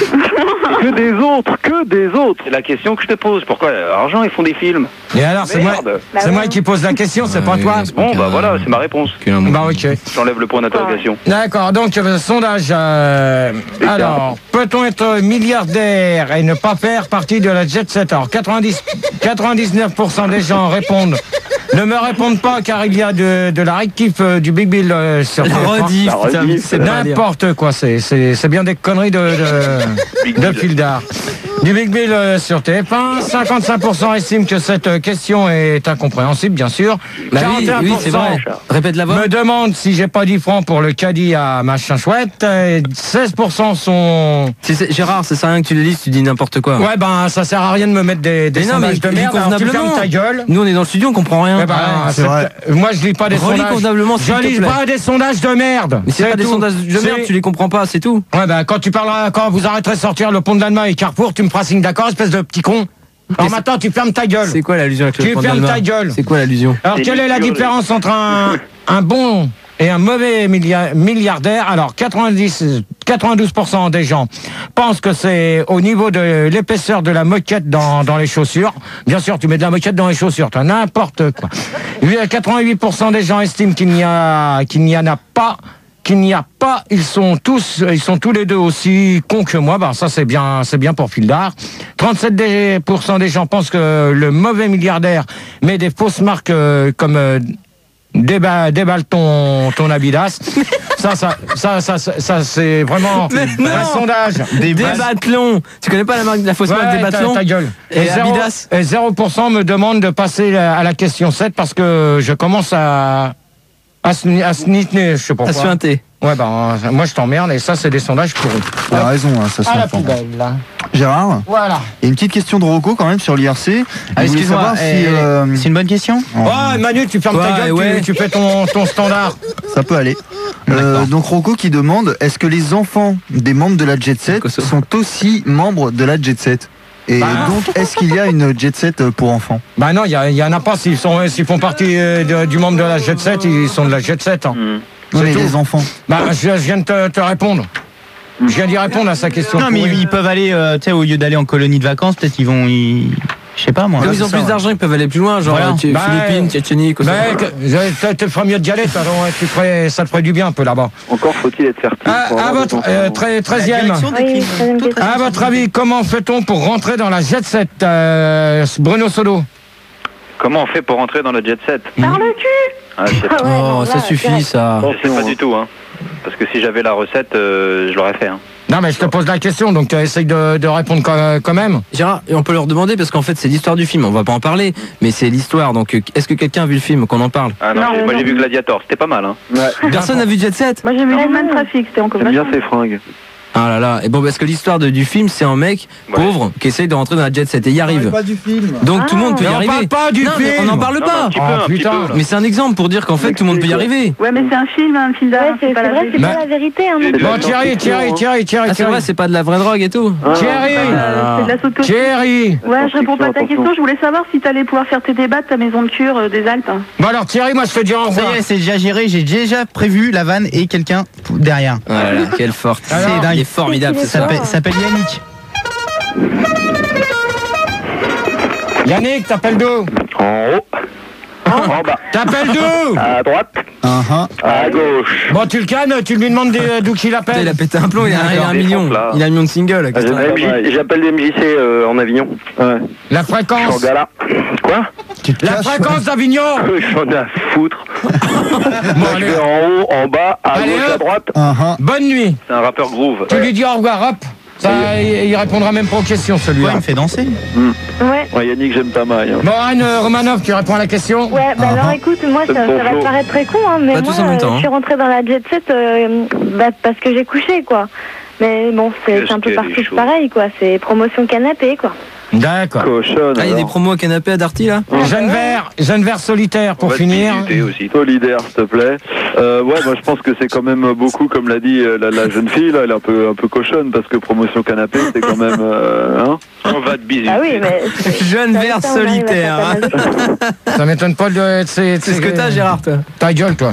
Speaker 3: Que des autres, que des autres.
Speaker 7: C'est la question que je te pose. Pourquoi euh, l'argent ils font des films?
Speaker 1: Et alors, c'est moi,
Speaker 7: Merde.
Speaker 10: Bah
Speaker 1: c'est
Speaker 10: ouais.
Speaker 1: moi qui pose la question, c'est pas
Speaker 4: Ouais,
Speaker 1: toi.
Speaker 4: c'est pas
Speaker 7: Bon,
Speaker 4: qu'un-
Speaker 7: bah voilà, c'est ma réponse.
Speaker 4: qu'un mot.
Speaker 1: Bah ok.
Speaker 7: J'enlève le point d'interrogation.
Speaker 1: D'accord, donc euh, sondage. euh, alors, peut-on être milliardaire et ne pas faire partie de la jet set? Alors, quatre-vingt-dix, quatre-vingt-dix-neuf pour cent des gens répondent. Ne me répondent pas car il y a de, de la rectif euh, du Big Bill euh, sur
Speaker 4: La
Speaker 1: T F un.
Speaker 4: rediff,
Speaker 3: La
Speaker 4: putain,
Speaker 3: rediff.
Speaker 4: c'est pas à dire.
Speaker 1: N'importe quoi, c'est c'est c'est bien des conneries de
Speaker 7: Big
Speaker 1: de, de
Speaker 7: Bill.
Speaker 1: fil d'art. Du Big Bill euh, sur T F un, cinquante-cinq pour cent estiment que cette euh, question est incompréhensible, bien sûr.
Speaker 4: Bah oui, oui, c'est vrai. Répète la voix.
Speaker 1: me demande si j'ai pas dix francs pour le caddie à machin chouette. Et seize pour cent sont...
Speaker 4: Si c'est- Gérard, c'est ça rien que tu le lis, tu dis n'importe quoi.
Speaker 1: Ouais, ben ça sert à rien de me mettre des, des
Speaker 4: Mais non,
Speaker 1: sondages
Speaker 4: mais
Speaker 1: de
Speaker 4: lis
Speaker 1: merde. Alors, tu
Speaker 4: convenablement.
Speaker 1: fermes ta gueule.
Speaker 4: Nous, on est dans le studio, on comprend rien.
Speaker 1: Eh ben,
Speaker 4: Ouais,
Speaker 1: c'est-
Speaker 5: vrai.
Speaker 1: Moi, je lis pas des
Speaker 4: Relis
Speaker 1: sondages.
Speaker 4: convenablement, s'il
Speaker 1: Je
Speaker 4: te
Speaker 1: lis
Speaker 4: plaît.
Speaker 1: pas des sondages de merde.
Speaker 4: Mais c'est pas des
Speaker 1: tout.
Speaker 4: sondages de merde,
Speaker 1: C'est-
Speaker 4: tu les comprends pas, c'est tout.
Speaker 1: Ouais, ben quand tu parleras, quand vous arrêterez de sortir le pont de l'Allemagne et Carrefour, tu me feras signe d'accord, espèce de petit con. Alors maintenant, tu fermes ta gueule.
Speaker 4: C'est quoi l'allusion avec le
Speaker 1: Tu
Speaker 4: pont
Speaker 1: fermes
Speaker 4: d'Allemagne
Speaker 1: ta gueule.
Speaker 4: C'est quoi l'allusion?
Speaker 1: Alors,
Speaker 7: C'est
Speaker 1: quelle est la
Speaker 7: lecture,
Speaker 1: différence entre un, un bon et un mauvais milliard- milliardaire? Alors, quatre-vingt-dix, quatre-vingt-douze pour cent des gens pensent que c'est au niveau de l'épaisseur de la moquette dans, dans les chaussures. Bien sûr, tu mets de la moquette dans les chaussures, toi, n'importe quoi. quatre-vingt-huit pour cent des gens estiment qu'il n'y a, qu'il n'y en a pas. Qu'il n'y a pas, ils sont tous, ils sont tous les deux aussi cons que moi. Ben ça c'est bien, c'est bien pour fil d'art. trente-sept pour cent des gens pensent que le mauvais milliardaire met des fausses marques euh, comme euh, déba- déballe ton ton Abidas. ça, ça, ça, ça, ça, ça, c'est vraiment
Speaker 4: Mais non.
Speaker 1: un sondage.
Speaker 4: Débathlon. Tu connais pas la marque de la fausse marque
Speaker 1: Ouais, ta,
Speaker 4: Débathlon?
Speaker 1: ta gueule.
Speaker 4: Et
Speaker 1: zéro,
Speaker 4: Adidas.
Speaker 1: et zéro pour cent me demande de passer à la question sept parce que je commence à à se à se nitner, je sais pas
Speaker 4: À se
Speaker 1: pourquoi.
Speaker 4: feinter.
Speaker 1: Ouais, ben, euh, moi je t'emmerde et ça, c'est des sondages pourris.
Speaker 5: T'as raison, hein, ça se
Speaker 1: À la
Speaker 5: entend.
Speaker 1: poubelle, là.
Speaker 5: Gérard,
Speaker 1: Voilà.
Speaker 5: il y a une petite question de Rocco quand même sur l'I R C.
Speaker 6: Ah,
Speaker 5: Il voulait
Speaker 6: excuse-moi,
Speaker 5: savoir si,
Speaker 6: eh,
Speaker 5: euh,
Speaker 6: c'est une bonne question.
Speaker 1: Oh, Manu, tu fermes ta
Speaker 4: Ouais,
Speaker 1: gueule,
Speaker 4: ouais.
Speaker 1: tu, tu fais ton, ton standard.
Speaker 5: ça peut aller. Euh, donc Rocco qui demande, est-ce que les enfants des membres de la Jet Set
Speaker 4: Kosovo.
Speaker 5: sont aussi membres de la Jet Set? Et
Speaker 1: Bah.
Speaker 5: donc, est-ce qu'il y a une Jet Set pour enfants?
Speaker 1: Bah non, il y, y en a pas. S'ils sont, s'ils font partie euh, de- du membre de la Jet Set, ils sont de la Jet Set. Hein.
Speaker 5: Non,
Speaker 1: C'est
Speaker 5: mais
Speaker 1: tout.
Speaker 5: les enfants.
Speaker 1: Bah, je, je viens de te, te répondre. Je viens d'y répondre à sa question.
Speaker 6: Non, mais
Speaker 1: pourrie.
Speaker 6: ils peuvent aller, euh, tu sais, au lieu d'aller en colonie de vacances, peut-être ils vont. Ils... Je sais pas moi.
Speaker 4: Comme ils ont plus d'argent, ils peuvent aller plus loin, genre
Speaker 6: Voilà.
Speaker 4: tu-
Speaker 1: Bah,
Speaker 4: Philippines, Tchétchénie, quoi.
Speaker 1: Mec, je- te ferais mieux d'y aller, toi, donc, tu ferais, ça te ferait du bien un peu là-bas.
Speaker 3: Encore faut-il être fertile.
Speaker 1: À,
Speaker 3: pour
Speaker 1: à
Speaker 3: avoir
Speaker 1: votre
Speaker 3: des enfants.
Speaker 1: euh, treize- treizième.
Speaker 6: Direction des
Speaker 10: Oui,
Speaker 6: crimes.
Speaker 10: treizième
Speaker 6: Toute
Speaker 10: question.
Speaker 1: À votre avis, comment fait-on pour rentrer dans la jet set, euh, Bruno Solo?
Speaker 7: Comment on fait pour rentrer dans le jet set?
Speaker 10: Par le cul.
Speaker 7: Ah, je sais pas.
Speaker 10: Ah ouais, non,
Speaker 4: Oh,
Speaker 10: là,
Speaker 4: ça suffit
Speaker 10: direct.
Speaker 4: ça.
Speaker 7: Je sais pas du tout, hein. Parce que si j'avais la recette, euh, je l'aurais fait, hein.
Speaker 1: Non, mais je te pose la question, donc euh, essaye de, de répondre quand, quand même.
Speaker 4: Gérard, et on peut leur demander parce qu'en fait c'est l'histoire du film, on va pas en parler, mais c'est l'histoire. Donc euh, est-ce que quelqu'un a vu le film, qu'on en parle?
Speaker 7: Ah non,
Speaker 10: Non,
Speaker 7: j'ai- moi
Speaker 10: non.
Speaker 7: j'ai vu Gladiator, c'était pas mal, hein.
Speaker 3: Ouais.
Speaker 4: Personne n'a vu Jet Set?
Speaker 2: Moi j'ai vu
Speaker 10: Ah
Speaker 2: Human
Speaker 10: non.
Speaker 2: Traffic, c'était encore
Speaker 3: J'aime bien
Speaker 2: vachement.
Speaker 3: ces fringues.
Speaker 4: Ah là là, et bon parce que l'histoire de- du film c'est un mec
Speaker 7: Ouais.
Speaker 4: pauvre qui essaye de rentrer dans la Jet Set et y arrive.
Speaker 5: Pas du film.
Speaker 4: Donc tout le monde peut y
Speaker 1: Mais on
Speaker 4: arriver.
Speaker 1: parle pas du
Speaker 4: non, mais
Speaker 1: film.
Speaker 4: on n'en parle
Speaker 7: Non,
Speaker 4: pas.
Speaker 7: mais un petit peu,
Speaker 1: Oh,
Speaker 7: un petit
Speaker 1: putain.
Speaker 7: peu, là.
Speaker 4: Mais c'est un exemple pour dire qu'en fait tout le monde peut y arriver.
Speaker 2: Ouais, mais c'est un film, un film
Speaker 10: Ouais,
Speaker 2: d'art,
Speaker 10: c'est
Speaker 2: c'est pas
Speaker 10: c'est
Speaker 2: la
Speaker 10: vrai, c'est
Speaker 1: Bah-
Speaker 10: pas la vérité. Hein,
Speaker 7: C'est
Speaker 10: non.
Speaker 7: de-
Speaker 1: Bon, Thierry, Thierry, Thierry, Thierry,
Speaker 4: Ah c'est vrai,
Speaker 1: Thierry.
Speaker 4: c'est pas de la vraie drogue et tout.
Speaker 1: Thierry.
Speaker 2: Euh, c'est de la sauto.
Speaker 1: Thierry.
Speaker 2: Ouais, je réponds pas à ta
Speaker 3: Attention.
Speaker 2: question. Je voulais savoir si t'allais pouvoir faire tes débats de ta maison de cure euh, des Alpes.
Speaker 1: Bon alors Thierry, moi je te dis au
Speaker 6: Ça
Speaker 1: revoir.
Speaker 6: y est, c'est déjà géré, j'ai déjà prévu la vanne et quelqu'un derrière.
Speaker 4: Voilà, quelle forte.
Speaker 1: Alors,
Speaker 6: C'est dingue.
Speaker 4: Il est formidable,
Speaker 10: C'est
Speaker 4: c'est ça.
Speaker 6: Ça s'appelle s'appelle Yannick.
Speaker 1: Yannick, t'appelles d'où?
Speaker 9: En haut. En bas.
Speaker 1: T'appelles d'où?
Speaker 9: À droite.
Speaker 5: Uh-huh.
Speaker 9: À gauche.
Speaker 1: Bon, tu le cannes, tu lui demandes des- d'où qu'il
Speaker 4: Putain, il
Speaker 1: appelle.
Speaker 4: a pété un plomb, il a, il a un
Speaker 7: Des
Speaker 4: million.
Speaker 7: fonds, là.
Speaker 4: Il a un million de singles.
Speaker 9: Ah,
Speaker 4: qu'est-ce que t'as-
Speaker 9: M J J'appelle des M J C euh, en Avignon.
Speaker 3: Ouais.
Speaker 1: La
Speaker 9: Je suis en
Speaker 1: fréquence.
Speaker 9: gala. Quoi
Speaker 5: Tu te
Speaker 1: La
Speaker 5: caches,
Speaker 1: fréquence d'Avignon.
Speaker 9: J'en ai à foutre.
Speaker 1: Bon,
Speaker 9: Je
Speaker 1: allez,
Speaker 9: vais en haut, en bas, à
Speaker 1: Allez,
Speaker 9: gauche,
Speaker 1: hop.
Speaker 9: à droite.
Speaker 5: Uh-huh.
Speaker 1: bonne nuit.
Speaker 7: C'est un rappeur groove.
Speaker 1: Tu lui dis au revoir, hop. Ça, il, il répondra même pas aux questions,
Speaker 6: Ouais,
Speaker 1: celui-là.
Speaker 6: il me fait danser.
Speaker 10: Ouais.
Speaker 3: Ouais, Yannick, j'aime ta maille. Hein.
Speaker 1: Bon, Anne euh, Romanov, tu réponds à la question?
Speaker 10: Ouais, bah alors
Speaker 5: Ah,
Speaker 10: écoute, moi ça,
Speaker 3: C'est
Speaker 10: ça
Speaker 3: bon
Speaker 10: va
Speaker 3: flow.
Speaker 10: te paraître très con, hein, mais
Speaker 4: Pas
Speaker 10: moi
Speaker 4: tous en même temps,
Speaker 10: euh, je suis
Speaker 4: hein.
Speaker 10: rentrée dans la jet set euh, bah, parce que j'ai couché, quoi. Mais bon, c'est
Speaker 7: Qu'est-ce
Speaker 10: c'est un peu
Speaker 7: qu'elle est
Speaker 10: partout
Speaker 7: chaude.
Speaker 10: pareil, quoi. C'est promotion canapé, quoi.
Speaker 1: D'accord.
Speaker 3: Cochonne.
Speaker 4: Ah, il y a des
Speaker 3: alors.
Speaker 4: promos à canapé à Darty là?
Speaker 1: Jeune vert, jeune vert solitaire
Speaker 7: On
Speaker 1: pour
Speaker 7: va te
Speaker 1: finir.
Speaker 7: discuter aussi.
Speaker 3: Solidaire, s'il te plaît. Euh, ouais, moi je pense que c'est quand même beaucoup, comme l'a dit euh, la, la jeune fille, là, elle est un peu, un peu cochonne parce que promotion canapé, c'est quand même. Euh, hein
Speaker 7: On va te biser.
Speaker 10: Ah oui, mais.
Speaker 4: Jeune
Speaker 10: ça,
Speaker 4: vert
Speaker 10: ça, on arrive à
Speaker 4: solitaire.
Speaker 10: faire
Speaker 4: hein.
Speaker 10: pas mal de choses.
Speaker 1: Ça m'étonne pas de. C'est
Speaker 4: C'est ce que t'as, Gérard, toi.
Speaker 1: Ta gueule, toi.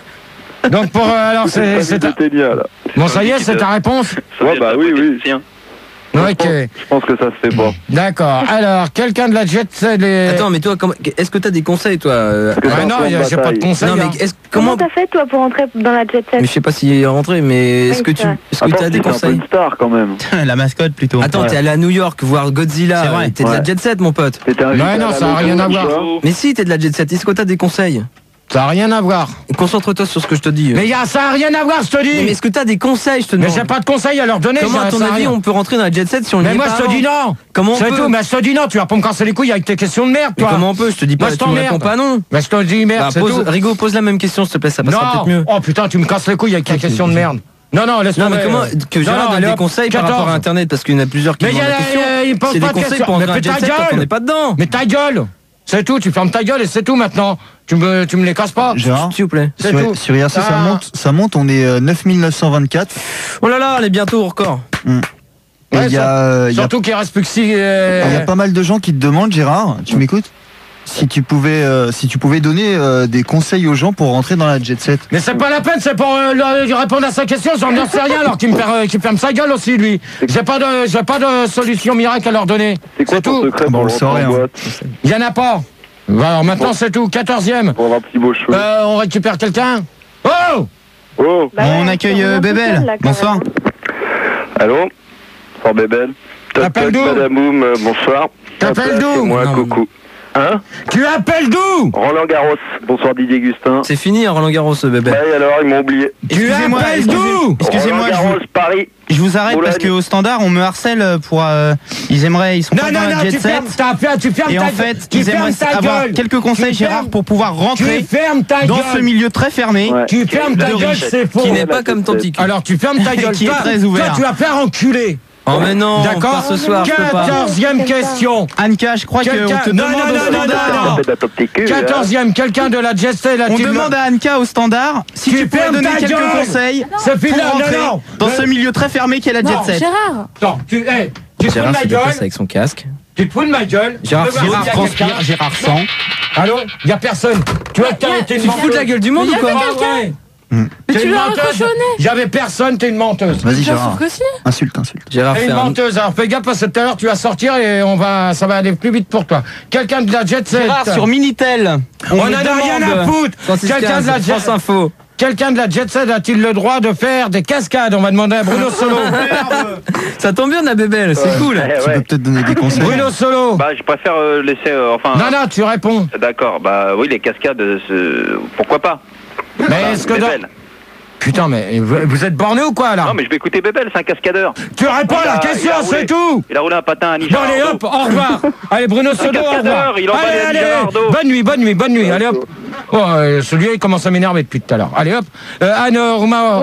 Speaker 1: Donc pour euh, alors c'est
Speaker 3: pas
Speaker 1: c'est
Speaker 3: du
Speaker 1: ta...
Speaker 3: tout Ténia, là.
Speaker 1: Bon ça y est, c'est ta réponse.
Speaker 7: Ça
Speaker 3: Ouais,
Speaker 7: vient
Speaker 3: bah
Speaker 7: de
Speaker 3: oui,
Speaker 7: côté
Speaker 3: oui.
Speaker 7: du sien.
Speaker 1: Ok,
Speaker 3: Je pense que ça se fait pas.
Speaker 1: d'accord. Alors quelqu'un de la jet set les.
Speaker 4: Attends, mais toi, comment- est-ce que t'as des conseils, toi euh,
Speaker 3: Parce que
Speaker 1: Ouais,
Speaker 3: c'est un
Speaker 1: non,
Speaker 3: plan de
Speaker 1: y a- j'ai pas de
Speaker 3: bataille.
Speaker 1: conseils.
Speaker 4: Non, mais
Speaker 1: hein.
Speaker 4: est-ce
Speaker 10: Comment
Speaker 4: comment
Speaker 10: t'as fait, toi, pour entrer dans la jet set?
Speaker 4: Mais je sais pas s'il est rentré, mais est-ce
Speaker 10: Oui,
Speaker 4: que
Speaker 10: c'est
Speaker 4: tu,
Speaker 10: vrai.
Speaker 4: est-ce que
Speaker 3: Attends,
Speaker 4: tu as des
Speaker 3: c'est un peu
Speaker 4: conseils?
Speaker 3: une star quand même.
Speaker 6: La mascotte plutôt.
Speaker 4: Attends,
Speaker 3: Ouais.
Speaker 4: t'es allé à New York voir Godzilla.
Speaker 6: C'est vrai.
Speaker 4: T'es de la
Speaker 3: Ouais.
Speaker 4: jet set, mon pote.
Speaker 3: C'était un
Speaker 1: Ouais, non, ça a rien à voir.
Speaker 4: Mais si, t'es de la jet set. Est-ce que t'as des conseils?
Speaker 1: Ça a rien à voir.
Speaker 4: Concentre-toi sur ce que je te dis.
Speaker 1: Mais y a, ça a rien à voir, je te
Speaker 4: Mais
Speaker 1: dis.
Speaker 4: est-ce que t'as des conseils, je te
Speaker 1: Mais
Speaker 4: demande?
Speaker 1: j'ai pas de conseils à leur donner.
Speaker 4: Comment, à
Speaker 1: j'ai-
Speaker 4: ton
Speaker 1: ça a
Speaker 4: avis,
Speaker 1: rien.
Speaker 4: on peut rentrer dans la jet set si on
Speaker 1: Mais
Speaker 4: y est
Speaker 1: moi
Speaker 4: pas
Speaker 1: je te
Speaker 4: avant?
Speaker 1: dis non.
Speaker 4: Comment on
Speaker 1: C'est
Speaker 4: peut
Speaker 1: tout. Mais je te dis non. Tu vas pas me casser les couilles avec tes questions de merde,
Speaker 4: Mais
Speaker 1: toi.
Speaker 4: comment on peut? Je te dis pas,
Speaker 1: Moi, je
Speaker 4: tu me
Speaker 1: t'emmerde.
Speaker 4: réponds pas non.
Speaker 1: Mais je te dis merde,
Speaker 4: Bah,
Speaker 1: c'est
Speaker 4: pose,
Speaker 1: tout.
Speaker 4: Rigo, pose la même question, s'il te plaît, ça passera
Speaker 1: Non.
Speaker 4: peut-être mieux.
Speaker 1: Oh putain, tu me casses les couilles avec tes questions de merde. Non, non, laisse
Speaker 4: Non,
Speaker 1: tomber.
Speaker 4: mais comment que
Speaker 1: Non,
Speaker 4: Gérard
Speaker 1: non,
Speaker 4: donne
Speaker 1: allez,
Speaker 4: des
Speaker 1: hop,
Speaker 4: conseils par rapport
Speaker 1: quatorze.
Speaker 4: à Internet parce qu'il y en a plusieurs qui
Speaker 1: Mais
Speaker 4: demandent
Speaker 1: y a-
Speaker 4: la question.
Speaker 1: y a- il pose
Speaker 4: C'est
Speaker 1: pas
Speaker 4: des
Speaker 1: de
Speaker 4: conseils
Speaker 1: questions.
Speaker 4: pour
Speaker 1: Mais
Speaker 4: entrer dans
Speaker 1: fais
Speaker 4: la
Speaker 1: ta
Speaker 4: jet set quand on
Speaker 1: gueule.
Speaker 4: n'est pas dedans.
Speaker 1: Mais ta gueule. C'est tout. Tu fermes ta gueule et c'est tout maintenant. Tu me, tu me les casses pas.
Speaker 5: Gérard,
Speaker 4: S'il vous plaît.
Speaker 1: C'est
Speaker 5: sur,
Speaker 1: tout.
Speaker 5: sur I R C, ça
Speaker 1: Ah.
Speaker 5: monte, ça monte, on est euh, neuf mille neuf cent vingt-quatre.
Speaker 4: Oh là là, elle est bientôt au record.
Speaker 5: Et
Speaker 1: Ouais,
Speaker 5: il y a, euh, il y a-
Speaker 1: Surtout qu'il reste plus que six. euh,
Speaker 5: il y a pas mal de gens qui te demandent, Gérard, tu m'écoutes? Si tu pouvais, euh, si tu pouvais donner euh, des conseils aux gens pour rentrer dans la jet set.
Speaker 1: Mais c'est pas la peine, c'est pour euh, le- répondre à sa question, j'en sais rien alors qu'il me, fer- euh, qu'il ferme sa gueule aussi lui. J'ai pas de j'ai pas de solution miracle à leur donner.
Speaker 3: C'est quoi ton
Speaker 1: tout.
Speaker 3: secret
Speaker 5: Bon,
Speaker 3: pour
Speaker 5: on le
Speaker 3: rentrer en
Speaker 5: saurait, hein.
Speaker 3: boîte
Speaker 1: Il y en a pas. Alors maintenant
Speaker 3: Bon.
Speaker 1: c'est tout. quatorzième.
Speaker 3: Pour avoir un petit beau cheveu.
Speaker 1: Euh, on récupère quelqu'un. Oh
Speaker 3: Oh
Speaker 10: Bah
Speaker 6: On
Speaker 10: ouais,
Speaker 6: accueille
Speaker 10: c'est
Speaker 6: euh,
Speaker 10: un peu
Speaker 6: Bébel.
Speaker 10: seul, là, quand
Speaker 6: Bonsoir.
Speaker 10: même.
Speaker 9: Allô
Speaker 3: Fort bébelle.
Speaker 9: Toc
Speaker 1: T'appelles
Speaker 9: toc,
Speaker 1: d'où?
Speaker 9: Madame Boum, euh, bonsoir.
Speaker 1: T'appelles
Speaker 9: Hop là,
Speaker 1: d'où?
Speaker 9: C'est moi,
Speaker 4: Non,
Speaker 9: coucou. Hein
Speaker 1: Tu appelles d'où?
Speaker 9: Roland Garros.
Speaker 3: Bonsoir Didier Gustin.
Speaker 4: C'est fini, hein, Roland Garros, bébé.
Speaker 9: Ouais, alors, ils m'ont oublié.
Speaker 1: Tu
Speaker 6: Excusez-moi,
Speaker 1: appelles
Speaker 6: excusez-
Speaker 1: d'où?
Speaker 6: Excusez-moi,
Speaker 9: Roland
Speaker 6: je
Speaker 9: Garros,
Speaker 6: vous,
Speaker 9: Paris.
Speaker 6: je vous arrête
Speaker 9: Boulogne.
Speaker 6: parce qu'au standard, on me harcèle pour. euh, ils aimeraient, ils sont
Speaker 1: Non,
Speaker 6: pas
Speaker 1: non,
Speaker 6: dans la
Speaker 1: non,
Speaker 6: jet
Speaker 1: tu
Speaker 6: set.
Speaker 1: fermes ta gueule, tu fermes
Speaker 6: Et
Speaker 1: ta
Speaker 6: en
Speaker 1: gueule.
Speaker 6: fait,
Speaker 1: Tu
Speaker 6: ils
Speaker 1: fermes
Speaker 6: aimeraient
Speaker 1: ta
Speaker 6: avoir
Speaker 1: gueule.
Speaker 6: quelques conseils,
Speaker 1: Tu
Speaker 6: Gérard,
Speaker 1: fermes-
Speaker 6: pour pouvoir rentrer
Speaker 1: Tu fermes ta
Speaker 6: dans
Speaker 1: gueule.
Speaker 6: ce milieu très fermé.
Speaker 3: Ouais.
Speaker 1: Tu fermes ta
Speaker 6: de
Speaker 1: gueule,
Speaker 6: riche,
Speaker 1: c'est faux.
Speaker 4: Qui n'est pas comme ton petit cul.
Speaker 1: Alors tu fermes ta gueule.
Speaker 6: Qui est
Speaker 1: Toi-
Speaker 6: très ouvert.
Speaker 1: Toi, tu vas faire enculer.
Speaker 4: Oh, mais non,
Speaker 1: D'accord.
Speaker 4: pas ce soir, je peux pas.
Speaker 1: Quatorzième question.
Speaker 6: Anka, je crois qu'on
Speaker 1: Quelqu'un-
Speaker 6: te
Speaker 1: non,
Speaker 6: demande
Speaker 1: non,
Speaker 6: au
Speaker 1: non, non,
Speaker 6: standard.
Speaker 1: non, non.
Speaker 9: Faites un top T Q, hein.
Speaker 1: Quatorzième, quelqu'un de la Jet Set, la
Speaker 6: On
Speaker 1: team-
Speaker 6: demande à Anka au standard si
Speaker 1: Tu
Speaker 6: tu, pourrais
Speaker 1: fermes
Speaker 6: donner
Speaker 1: ta
Speaker 6: quelques
Speaker 1: gueule.
Speaker 6: conseils
Speaker 1: C'est fini,
Speaker 6: pour
Speaker 1: non,
Speaker 6: rentrer
Speaker 1: non,
Speaker 6: dans
Speaker 1: non.
Speaker 6: ce milieu très fermé qu'est la
Speaker 12: Non,
Speaker 6: jet set.
Speaker 12: Gérard.
Speaker 1: Attends, tu, hey, tu te fous de
Speaker 4: Gérard
Speaker 1: ma
Speaker 4: se déplace
Speaker 1: gueule.
Speaker 4: avec son casque.
Speaker 1: Tu te fous de ma gueule.
Speaker 4: Gérard
Speaker 1: Je veux voir
Speaker 4: Gérard
Speaker 1: s'il y a
Speaker 6: transpire,
Speaker 1: quelqu'un.
Speaker 6: Gérard sent.
Speaker 1: Allô? Y a personne. Tu vois que t'as été
Speaker 4: Tu te fous de la gueule du monde
Speaker 12: Mais
Speaker 4: ou
Speaker 12: y a
Speaker 4: quoi?
Speaker 12: pas quelqu'un.
Speaker 1: Ouais.
Speaker 12: Mais
Speaker 1: T'es
Speaker 12: tu
Speaker 1: une
Speaker 12: l'as
Speaker 1: menteuse.
Speaker 12: raccrochonné.
Speaker 1: J'avais personne, t'es une menteuse.
Speaker 5: Vas-y,
Speaker 12: Bien
Speaker 5: Gérard.
Speaker 12: sûr que si.
Speaker 5: Insulte, insulte.
Speaker 4: Gérard
Speaker 1: T'es une
Speaker 4: fait un-
Speaker 1: menteuse, alors fais gaffe parce que tout à l'heure tu vas sortir et on va, ça va aller plus vite pour toi. Quelqu'un de la Jet Set.
Speaker 6: Gérard, sur Minitel.
Speaker 1: On
Speaker 6: me
Speaker 1: en a rien à
Speaker 6: demande-
Speaker 1: foutre. Quelqu'un de la Jet
Speaker 4: France Info.
Speaker 1: Quelqu'un de la Jet Set a-t-il le droit de faire des cascades? On va demander à Bruno Solo.
Speaker 4: Ça tombe bien, on a Bébel, c'est cool.
Speaker 7: Eh
Speaker 5: Tu
Speaker 7: ouais.
Speaker 5: peux peut-être donner des conseils.
Speaker 1: Bruno Solo.
Speaker 7: Bah, je préfère euh, laisser, euh, enfin.
Speaker 1: Non, non, tu réponds.
Speaker 7: D'accord, bah oui, les cascades, euh, c'est- pourquoi pas.
Speaker 1: Mais
Speaker 7: Bah,
Speaker 1: est-ce que dans...
Speaker 7: Bébel.
Speaker 1: Putain, mais vous, vous êtes borné ou quoi là?
Speaker 7: Non, mais je vais écouter Bébel, c'est un cascadeur.
Speaker 1: Tu réponds à
Speaker 7: Il
Speaker 1: la
Speaker 7: a-
Speaker 1: question,
Speaker 7: il a roulé-
Speaker 1: c'est tout.
Speaker 7: Il a roulé un patin à
Speaker 1: Bon
Speaker 7: Niger.
Speaker 1: allez hop, au revoir. Allez Bruno Solo, au
Speaker 7: cascadeur,
Speaker 1: revoir.
Speaker 7: il envoie
Speaker 1: Allez,
Speaker 7: les
Speaker 1: allez,
Speaker 7: Nigerardo.
Speaker 1: bonne nuit, bonne nuit, bonne nuit. Allez hop. Oh, euh, celui-là il commence à m'énerver depuis tout à l'heure. Allez hop. Euh, Anne Rouma.